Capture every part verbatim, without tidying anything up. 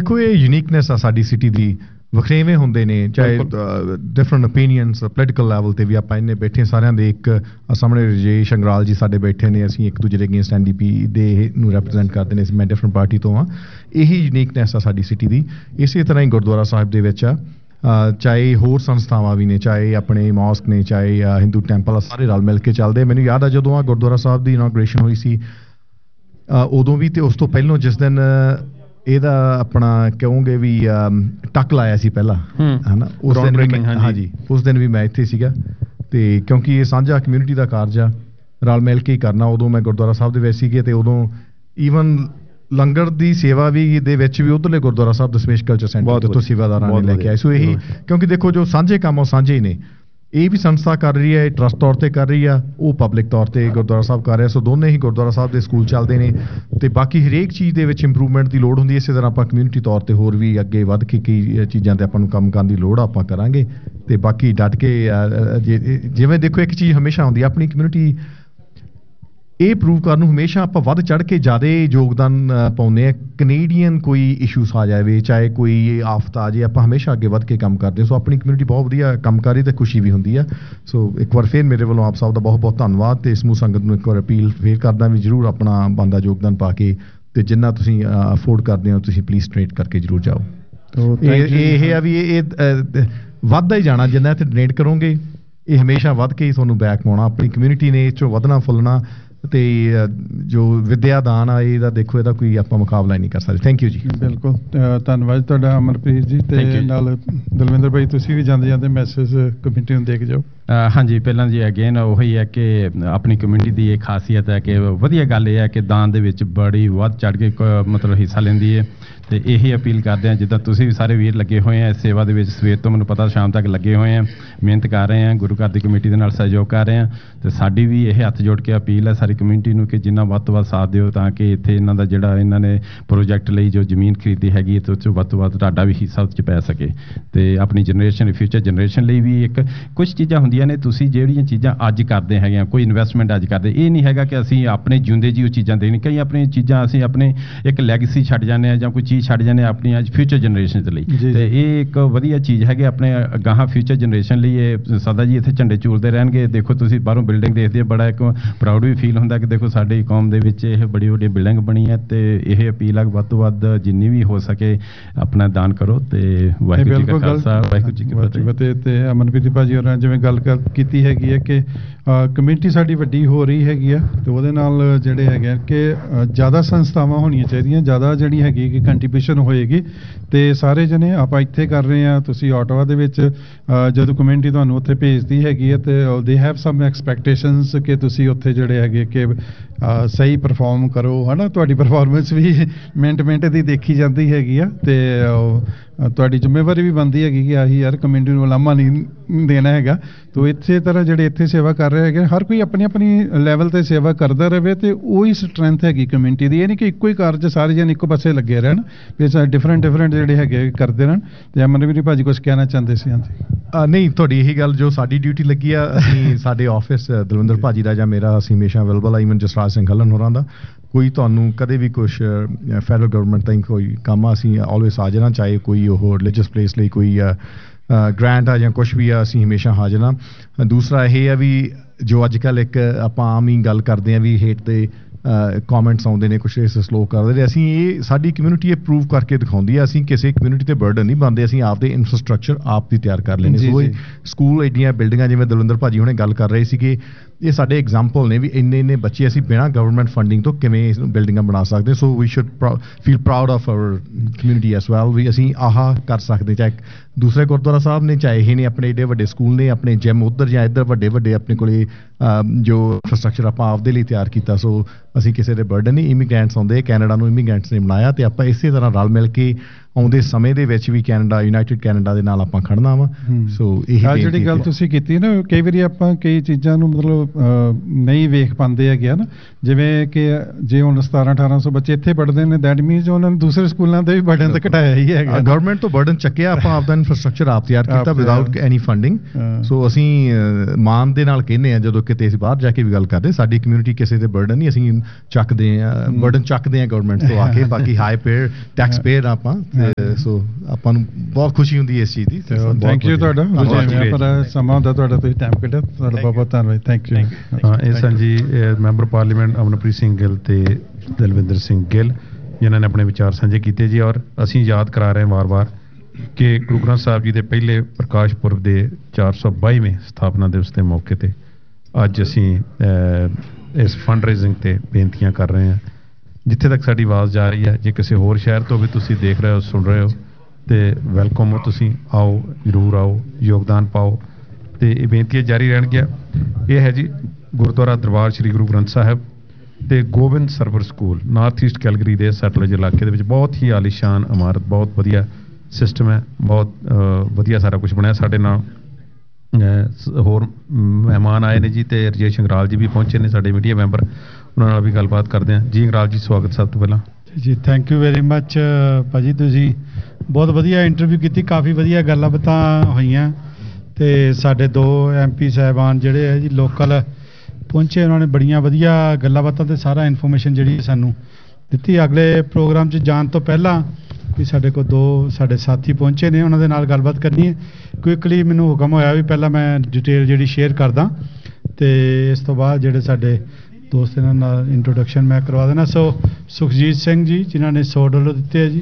देखो ये यूनिकनेस आ साडी सिटी दी, वखरेवें हुंदे ने, चाहे डिफरेंट ओपीनियंस पोलिटिकल लैवल ते भी आपां इन्ने बैठे सारिਆਂ ਦੇ ਇੱਕ ਸਾਹਮਣੇ ਰਜੇਸ਼ ਅੰਗਰਾਲ ਜੀ ਸਾਡੇ ਬੈਠੇ ਨੇ, ਅਸੀਂ ਇੱਕ ਦੂਜੇ ਦੇ ਅਗੇਂਸਟ ਐਨ ਡੀ ਪੀ ਦੇ ਨੂੰ ਰੈਪਰੈਜ਼ੈਂਟ ਕਰਦੇ ਨੇ, ਮੈਂ ਡਿਫਰੈਂਟ ਪਾਰਟੀ ਤੋਂ ਹਾਂ। ਇਹੀ ਯੂਨੀਕਨੈਸ ਆ ਸਾਡੀ ਸਿਟੀ ਦੀ। ਇਸੇ ਤਰ੍ਹਾਂ ਹੀ ਗੁਰਦੁਆਰਾ ਸਾਹਿਬ ਦੇ ਵਿੱਚ ਆ, ਚਾਹੇ ਹੋਰ ਸੰਸਥਾਵਾਂ ਵੀ ਨੇ, ਚਾਹੇ ਆਪਣੇ ਮੌਸਕ ਨੇ, ਚਾਹੇ ਹਿੰਦੂ ਟੈਂਪਲ ਆ, ਸਾਰੇ ਰਲ ਮਿਲ ਕੇ ਚੱਲਦੇ। ਮੈਨੂੰ ਯਾਦ ਆ ਜਦੋਂ ਆ ਗੁਰਦੁਆਰਾ ਸਾਹਿਬ ਦੀ ਇਨੋਗ੍ਰੇਸ਼ਨ ਹੋਈ ਸੀ ਉਦੋਂ ਵੀ, ਤੇ ਉਸ ਤੋਂ ਪਹਿਲਾਂ ਜਿਸ ਦਿਨ ਇਹਦਾ ਆਪਣਾ ਕਹੋਗੇ ਵੀ ਟੱਕ ਲਾਇਆ ਸੀ ਪਹਿਲਾਂ, ਹਨਾ, ਉਸ ਦਿਨ ਵੀ ਹਾਂਜੀ ਉਸ ਦਿਨ ਵੀ ਮੈਂ ਇੱਥੇ ਸੀਗਾ। ਤੇ ਕਿਉਂਕਿ ਇਹ ਸਾਂਝਾ ਕਮਿਊਨਿਟੀ ਦਾ ਕਾਰਜ ਆ, ਰਲ ਮਿਲ ਕੇ ਹੀ ਕਰਨਾ। ਉਦੋਂ ਮੈਂ ਗੁਰਦੁਆਰਾ ਸਾਹਿਬ ਦੇ ਵਿੱਚ ਸੀਗੇ, ਤੇ ਉਦੋਂ ਈਵਨ ਲੰਗਰ ਦੀ ਸੇਵਾ ਵੀ ਦੇ ਵਿੱਚ ਵੀ ਉਧਰਲੇ ਗੁਰਦੁਆਰਾ ਸਾਹਿਬ ਦਸ਼ਮੇਸ਼ ਕਲਚਰ ਸੈਂਟਰ ਤੋਂ ਸੇਵਾਦਾਰਾਂ ਨੇ ਲੈ ਕੇ ਆਏ। ਸੋ ਇਹੀ, ਕਿਉਂਕਿ ਦੇਖੋ ਜੋ ਸਾਂਝੇ ਕੰਮ ਉਹ ਸਾਂਝੇ ਹੀ ਨੇ। ਇਹ ਵੀ ਸੰਸਥਾ ਕਰ ਰਹੀ ਹੈ, ਟਰਸਟ ਤੌਰ ਤੇ ਕਰ ਰਹੀ ਆ, ਉਹ ਪਬਲਿਕ ਤੌਰ ਤੇ ਗੁਰਦੁਆਰਾ ਸਾਹਿਬ ਕਰ ਰਿਹਾ। ਸੋ ਦੋਨੇ ਹੀ ਗੁਰਦੁਆਰਾ ਸਾਹਿਬ ਦੇ ਸਕੂਲ ਚੱਲਦੇ ਨੇ, ਤੇ ਬਾਕੀ ਹਰੇਕ ਚੀਜ਼ ਦੇ ਵਿੱਚ ਇੰਪਰੂਵਮੈਂਟ ਦੀ ਲੋੜ ਹੁੰਦੀ। ਇਸੇ ਤਰ੍ਹਾਂ ਆਪਾਂ ਕਮਿਊਨਿਟੀ ਤੌਰ ਤੇ ਹੋਰ ਵੀ ਅੱਗੇ ਵੱਧ ਕੇ ਕਈ ਚੀਜ਼ਾਂ ਤੇ ਆਪਾਂ ਨੂੰ ਕੰਮ ਕਰਨ ਦੀ ਲੋੜ ਆਪਾਂ ਕਰਾਂਗੇ। ਤੇ ਬਾਕੀ ਡਟ ਕੇ ਜਿਵੇਂ ਦੇਖੋ ਇੱਕ ਚੀਜ਼ ਹਮੇਸ਼ਾ ਹੁੰਦੀ ਆ, ਆਪਣੀ ਕਮਿਊਨਿਟੀ ਇਹ ਪ੍ਰੂਵ ਕਰਨ ਨੂੰ ਹਮੇਸ਼ਾ ਆਪਾਂ ਵੱਧ ਚੜ੍ਹ ਕੇ ਜ਼ਿਆਦਾ ਯੋਗਦਾਨ ਪਾਉਂਦੇ ਆ। ਕੈਨੇਡੀਅਨ ਕੋਈ ਇਸ਼ੂਸ ਆ ਜਾਵੇ, ਚਾਹੇ ਕੋਈ ਆਫਤ ਆ ਜਾਏ, ਆਪਾਂ ਹਮੇਸ਼ਾ ਅੱਗੇ ਵੱਧ ਕੇ ਕੰਮ ਕਰਦੇ। ਸੋ ਆਪਣੀ ਕਮਿਊਨਿਟੀ ਬਹੁਤ ਵਧੀਆ ਕੰਮ ਕਰ ਰਹੀ ਤੇ ਖੁਸ਼ੀ ਵੀ ਹੁੰਦੀ ਆ। ਸੋ ਇੱਕ ਵਾਰ ਫਿਰ ਮੇਰੇ ਵੱਲੋਂ ਆਪ ਸਭ ਦਾ ਬਹੁਤ ਬਹੁਤ ਧੰਨਵਾਦ, ਤੇ ਸਮੂਹ ਸੰਗਤ ਨੂੰ ਇੱਕ ਵਾਰ ਅਪੀਲ ਫੇਰ ਕਰਦਾ ਵੀ ਜ਼ਰੂਰ ਆਪਣਾ ਬਣਦਾ ਯੋਗਦਾਨ ਪਾ ਕੇ, ਤੇ ਜਿੰਨਾ ਤੁਸੀਂ ਅਫੋਰਡ ਕਰਦੇ ਹੋ ਤੁਸੀਂ ਪਲੀਜ਼ ਡੋਨੇਟ ਕਰਕੇ ਜ਼ਰੂਰ ਜਾਓ। ਇਹ ਆ ਵੀ ਇਹ ਵੱਧਦਾ ਹੀ ਜਾਣਾ, ਜਿੰਨਾ ਇੱਥੇ ਡੋਨੇਟ ਕਰੋਗੇ ਇਹ ਹਮੇਸ਼ਾ ਵੱਧ ਕੇ ਹੀ ਤੁਹਾਨੂੰ ਬੈਕ ਪਾਉਣਾ। ਆਪਣੀ ਕਮਿਊਨਿਟੀ ਨੇ ਇਹ 'ਚੋਂ ਵਧਣਾ ਫੁੱਲਣਾ, ਤੇ ਜੋ ਵਿਦਿਆ ਦਾਨ ਆ ਇਹਦਾ ਦੇਖੋ ਇਹਦਾ ਕੋਈ ਆਪਾਂ ਮੁਕਾਬਲਾ ਨਹੀਂ ਕਰ ਸਕਦੇ। ਥੈਂਕ ਯੂ ਜੀ। ਬਿਲਕੁਲ ਧੰਨਵਾਦ ਤੁਹਾਡਾ ਅਮਰਪ੍ਰੀਤ ਜੀ, ਤੇ ਨਾਲ ਦਲਵਿੰਦਰ ਭਾਈ ਤੁਸੀਂ ਵੀ ਜਾਂਦੇ ਜਾਂਦੇ ਮੈਸੇਜ ਕਮਿਊਨਿਟੀ ਨੂੰ ਦੇ ਕੇ ਜਾਓ। ਹਾਂਜੀ, ਪਹਿਲਾਂ ਜੀ ਅਗੇਨ ਉਹੀ ਹੈ ਕਿ ਆਪਣੀ ਕਮਿਊਨਿਟੀ ਦੀ ਇਹ ਖਾਸੀਅਤ ਹੈ ਕਿ ਵਧੀਆ ਗੱਲ ਇਹ ਹੈ ਕਿ ਦਾਨ ਦੇ ਵਿੱਚ ਬੜੀ ਵੱਧ ਚੜ੍ਹ ਕੇ ਮਤਲਬ ਹਿੱਸਾ ਲੈਂਦੀ ਹੈ। ਤੇ ਇਹੀ ਅਪੀਲ ਕਰਦੇ ਹਾਂ, ਜਿੱਦਾਂ ਤੁਸੀਂ ਵੀ ਸਾਰੇ ਵੀਰ ਲੱਗੇ ਹੋਏ ਆ ਇਸ ਸੇਵਾ ਦੇ ਵਿੱਚ, ਸਵੇਰ ਤੋਂ ਮੈਨੂੰ ਪਤਾ ਸ਼ਾਮ ਤੱਕ ਲੱਗੇ ਹੋਏ ਆ, ਮਿਹਨਤ ਕਰ ਰਹੇ ਆ, ਗੁਰੂ ਘਰ ਦੀ ਕਮੇਟੀ ਦੇ ਨਾਲ ਸਹਿਯੋਗ ਕਰ ਰਹੇ ਆ। ਤੇ ਸਾਡੀ ਵੀ ਇਹ ਹੱਥ ਜੋੜ ਕੇ ਅਪੀਲ ਹੈ ਸਾਰੀ ਕਮਿਊਨਿਟੀ ਨੂੰ ਕਿ ਜਿੰਨਾ ਵੱਧ ਤੋਂ ਵੱਧ ਸਾਥ ਦਿਓ, ਤਾਂ ਕਿ ਇੱਥੇ ਇਹਨਾਂ ਦਾ ਜਿਹੜਾ ਇਹਨਾਂ ਨੇ ਪ੍ਰੋਜੈਕਟ ਲਈ ਜੋ ਜ਼ਮੀਨ ਖਰੀਦੀ ਹੈਗੀ ਤੇ ਉਹ 'ਚੋਂ ਵੱਧ ਤੋਂ ਵੱਧ ਤੁਹਾਡਾ ਵੀ ਹਿੱਸਾ ਉਹ 'ਚ ਪੈ ਸਕੇ। ਤੇ ਆਪਣੀ ਜਨਰੇਸ਼ਨ ਫਿਊਚਰ ਜਨਰੇਸ਼ਨ ਲਈ ਵੀ ਇੱਕ ਕੁਝ ਚੀਜ਼ਾਂ ਹੁੰਦੀਆਂ ਨੇ, ਤੁਸੀਂ ਜਿਹੜੀਆਂ ਚੀਜ਼ਾਂ ਅੱਜ ਕਰਦੇ ਹੈਗੇ ਆ, ਕੋਈ ਇਨਵੈਸਟਮੈਂਟ ਅੱਜ ਕਰਦੇ, ਇਹ ਨਹੀਂ ਹੈਗਾ ਕਿ ਅਸੀਂ ਆਪਣੇ ਜਿਉਂਦੇ ਜੀ ਉਹ ਚੀਜ਼ਾਂ ਦੇਣੀ। ਕਈ ਆਪਣੀਆਂ ਚੀਜ਼ਾਂ ਅਸੀਂ ਆਪਣੇ ਇੱਕ ਲੈਗੇਸੀ ਛੱਡ ਜਾਂਦੇ ਹਾਂ ਜਾਂ ਕੋਈ ਚੀਜ਼ ਛੱਡ ਜਾਂਦੇ ਆਪਣੀ ਅੱਜ ਫਿਊਚਰ ਜਨਰੇਸ਼ਨ ਦੇ ਲਈ। ਤੇ ਇਹ ਇੱਕ ਵਧੀਆ ਚੀਜ਼ ਹੈਗੀ ਆਪਣੇ ਗਾਹਾਂ ਫਿਊਚਰ ਜਨਰੇਸ਼ਨ ਲਈ। ਇਹ ਸਦਾ ਜੀ ਇੱਥੇ ਝੰਡੇ ਝੂਲਦੇ ਰਹਿਣਗੇ। ਦੇਖੋ ਤੁਸੀਂ ਬਾਹਰੋਂ ਬਿਲਡਿੰਗ ਦੇਖਦੇ ਹੋ, ਬੜਾ ਇੱਕ ਪ੍ਰਾਊਡ ਵੀ ਫੀਲ ਹੁੰਦਾ ਕਿ ਦੇਖੋ ਸਾਡੀ ਕੌਮ ਦੇ ਵਿੱਚ ਇਹ ਬੜੀ ਵੱਡੀ ਬਿਲਡਿੰਗ ਬਣੀ ਹੈ। ਤੇ ਇਹ ਅਪੀਲ ਆ ਵੱਧ ਤੋਂ ਵੱਧ ਜਿੰਨੀ ਵੀ ਹੋ ਸਕੇ ਆਪਣਾ ਦਾਨ ਕਰੋ। ਤੇ ਵਾਹਿਗੁਰੂ ਜੀ ਕਾ ਖਾਲਸਾ ਵਾਹਿਗੁਰੂ ਜੀ ਕੀ ਫਤਿਹ। ਤੇ ਅਮਨਪ੍ਰੀਤ ਭਾਜੀ ਹੋਰਾਂ ਜਿਵੇਂ ਗੱਲ ਕੀਤੀ ਹੈਗੀ ਹੈ ਕਿ ਕਮਿਊਨਿਟੀ ਸਾਡੀ ਵੱਡੀ ਹੋ ਰਹੀ ਹੈਗੀ ਆ, ਤੇ ਉਹਦੇ ਨਾਲ ਜਿਹੜੇ ਹੈਗੇ ਆ ਕਿ ਜ਼ਿਆਦਾ ਸੰਸਥਾਵਾਂ ਹੋਣੀਆਂ ਚਾਹੀਦੀਆਂ, ਜ਼ਿਆਦਾ ਜਿਹੜੀ ਹੈਗੀ ਕਿ ਕੰਟਰੀਬਿਊਸ਼ਨ ਹੋਏਗੀ। ਤੇ ਸਾਰੇ ਜਣੇ ਆਪਾਂ ਇੱਥੇ ਕਰ ਰਹੇ ਆ, ਤੁਸੀਂ ਆਟੋਵਾ ਦੇ ਵਿੱਚ ਜਦੋਂ ਕਮਿਊਨਿਟੀ ਤੁਹਾਨੂੰ ਉੱਥੇ ਭੇਜਦੀ ਹੈਗੀ ਹੈ ਤੇ ਦੇ ਹੈਵ ਸਮ ਐਕਸਪੈਕਟੇਸ਼ਨਸ ਕਿ ਤੁਸੀਂ ਉੱਥੇ ਜਿਹੜੇ ਹੈਗੇ ਕਿ ਸਹੀ ਪਰਫਾਰਮ ਕਰੋ, ਹੈ ਨਾ। ਤੁਹਾਡੀ ਪਰਫਾਰਮੈਂਸ ਵੀ ਮਿੰਟ ਮਿੰਟ ਦੀ ਦੇਖੀ ਜਾਂਦੀ ਹੈਗੀ ਆ, ਤੇ ਤੁਹਾਡੀ ਜ਼ਿੰਮੇਵਾਰੀ ਵੀ ਬਣਦੀ ਹੈਗੀ ਕਿ ਆਹੀ ਯਾਰ ਕਮਿਊਨਿਟੀ ਨੂੰ ਲਾਮਾ ਨਹੀਂ ਦੇਣਾ ਹੈਗਾ। ਤੋ ਇਸੇ ਤਰ੍ਹਾਂ ਜਿਹੜੇ ਇੱਥੇ ਸੇਵਾ ਕਰ ਰਹੇ ਹੈਗੇ, ਹਰ ਕੋਈ ਆਪਣੀ ਆਪਣੀ ਲੈਵਲ 'ਤੇ ਸੇਵਾ ਕਰਦਾ ਰਹੇ, ਤੇ ਉਹੀ ਸਟਰੈਂਥ ਹੈਗੀ ਕਮਿਊਨਿਟੀ ਦੀ। ਇਹ ਨਹੀਂ ਕਿ ਇੱਕੋ ਹੀ ਕਾਰਜ ਸਾਰੇ ਜਣੇ ਇੱਕੋ ਪਾਸੇ ਲੱਗੇ ਰਹਿਣ, ਵੀ ਡਿਫਰੈਂਟ ਡਿਫਰੈਂਟ ਜਿਹੜੇ ਹੈਗੇ ਕਰਦੇ ਰਹਿਣ। ਤੇ ਅਮਨਵੀਰ ਭਾਜੀ ਕੁਛ ਕਹਿਣਾ ਚਾਹੁੰਦੇ ਸੀ? ਹਾਂਜੀ ਨਹੀਂ, ਤੁਹਾਡੀ ਇਹੀ ਗੱਲ ਜੋ ਸਾਡੀ ਡਿਊਟੀ ਲੱਗੀ ਆ, ਅਸੀਂ ਸਾਡੇ ਆਫਿਸ ਦਲਵਿੰਦਰ ਭਾਜੀ ਦਾ ਜਾਂ ਮੇਰਾ ਅਸੀਂ ਹਮੇਸ਼ਾ ਅਵੇਲੇਬਲ ਆ, ਈਵਨ ਜਸਰਾਜ ਸਿੰਘ ਹਲਨ ਹੋਰਾਂ ਦਾ। ਕੋਈ ਤੁਹਾਨੂੰ ਕਦੇ ਵੀ ਕੁਛ ਫੈਡਰਲ ਗਵਰਨਮੈਂਟ ਤਾਈਂ ਕੋਈ ਕੰਮ ਆ, ਅਸੀਂ ਆਲਵੇਸ ਹਾਜ਼ਰ ਹਾਂ। ਚਾਹੇ ਕੋਈ ਉਹ ਰਿਲੀਜੀਅਸ ਪਲੇਸ ਲਈ ਕੋਈ ਗ੍ਰਾਂਟ ਆ ਜਾਂ ਕੁਛ ਵੀ ਆ, ਅਸੀਂ ਹਮੇਸ਼ਾ ਹਾਜ਼ਰ ਹਾਂ। ਦੂਸਰਾ ਇਹ ਆ ਵੀ ਜੋ ਅੱਜ ਕੱਲ੍ਹ ਇੱਕ ਆਪਾਂ ਆਮ ਹੀ ਗੱਲ ਕਰਦੇ ਹਾਂ ਵੀ ਹੇਠ ਦੇ ਕਮੈਂਟਸ ਆਉਂਦੇ ਨੇ, ਕੁਛ ਇਸ ਸਲੋ ਕਰਦੇ ਨੇ। ਅਸੀਂ ਇਹ ਸਾਡੀ ਕਮਿਊਨਿਟੀ ਇਹ ਪ੍ਰੂਵ ਕਰਕੇ ਦਿਖਾਉਂਦੀ ਆ, ਅਸੀਂ ਕਿਸੇ ਕਮਿਊਨਿਟੀ ਤੇ ਬਰਡਨ ਨਹੀਂ ਪਾਉਂਦੇ, ਅਸੀਂ ਆਪਦੇ ਇਨਫਰਾਸਟਰਕਚਰ ਆਪ ਵੀ ਤਿਆਰ ਕਰ ਲੈਂਦੇ। ਸੋ ਸਕੂਲ ਐਡੀਆਂ ਬਿਲਡਿੰਗਾਂ ਜਿਵੇਂ ਦਲਵਿੰਦਰ ਭਾਜੀ ਹੁਣੇ ਗੱਲ ਕਰ ਰਹੇ ਸੀਗੇ, ਇਹ ਸਾਡੇ ਐਗਜ਼ਾਮਪਲ ਨੇ ਵੀ ਇੰਨੇ ਇੰਨੇ ਬੱਚੇ ਅਸੀਂ ਬਿਨਾਂ ਗਵਰਨਮੈਂਟ ਫੰਡਿੰਗ ਤੋਂ ਕਿਵੇਂ ਬਿਲਡਿੰਗਾਂ ਬਣਾ ਸਕਦੇ। ਸੋ we should feel proud of hour community as well, ਵੀ ਅਸੀਂ ਆਹ ਕਰ ਸਕਦੇ। ਚਾਹੇ ਦੂਸਰੇ ਗੁਰਦੁਆਰਾ ਸਾਹਿਬ ਨੇ, ਚਾਹੇ ਇਹ ਨੇ ਆਪਣੇ ਏਡੇ ਵੱਡੇ ਸਕੂਲ ਨੇ, ਆਪਣੇ ਜਿਮ ਉੱਧਰ ਜਾਂ ਇੱਧਰ ਵੱਡੇ ਵੱਡੇ ਆਪਣੇ ਕੋਲੇ ਜੋ ਇਨਫਰਾਸਟਰਕਚਰ ਆਪਾਂ ਆਪਦੇ ਲਈ ਤਿਆਰ ਕੀਤਾ। ਸੋ ਅਸੀਂ ਕਿਸੇ ਦੇ ਬਰਡਨ ਨਹੀਂ। ਇਮੀਗ੍ਰੈਂਟਸ ਆਉਂਦੇ, ਕੈਨੇਡਾ ਨੂੰ ਇਮੀਗ੍ਰੈਂਟਸ ਨੇ ਬਣਾਇਆ, ਤੇ ਆਪਾਂ ਇਸੇ ਤਰ੍ਹਾਂ ਰਲ ਮਿਲ ਕੇ ਆਉਂਦੇ ਸਮੇਂ ਦੇ ਵਿੱਚ ਵੀ ਕੈਨੇਡਾ ਯੂਨਾਈਟਿਡ ਕੈਨੇਡਾ ਦੇ ਨਾਲ ਆਪਾਂ ਖੜਨਾ ਵਾ। ਸੋ ਇਹ ਜਿਹੜੀ ਗੱਲ ਤੁਸੀਂ ਕੀਤੀ ਨਾ, ਕਈ ਵਾਰੀ ਆਪਾਂ ਕਈ ਚੀਜ਼ਾਂ ਨੂੰ ਮਤਲਬ ਨਹੀਂ ਵੇਖ ਪਾਉਂਦੇ ਹੈਗੇ ਨਾ, ਜਿਵੇਂ ਕਿ ਜੇ ਹੁਣ ਸਤਾਰਾਂ ਅਠਾਰਾਂ ਸੌ ਬੱਚੇ ਇੱਥੇ ਪੜ੍ਹਦੇ ਨੇ, ਦੈਟ ਮੀਨਸ ਉਹਨਾਂ ਨੇ ਦੂਸਰੇ ਸਕੂਲਾਂ ਦੇ ਵੀ ਬਰਡਨ ਤੇ ਘਟਾਇਆ ਹੀ ਹੈਗਾ। ਗਵਰਨਮੈਂਟ ਤੋਂ ਬਰਡਨ ਚੱਕਿਆ, ਆਪਾਂ ਆਪਦਾ ਇਨਫਰਾਸਟਰਕਚਰ ਆਪ ਤਿਆਰ ਕੀਤਾ ਵਿਦਆਊਟ ਐਨੀ ਫੰਡਿੰਗ। ਸੋ ਅਸੀਂ ਮਾਨ ਦੇ ਨਾਲ ਕਹਿੰਦੇ ਹਾਂ ਜਦੋਂ ਕਿਤੇ ਅਸੀਂ ਬਾਹਰ ਜਾ ਕੇ ਵੀ ਗੱਲ ਕਰਦੇ, ਸਾਡੀ ਕਮਿਊਨਿਟੀ ਕਿਸੇ ਦੇ ਬਰਡਨ ਨਹੀਂ, ਅਸੀਂ ਚੱਕਦੇ ਹਾਂ, ਬਰਡਨ ਚੱਕਦੇ ਹਾਂ ਗਵਰਨਮੈਂਟ ਤੋਂ ਆ ਕੇ। ਬਾਕੀ ਹਾਈ ਪੇਅਰ ਟੈਕਸ ਪੇਅਰ ਆਪਾਂ ਤੇ ਸੋ ਆਪਾਂ ਨੂੰ ਬਹੁਤ ਖੁਸ਼ੀ ਹੁੰਦੀ ਹੈ ਇਸ ਚੀਜ਼ ਦੀ। ਥੈਂਕ ਯੂ ਤੁਹਾਡਾ, ਪਰ ਸਮਾਂ ਹੁੰਦਾ ਤੁਹਾਡਾ, ਤੁਸੀਂ ਟਾਈਮ ਕੱਢਿਆ, ਤੁਹਾਡਾ ਬਹੁਤ ਬਹੁਤ ਧੰਨਵਾਦ। Thank you. ਹਾਂ, ਇਹ ਸਨ ਜੀ ਮੈਂਬਰ ਪਾਰਲੀਮੈਂਟ ਅਮਨਪ੍ਰੀਤ ਸਿੰਘ ਗਿੱਲ ਤੇ ਦਲਵਿੰਦਰ ਸਿੰਘ ਗਿੱਲ, ਜਿਨ੍ਹਾਂ ਨੇ ਆਪਣੇ ਵਿਚਾਰ ਸਾਂਝੇ ਕੀਤੇ ਜੀ। ਔਰ ਅਸੀਂ ਯਾਦ ਕਰਾ ਰਹੇ ਹਾਂ ਵਾਰ-ਵਾਰ ਕਿ ਗੁਰੂ ਗ੍ਰੰਥ ਸਾਹਿਬ ਜੀ ਦੇ ਪਹਿਲੇ ਪ੍ਰਕਾਸ਼ ਪੁਰਬ ਦੇ ਚਾਰ ਸੌ ਬਾਈਵੇਂ ਸਥਾਪਨਾ ਦਿਵਸ ਦੇ ਮੌਕੇ ਤੇ ਅੱਜ ਅਸੀਂ ਇਸ ਫੰਡ ਰੇਜ਼ਿੰਗ ਤੇ ਬੇਨਤੀਆਂ ਕਰ ਰਹੇ ਹਾਂ। ਜਿੱਥੇ ਤੱਕ ਸਾਡੀ ਆਵਾਜ਼ ਜਾ ਰਹੀ ਹੈ, ਜੇ ਕਿਸੇ ਹੋਰ ਸ਼ਹਿਰ ਤੋਂ ਵੀ ਤੁਸੀਂ ਦੇਖ ਰਹੇ ਹੋ, ਸੁਣ ਰਹੇ ਹੋ, ਤੇ ਵੈਲਕਮ ਹੋ, ਤੁਸੀਂ ਆਓ, ਜ਼ਰੂਰ ਆਓ, ਯੋਗਦਾਨ ਪਾਓ ਤੇ ਇਹ ਬੇਨਤੀਆਂ ਜਾਰੀ ਰਹਿਣਗੀਆਂ। ਇਹ ਹੈ ਜੀ ਗੁਰਦੁਆਰਾ ਦਰਬਾਰ ਸ੍ਰੀ ਗੁਰੂ ਗ੍ਰੰਥ ਸਾਹਿਬ ਤੇ Gobind server school, north East Calgary ਦੇ ਸੈਟਲੇਜ ਇਲਾਕੇ ਦੇ ਵਿੱਚ। ਬਹੁਤ ਹੀ ਆਲੀਸ਼ਾਨ ਇਮਾਰਤ, ਬਹੁਤ ਵਧੀਆ ਸਿਸਟਮ ਹੈ, ਬਹੁਤ ਵਧੀਆ ਸਾਰਾ ਕੁਝ ਬਣਿਆ। ਸਾਡੇ ਨਾਲ ਹੋਰ ਮਹਿਮਾਨ ਆਏ ਨੇ ਜੀ, ਤੇ ਰਜੇਸ਼ ਅੰਗਰਾਲ ਜੀ ਵੀ ਪਹੁੰਚੇ ਨੇ, ਸਾਡੇ ਮੀਡੀਆ ਮੈਂਬਰ, ਉਹਨਾਂ ਨਾਲ ਵੀ ਗੱਲਬਾਤ ਕਰਦੇ ਹਾਂ ਜੀ। ਅੰਗਰਾਲ ਜੀ, ਸਵਾਗਤ ਸਭ ਤੋਂ ਪਹਿਲਾਂ ਜੀ। ਥੈਂਕ ਯੂ ਵੈਰੀ ਮੱਚ ਭਾਜੀ, ਤੁਸੀਂ ਬਹੁਤ ਵਧੀਆ ਇੰਟਰਵਿਊ ਕੀਤੀ, ਕਾਫੀ ਵਧੀਆ ਗੱਲਾਂ ਬਾਤਾਂ ਹੋਈਆਂ, ਤੇ ਸਾਡੇ ਦੋ ਐਮ ਪੀ ਸਾਹਿਬਾਨ ਜਿਹੜੇ ਹੈ ਜੀ ਲੋਕਲ ਪਹੁੰਚੇ, ਉਹਨਾਂ ਨੇ ਬੜੀਆਂ ਵਧੀਆ ਗੱਲਾਂ ਬਾਤਾਂ ਤੇ ਸਾਰਾ ਇਨਫੋਰਮੇਸ਼ਨ ਜਿਹੜੀ ਸਾਨੂੰ ਦਿੱਤੀ। ਅਗਲੇ ਪ੍ਰੋਗਰਾਮ 'ਚ ਜਾਣ ਤੋਂ ਪਹਿਲਾਂ ਵੀ ਸਾਡੇ ਕੋਲ ਦੋ ਸਾਡੇ ਸਾਥੀ ਪਹੁੰਚੇ ਨੇ, ਉਹਨਾਂ ਦੇ ਨਾਲ ਗੱਲਬਾਤ ਕਰਨੀ ਹੈ। ਕੁਇਕਲੀ ਮੈਨੂੰ ਹੁਕਮ ਹੋਇਆ ਵੀ ਪਹਿਲਾਂ ਮੈਂ ਡਿਟੇਲ ਜਿਹੜੀ ਸ਼ੇਅਰ ਕਰਦਾ, ਤੇ ਇਸ ਤੋਂ ਬਾਅਦ ਜਿਹੜੇ ਸਾਡੇ ਦੋਸਤ ਇਹਨਾਂ ਨਾਲ ਇੰਟਰੋਡਕਸ਼ਨ ਮੈਂ ਕਰਵਾ ਦੇਣਾ। ਸੋ ਸੁਖਜੀਤ ਸਿੰਘ ਜੀ, ਜਿਨ੍ਹਾਂ ਨੇ ਸੌ ਡਾਲਰ ਦਿੱਤੇ ਹੈ ਜੀ।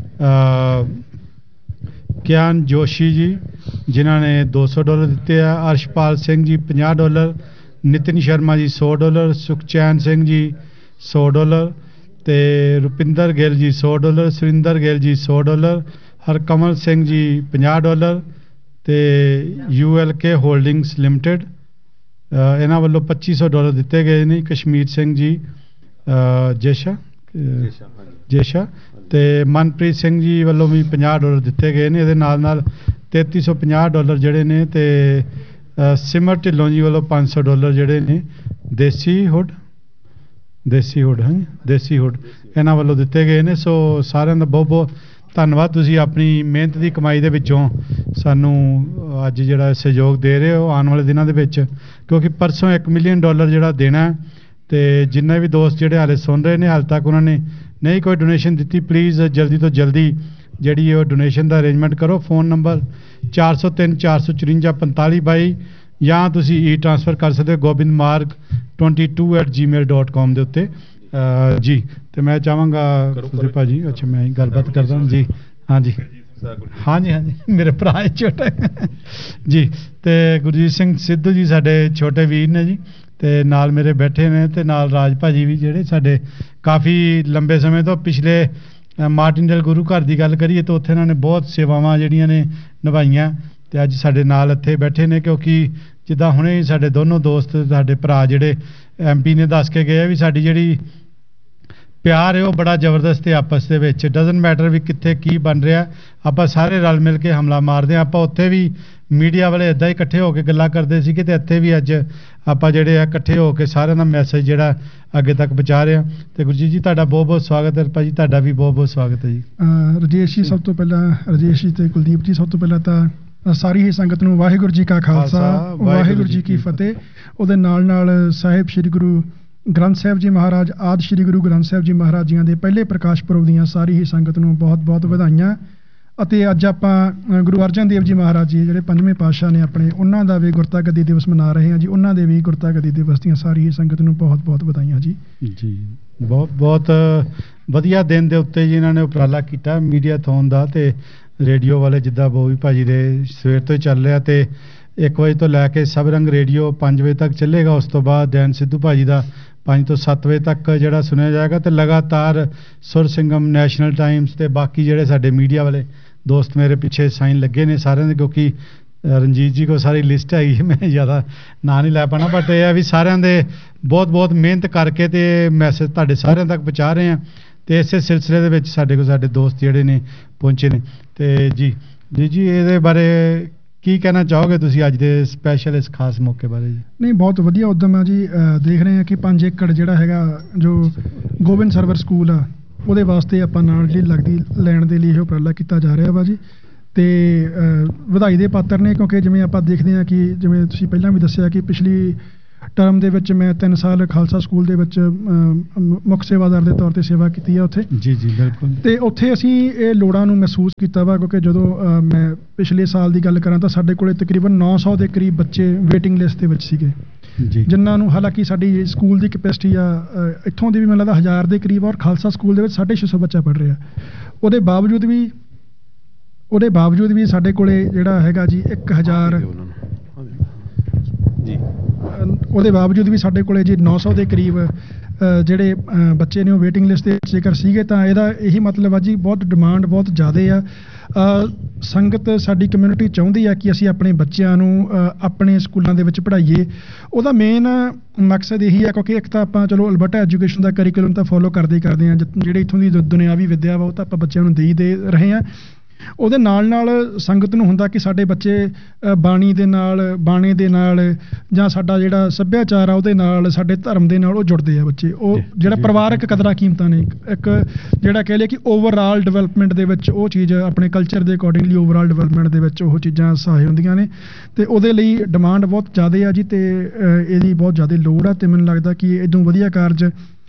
ਕਿਆਨ ਜੋਸ਼ੀ ਜੀ, ਜਿਨ੍ਹਾਂ ਨੇ ਦੋ ਸੌ ਡਾਲਰ ਦਿੱਤੇ ਆ। ਅਰਸ਼ਪਾਲ ਸਿੰਘ ਜੀ ਪੰਜਾਹ ਡਾਲਰ। ਨਿਤਿਨ ਸ਼ਰਮਾ ਜੀ ਸੌ ਡਾਲਰ। ਸੁਖਚੈਨ ਸਿੰਘ ਜੀ ਸੌ ਡਾਲਰ, ਤੇ ਰੁਪਿੰਦਰ ਗਿੱਲ ਜੀ ਸੌ ਡਾਲਰ। ਸੁਰਿੰਦਰ ਗਿੱਲ ਜੀ ਸੌ ਡਾਲਰ। ਹਰਕਮਲ ਸਿੰਘ ਜੀ ਪੰਜਾਹ ਡਾਲਰ, ਤੇ U L K holdings limited ਇਹਨਾਂ ਵੱਲੋਂ ਪੱਚੀ ਸੌ ਡਾਲਰ ਦਿੱਤੇ ਗਏ ਨੇ। ਕਸ਼ਮੀਰ ਸਿੰਘ ਜੀ ਜੇਸ਼ਾ ਜੇਸ਼ਾ ਤੇ ਮਨਪ੍ਰੀਤ ਸਿੰਘ ਜੀ ਵੱਲੋਂ ਵੀ ਪੰਜਾਹ ਡਾਲਰ ਦਿੱਤੇ ਗਏ ਨੇ। ਇਹਦੇ ਨਾਲ ਨਾਲ ਤੇਤੀ ਸੌ ਪੰਜਾਹ ਡਾਲਰ ਜਿਹੜੇ ਨੇ, ਤੇ ਸਿਮਰ ਢਿੱਲੋਂ ਜੀ ਵੱਲੋਂ ਪੰਜ ਸੌ ਡਾਲਰ ਜਿਹੜੇ ਨੇ ਦੇਸੀ ਹੁੱਡ ਦੇਸੀ ਹੁੱਡ ਹਾਂ ਦੇਸੀ ਹੁੱਡ ਇਹਨਾਂ ਵੱਲੋਂ ਦਿੱਤੇ ਗਏ ਨੇ। ਸੋ ਸਾਰਿਆਂ ਦਾ ਬਹੁਤ ਬਹੁਤ ਧੰਨਵਾਦ, ਤੁਸੀਂ ਆਪਣੀ ਮਿਹਨਤ ਦੀ ਕਮਾਈ ਦੇ ਵਿੱਚੋਂ ਸਾਨੂੰ ਅੱਜ ਜਿਹੜਾ ਸਹਿਯੋਗ ਦੇ ਰਹੇ ਹੋ ਆਉਣ ਵਾਲੇ ਦਿਨਾਂ ਦੇ ਵਿੱਚ, ਕਿਉਂਕਿ ਪਰਸੋਂ ਇੱਕ ਮਿਲੀਅਨ ਡਾਲਰ ਜਿਹੜਾ ਦੇਣਾ, ਤੇ ਜਿੰਨੇ ਵੀ ਦੋਸਤ ਜਿਹੜੇ ਹਾਲੇ ਸੁਣ ਰਹੇ ਨੇ ਹਾਲੇ ਤੱਕ ਉਹਨਾਂ ਨੇ ਨਹੀਂ ਕੋਈ ਡੋਨੇਸ਼ਨ ਦਿੱਤੀ, ਪਲੀਜ਼ ਜਲਦੀ ਤੋਂ ਜਲਦੀ ਜਿਹੜੀ ਉਹ ਡੋਨੇਸ਼ਨ ਦਾ ਅਰੇਂਜਮੈਂਟ ਕਰੋ। ਫੋਨ ਨੰਬਰ ਚਾਰ ਸੌ ਤਿੰਨ ਚਾਰ ਸੌ ਚੁਰੰਜਾ ਪੰਤਾਲੀ ਬਾਈ, ਜਾਂ ਤੁਸੀਂ ਈ ਟ੍ਰਾਂਸਫਰ ਕਰ ਸਕਦੇ ਹੋ ਗੋਬਿੰਦ ਮਾਰਗ ਬਾਈ ਐਟ ਜੀ ਮੇਲ ਡੋਟ ਕਾਮ ਦੇ ਉੱਤੇ ਜੀ। ਤੇ ਮੈਂ ਚਾਹਾਂਗਾ ਤੁਸੀਂ ਭਾਜੀ, ਅੱਛਾ ਮੈਂ ਗੱਲਬਾਤ ਕਰਦਾ ਜੀ। ਹਾਂਜੀ ਹਾਂਜੀ ਹਾਂਜੀ ਮੇਰੇ ਭਰਾ ਛੋਟਾ ਜੀ, ਤੇ ਗੁਰਜੀਤ ਸਿੰਘ ਸਿੱਧੂ ਜੀ ਸਾਡੇ ਛੋਟੇ ਵੀਰ ਨੇ ਜੀ, ਤੇ ਨਾਲ ਮੇਰੇ ਬੈਠੇ ਨੇ, ਤੇ ਨਾਲ ਰਾਜ ਭਾਜੀ ਵੀ ਜਿਹੜੇ ਸਾਡੇ ਕਾਫੀ ਲੰਬੇ ਸਮੇਂ ਤੋਂ ਪਿਛਲੇ ਮਾਰਟਿਨਡੇਲ ਗੁਰੂ ਘਰ ਦੀ ਗੱਲ ਕਰੀਏ ਤਾਂ ਉੱਥੇ ਇਹਨਾਂ ਨੇ ਬਹੁਤ ਸੇਵਾਵਾਂ ਜਿਹੜੀਆਂ ਨੇ ਨਿਭਾਈਆਂ, ਤੇ ਅੱਜ ਸਾਡੇ ਨਾਲ ਇੱਥੇ ਬੈਠੇ ਨੇ। ਕਿਉਂਕਿ ਜਿੱਦਾਂ ਹੁਣੇ ਸਾਡੇ ਦੋਨੋਂ ਦੋਸਤ ਸਾਡੇ ਭਰਾ ਜਿਹੜੇ ਐਮ ਪੀ ਨੇ ਦੱਸ ਕੇ ਗਏ ਵੀ ਸਾਡੀ ਜਿਹੜੀ ਪਿਆਰ ਹੈ ਉਹ ਬੜਾ ਜ਼ਬਰਦਸਤ ਹੈ ਆਪਸ ਦੇ ਵਿੱਚ। ਡਜ਼ਨਟ ਮੈਟਰ ਵੀ ਕਿੱਥੇ ਕੀ ਬਣ ਰਿਹਾ, ਆਪਾਂ ਸਾਰੇ ਰਲ ਮਿਲ ਕੇ ਹਮਲਾ ਮਾਰਦੇ ਹਾਂ। ਆਪਾਂ ਉੱਥੇ ਵੀ ਮੀਡੀਆ ਵਾਲੇ ਇੱਦਾਂ ਹੀ ਇਕੱਠੇ ਹੋ ਕੇ ਗੱਲਾਂ ਕਰਦੇ ਸੀਗੇ, ਤੇ ਇੱਥੇ ਵੀ ਅੱਜ ਆਪਾਂ ਜਿਹੜੇ ਆ ਇਕੱਠੇ ਹੋ ਕੇ ਸਾਰਿਆਂ ਦਾ ਮੈਸੇਜ ਜਿਹੜਾ ਅੱਗੇ ਤੱਕ ਪਹੁੰਚਾ ਰਹੇ ਹਾਂ। ਤੇ ਗੁਰਜੀਤ ਜੀ ਤੁਹਾਡਾ ਬਹੁਤ ਬਹੁਤ ਸਵਾਗਤ ਹੈ, ਭਾਜੀ ਤੁਹਾਡਾ ਵੀ ਬਹੁਤ ਬਹੁਤ ਸਵਾਗਤ ਹੈ ਜੀ। ਰਜੇਸ਼ ਜੀ, ਸਭ ਤੋਂ ਪਹਿਲਾਂ ਰਜੇਸ਼ ਜੀ ਤੇ ਕੁਲਦੀਪ ਜੀ, ਸਭ ਤੋਂ ਪਹਿਲਾਂ ਤਾਂ ਸਾਰੀ ਹੀ ਸੰਗਤ ਨੂੰ ਵਾਹਿਗੁਰੂ ਜੀ ਕਾ ਖਾਲਸਾ ਵਾਹਿਗੁਰੂ ਜੀ ਕੀ ਫਤਿਹ। ਉਹਦੇ ਨਾਲ ਨਾਲ ਸਾਹਿਬ ਸ੍ਰੀ ਗੁਰੂ ਗ੍ਰੰਥ ਸਾਹਿਬ ਜੀ ਮਹਾਰਾਜ ਆਦਿ ਸ੍ਰੀ ਗੁਰੂ ਗ੍ਰੰਥ ਸਾਹਿਬ ਜੀ ਮਹਾਰਾਜ ਜੀਆਂ ਦੇ ਪਹਿਲੇ ਪ੍ਰਕਾਸ਼ ਪੁਰਬ ਦੀਆਂ ਸਾਰੀ ਹੀ ਸੰਗਤ ਨੂੰ ਬਹੁਤ ਬਹੁਤ ਵਧਾਈਆਂ। ਅਤੇ ਅੱਜ ਆਪਾਂ ਗੁਰੂ ਅਰਜਨ ਦੇਵ ਜੀ ਮਹਾਰਾਜ ਜੀ ਜਿਹੜੇ ਪੰਜਵੇਂ ਪਾਤਸ਼ਾਹ ਨੇ ਆਪਣੇ, ਉਹਨਾਂ ਦਾ ਵੀ ਗੁਰਤਾ ਗੱਦੀ ਦਿਵਸ ਮਨਾ ਰਹੇ ਹਾਂ ਜੀ। ਉਹਨਾਂ ਦੇ ਵੀ ਗੁਰਤਾ ਗੱਦੀ ਦਿਵਸ ਦੀਆਂ ਸਾਰੀ ਹੀ ਸੰਗਤ ਨੂੰ ਬਹੁਤ ਬਹੁਤ ਵਧਾਈਆਂ ਜੀ। ਜੀ ਬਹੁਤ ਬਹੁਤ ਵਧੀਆ ਦਿਨ ਦੇ ਉੱਤੇ ਜੀ ਇਹਨਾਂ ਨੇ ਉਪਰਾਲਾ ਕੀਤਾ ਮੀਡੀਆ ਥੋਨ ਦਾ, ਤੇ ਰੇਡੀਓ ਵਾਲੇ ਜਿੱਦਾਂ ਬੋਵੀ ਭਾਜੀ ਦੇ ਸਵੇਰ ਤੋਂ ਹੀ ਚੱਲ ਰਿਹਾ, ਤੇ ਇੱਕ ਵਜੇ ਤੋਂ ਲੈ ਕੇ ਸਭ ਰੰਗ ਰੇਡੀਓ ਪੰਜ ਵਜੇ ਤੱਕ ਚੱਲੇਗਾ। ਉਸ ਤੋਂ ਬਾਅਦ ਡੈਨ ਸਿੱਧੂ ਭਾਜੀ ਦਾ ਪੰਜ ਤੋਂ ਸੱਤ ਵਜੇ ਤੱਕ ਜਿਹੜਾ ਸੁਣਿਆ ਜਾਏਗਾ, ਤੇ ਲਗਾਤਾਰ ਸੁਰ ਸਿੰਘਮ, ਨੈਸ਼ਨਲ ਟਾਈਮਸ ਤੇ ਬਾਕੀ ਜਿਹੜੇ ਸਾਡੇ ਮੀਡੀਆ ਵਾਲੇ ਦੋਸਤ ਮੇਰੇ ਪਿੱਛੇ ਸਾਈਨ ਲੱਗੇ ਨੇ ਸਾਰਿਆਂ ਦੇ, ਕਿਉਂਕਿ ਰਣਜੀਤ ਜੀ ਕੋਲ ਸਾਰੀ ਲਿਸਟ ਹੈਗੀ, ਮੈਂ ਜ਼ਿਆਦਾ ਨਾਂ ਨਹੀਂ ਲੈ ਪਾਣਾ, ਬਟ ਇਹ ਆ ਵੀ ਸਾਰਿਆਂ ਦੇ ਬਹੁਤ ਬਹੁਤ ਮਿਹਨਤ ਕਰਕੇ ਤੇ ਮੈਸੇਜ ਤੁਹਾਡੇ ਸਾਰਿਆਂ ਤੱਕ ਪਹੁੰਚਾ ਰਹੇ ਹਾਂ। ਤੇ ਇਸੇ ਸਿਲਸਿਲੇ ਦੇ ਵਿੱਚ ਸਾਡੇ ਕੋਲ ਸਾਡੇ ਦੋਸਤ ਜਿਹੜੇ ਨੇ ਪਹੁੰਚੇ ਨੇ। ਤੇ ਜੀ ਜੀ ਜੀ ਇਹਦੇ ਬਾਰੇ ਕੀ ਕਹਿਣਾ ਚਾਹੋਗੇ ਤੁਸੀਂ ਅੱਜ ਦੇ ਸਪੈਸ਼ਲ ਇਸ ਖਾਸ ਮੌਕੇ ਬਾਰੇ ਜੀ? ਨਹੀਂ, ਬਹੁਤ ਵਧੀਆ ਉਦਮ ਆ ਜੀ। ਦੇਖ ਰਹੇ ਹਾਂ ਕਿ ਪੰਜ ਏਕੜ ਜਿਹੜਾ ਹੈਗਾ ਜੋ ਗੋਬਿੰਦ ਸਰਵਰ ਸਕੂਲ ਆ ਉਹਦੇ ਵਾਸਤੇ ਆਪਾਂ ਨਾਲ ਜਿਹੜੀ ਲੱਗਦੀ ਲੈਣ ਦੇ ਲਈ ਇਹ ਉਪਰਾਲਾ ਕੀਤਾ ਜਾ ਰਿਹਾ ਵਾ ਜੀ। ਤੇ ਵਧਾਈ ਦੇ ਪਾਤਰ ਨੇ, ਕਿਉਂਕਿ ਜਿਵੇਂ ਆਪਾਂ ਦੇਖਦੇ ਹਾਂ ਕਿ ਜਿਵੇਂ ਤੁਸੀਂ ਪਹਿਲਾਂ ਵੀ ਦੱਸਿਆ ਕਿ ਪਿਛਲੀ ਟਰਮ ਦੇ ਵਿੱਚ ਮੈਂ ਤਿੰਨ ਸਾਲ ਖਾਲਸਾ ਸਕੂਲ ਦੇ ਵਿੱਚ ਅ, ਮੁੱਖ ਸੇਵਾਦਾਰ ਦੇ ਤੌਰ ਤੇ ਸੇਵਾ ਕੀਤੀ ਹੈ ਉੱਥੇ। ਜੀ ਜੀ ਬਿਲਕੁਲ। ਤੇ ਉੱਥੇ ਅਸੀਂ ਇਹ ਲੋੜਾਂ ਨੂੰ ਮਹਿਸੂਸ ਕੀਤਾ ਵਾ, ਕਿਉਂਕਿ ਜਦੋਂ ਅ, ਮੈਂ ਪਿਛਲੇ ਸਾਲ ਦੀ ਗੱਲ ਕਰਾਂ ਤਾਂ ਸਾਡੇ ਕੋਲੇ ਤਕਰੀਬਨ ਨੌ ਸੌ ਦੇ ਕਰੀਬ ਬੱਚੇ ਵੇਟਿੰਗ ਲਿਸਟ ਦੇ ਵਿੱਚ ਸੀਗੇ, ਜੀ ਜਿਨ੍ਹਾਂ ਨੂੰ ਹਾਲਾਂਕਿ ਸਾਡੀ ਸਕੂਲ ਦੀ ਕੈਪੈਸਿਟੀ ਆ ਅ, ਇੱਥੋਂ ਦੀ ਵੀ ਮੈਨੂੰ ਲੱਗਦਾ ਹਜ਼ਾਰ ਦੇ ਕਰੀਬ, ਔਰ ਖਾਲਸਾ ਸਕੂਲ ਦੇ ਵਿੱਚ ਸਾਢੇ ਛੇ ਸੌ ਬੱਚਾ ਪੜ੍ਹ ਰਿਹਾ। ਉਹਦੇ ਬਾਵਜੂਦ ਵੀ ਉਹਦੇ ਬਾਵਜੂਦ ਵੀ ਸਾਡੇ ਕੋਲੇ ਜਿਹੜਾ ਹੈਗਾ ਜੀ ਇੱਕ ਹਜ਼ਾਰ ਜੀ ਉਹਦੇ ਬਾਵਜੂਦ ਵੀ ਸਾਡੇ ਕੋਲੇ ਜੀ ਨੌ ਸੌ ਦੇ ਕਰੀਬ ਅ, ਜਿਹੜੇ ਅ, ਬੱਚੇ ਨੇ ਉਹ ਵੇਟਿੰਗ ਲਿਸਟ ਦੇ ਵਿੱਚ ਜੇਕਰ ਸੀਗੇ, ਤਾਂ ਇਹਦਾ ਇਹੀ ਮਤਲਬ ਆ ਜੀ ਬਹੁਤ ਡਿਮਾਂਡ ਬਹੁਤ ਜ਼ਿਆਦਾ ਆ। ਅ, ਸੰਗਤ ਸਾਡੀ ਕਮਿਊਨਿਟੀ ਚਾਹੁੰਦੀ ਆ ਕਿ ਅਸੀਂ ਆਪਣੇ ਬੱਚਿਆਂ ਨੂੰ ਅ, ਆਪਣੇ ਸਕੂਲਾਂ ਦੇ ਵਿੱਚ ਪੜ੍ਹਾਈਏ। ਉਹਦਾ ਮੇਨ ਮਕਸਦ ਇਹੀ ਆ, ਕਿਉਂਕਿ ਇੱਕ ਤਾਂ ਆਪਾਂ ਚਲੋ ਅਲਬਰਟਾ ਐਜੂਕੇਸ਼ਨ ਦਾ ਕਰਿਕੂਲਮ ਤਾਂ ਫੋਲੋ ਕਰਦੇ ਹੀ ਕਰਦੇ ਆ, ਜਿਹੜੇ ਇੱਥੋਂ ਦੀ ਦੁ- ਦੁਨਿਆਵੀ ਵਿੱਦਿਆ ਵਾ ਉਹ ਤਾਂ ਆਪਾਂ ਬੱਚਿਆਂ ਨੂੰ ਦੇ ਹੀ ਦੇ ਰਹੇ ਆ। ਉਹਦੇ ਨਾਲ ਨਾਲ ਸੰਗਤ ਨੂੰ ਹੁੰਦਾ ਕਿ ਸਾਡੇ ਬੱਚੇ ਅ, ਬਾਣੀ ਦੇ ਨਾਲ, ਬਾਣੇ ਦੇ ਨਾਲ, ਜਾਂ ਸਾਡਾ ਜਿਹੜਾ ਸੱਭਿਆਚਾਰ ਆ ਉਹਦੇ ਨਾਲ, ਸਾਡੇ ਧਰਮ ਦੇ ਨਾਲ ਉਹ ਜੁੜਦੇ ਆ ਬੱਚੇ। ਉਹ ਜਿਹੜਾ ਪਰਿਵਾਰਕ ਕਦਰਾਂ ਕੀਮਤਾਂ ਨੇ, ਇੱਕ ਜਿਹੜਾ ਕਹਿ ਲਈਏ ਕਿ ਓਵਰਆਲ ਡਿਵੈਲਪਮੈਂਟ ਦੇ ਵਿੱਚ ਉਹ ਚੀਜ਼ ਆਪਣੇ ਕਲਚਰ ਦੇ ਅਕੋਰਡਿੰਗਲੀ ਓਵਰਆਲ ਡਿਵੈਲਪਮੈਂਟ ਦੇ ਵਿੱਚ ਉਹ ਚੀਜ਼ਾਂ ਸਹਾਈ ਹੁੰਦੀਆਂ ਨੇ, ਤੇ ਉਹਦੇ ਲਈ ਡਿਮਾਂਡ ਬਹੁਤ ਜ਼ਿਆਦਾ ਆ ਜੀ, ਤੇ ਅ, ਇਹਦੀ ਬਹੁਤ ਜ਼ਿਆਦਾ ਲੋੜ ਆ। ਤੇ ਮੈਨੂੰ ਲੱਗਦਾ ਕਿ ਇਦੋਂ ਵਧੀਆ ਕਾਰਜ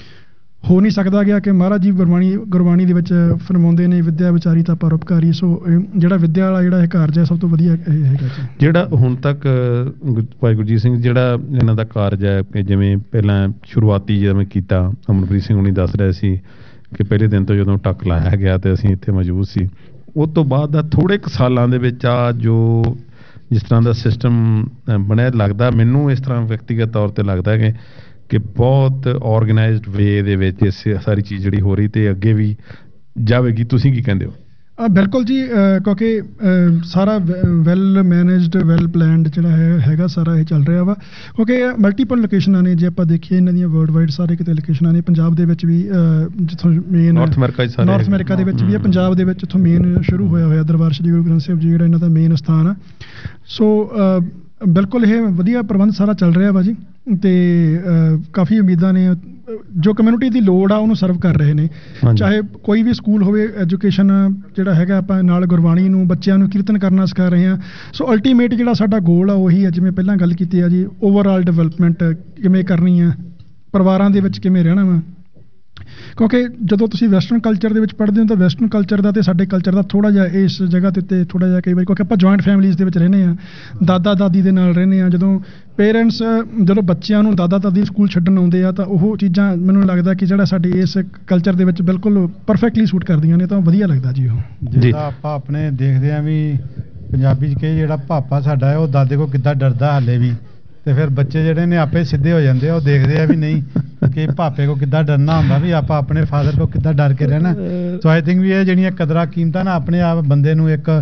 ਹੋ ਨਹੀਂ ਸਕਦਾ ਗਿਆ ਕਿ ਮਹਾਰਾਜ ਜੀ ਗੁਰਬਾਣੀ ਗੁਰਬਾਣੀ ਦੇ ਵਿੱਚ ਫਰਮਾਉਂਦੇ ਨੇ, ਵਿਦਿਆ ਵਿਚਾਰੀ ਤਾਂ ਪਰਉਪਕਾਰੀ। ਸੋ ਇਹ ਜਿਹੜਾ ਵਿਦਿਆ ਵਾਲਾ ਜਿਹੜਾ ਇਹ ਕਾਰਜ ਹੈ ਸਭ ਤੋਂ ਵਧੀਆ ਇਹ ਹੈਗਾ ਜੀ। ਜਿਹੜਾ ਹੁਣ ਤੱਕ ਅ, ਭਾਈ ਗੁਰਜੀਤ ਸਿੰਘ ਜਿਹੜਾ ਇਹਨਾਂ ਦਾ ਕਾਰਜ ਹੈ, ਕਿ ਜਿਵੇਂ ਪਹਿਲਾਂ ਸ਼ੁਰੂਆਤੀ ਜਿਵੇਂ ਕੀਤਾ, ਅਮਨਪ੍ਰੀਤ ਸਿੰਘ ਹੁਣੀ ਦੱਸ ਰਹੇ ਸੀ ਕਿ ਪਹਿਲੇ ਦਿਨ ਤੋਂ ਜਦੋਂ ਟੱਕ ਲਾਇਆ ਗਿਆ ਤੇ ਅਸੀਂ ਇੱਥੇ ਮੌਜੂਦ ਸੀ, ਉਸ ਤੋਂ ਬਾਅਦ ਦਾ ਥੋੜੇ ਕੁ ਸਾਲਾਂ ਦੇ ਵਿੱਚ ਆ ਜੋ ਜਿਸ ਤਰ੍ਹਾਂ ਦਾ ਸਿਸਟਮ ਬਣਿਆ, ਲੱਗਦਾ ਮੈਨੂੰ ਇਸ ਤਰ੍ਹਾਂ ਵਿਅਕਤੀਗਤ ਤੌਰ ਤੇ ਲੱਗਦਾ ਕਿ ਕਿ ਬਹੁਤ ਆਰਗੇਨਾਈਜ਼ਡ ਵੇ ਦੇ ਵਿੱਚ ਇਹ ਸਾਰੀ ਚੀਜ਼ ਜਿਹੜੀ ਹੋ ਰਹੀ ਤੇ ਅੱਗੇ ਵੀ ਜਾਵੇਗੀ। ਤੁਸੀਂ ਕੀ ਕਹਿੰਦੇ ਹੋ? ਆ ਬਿਲਕੁਲ ਜੀ, ਅ, ਕਿਉਂਕਿ ਅ, ਸਾਰਾ ਵੈਲ ਮੈਨੇਜਡ ਵੈਲ ਪਲੈਨਡ ਜਿਹੜਾ ਹੈ ਹੈਗਾ ਸਾਰਾ ਇਹ ਚੱਲ ਰਿਹਾ ਵਾ, ਕਿਉਂਕਿ ਮਲਟੀਪਲ ਲੋਕੇਸ਼ਨਾਂ ਨੇ। ਜੇ ਆਪਾਂ ਦੇਖੀਏ ਇਹਨਾਂ ਦੀਆਂ ਵਰਲਡ ਵਾਈਡ ਸਾਰੇ ਕਿਤੇ ਲੋਕੇਸ਼ਨਾਂ ਨੇ, ਪੰਜਾਬ ਦੇ ਵਿੱਚ ਵੀ ਅ, ਜਿੱਥੋਂ ਮੇਨ ਨਾਰਥ ਅਮਰੀਕਾ ਸਾਰੇ ਨਾਰਥ ਅਮਰੀਕਾ ਦੇ ਵਿੱਚ ਵੀ ਹੈ, ਪੰਜਾਬ ਦੇ ਵਿੱਚ ਇੱਥੋਂ ਮੇਨ ਸ਼ੁਰੂ ਹੋਇਆ ਹੋਇਆ ਦਰਬਾਰ ਸ੍ਰੀ ਗੁਰੂ ਗ੍ਰੰਥ ਸਾਹਿਬ ਜੀ ਜਿਹੜਾ ਇਹਨਾਂ ਦਾ ਮੇਨ ਸਥਾਨ ਆ। ਸੋ ਅ, ਬਿਲਕੁਲ ਇਹ ਵਧੀਆ ਪ੍ਰਬੰਧ ਸਾਰਾ ਚੱਲ ਰਿਹਾ ਵਾ ਜੀ, ਤੇ ਅ, ਕਾਫੀ ਉਮੀਦਾਂ ਨੇ। ਜੋ ਕਮਿਊਨਿਟੀ ਦੀ ਲੋੜ ਆ ਉਹਨੂੰ ਸਰਵ ਕਰ ਰਹੇ ਨੇ, ਚਾਹੇ ਕੋਈ ਵੀ ਸਕੂਲ ਹੋਵੇ। ਐਜੂਕੇਸ਼ਨ ਜਿਹੜਾ ਹੈਗਾ ਆਪਾਂ ਨਾਲ ਗੁਰਬਾਣੀ ਨੂੰ ਬੱਚਿਆਂ ਨੂੰ ਕੀਰਤਨ ਕਰਨਾ ਸਿਖਾ ਰਹੇ ਹਾਂ। ਸੋ ਅਲਟੀਮੇਟ ਜਿਹੜਾ ਸਾਡਾ ਗੋਲ ਆ ਉਹੀ ਹੈ, ਜਿਵੇਂ ਪਹਿਲਾਂ ਗੱਲ ਕੀਤੀ ਆ ਜੀ, ਓਵਰਆਲ ਡਿਵੈਲਪਮੈਂਟ ਕਿਵੇਂ ਕਰਨੀ ਆ, ਪਰਿਵਾਰਾਂ ਦੇ ਵਿੱਚ ਕਿਵੇਂ ਰਹਿਣਾ ਵਾ। ਕਿਉਂਕਿ ਜਦੋਂ ਤੁਸੀਂ ਵੈਸਟਰਨ ਕਲਚਰ ਦੇ ਵਿੱਚ ਪੜ੍ਹਦੇ ਹੋ ਤਾਂ ਵੈਸਟਰਨ ਕਲਚਰ ਦਾ ਤੇ ਸਾਡੇ ਕਲਚਰ ਦਾ ਥੋੜਾ ਜਿਹਾ ਇਸ ਜਗ੍ਹਾ ਤੇ ਉੱਤੇ ਥੋੜਾ ਜਿਹਾ ਕਈ ਵਾਰੀ, ਕਿਉਂਕਿ ਆਪਾਂ ਜੁਆਇੰਟ ਫੈਮਿਲੀਜ਼ ਦੇ ਵਿੱਚ ਰਹਿੰਦੇ ਆ, ਦਾਦਾ ਦਾਦੀ ਦੇ ਨਾਲ ਰਹਿੰਦੇ ਆ। ਜਦੋਂ ਪੇਰੈਂਟਸ ਜਦੋਂ ਬੱਚਿਆਂ ਨੂੰ ਦਾਦਾ ਦਾਦੀ ਸਕੂਲ ਛੱਡਣ ਆਉਂਦੇ ਆ ਤਾਂ ਉਹ ਚੀਜ਼ਾਂ ਮੈਨੂੰ ਲੱਗਦਾ ਕਿ ਜਿਹੜਾ ਸਾਡੇ ਇਸ ਕਲਚਰ ਦੇ ਵਿੱਚ ਬਿਲਕੁਲ ਪਰਫੈਕਟਲੀ ਸੂਟ ਕਰਦੀਆਂ ਨੇ, ਤਾਂ ਵਧੀਆ ਲੱਗਦਾ ਜੀ ਉਹ। ਜਿੱਦਾਂ ਆਪਾਂ ਆਪਣੇ ਦੇਖਦੇ ਆ ਵੀ ਪੰਜਾਬੀ 'ਚ ਕਹੇ ਜਿਹੜਾ ਪਾਪਾ ਸਾਡਾ ਹੈ ਉਹ ਦਾਦੇ ਕੋਲ ਕਿੱਦਾਂ ਡਰਦਾ ਹਾਲੇ ਵੀ, ਤੇ ਫਿਰ ਬੱਚੇ ਜਿਹੜੇ ਨੇ ਆਪੇ ਸਿੱਧੇ ਹੋ ਜਾਂਦੇ ਆ, ਉਹ ਦੇਖਦੇ ਆ ਵੀ ਨਹੀਂ ਕਿ ਭਾਪੇ ਕੋ ਕਿੱਦਾਂ ਡਰਨਾ ਹੁੰਦਾ, ਵੀ ਆਪਾਂ ਆਪਣੇ ਫਾਦਰ ਕੋ ਕਿੱਦਾਂ ਡਰ ਕੇ ਰਹਿਣਾ। ਸੋ ਆਈ ਥਿੰਕ ਵੀ ਇਹ ਜਿਹੜੀਆਂ ਕਦਰਾਂ ਕੀਮਤਾਂ ਨਾ ਆਪਣੇ ਆਪ ਬੰਦੇ ਨੂੰ ਇੱਕ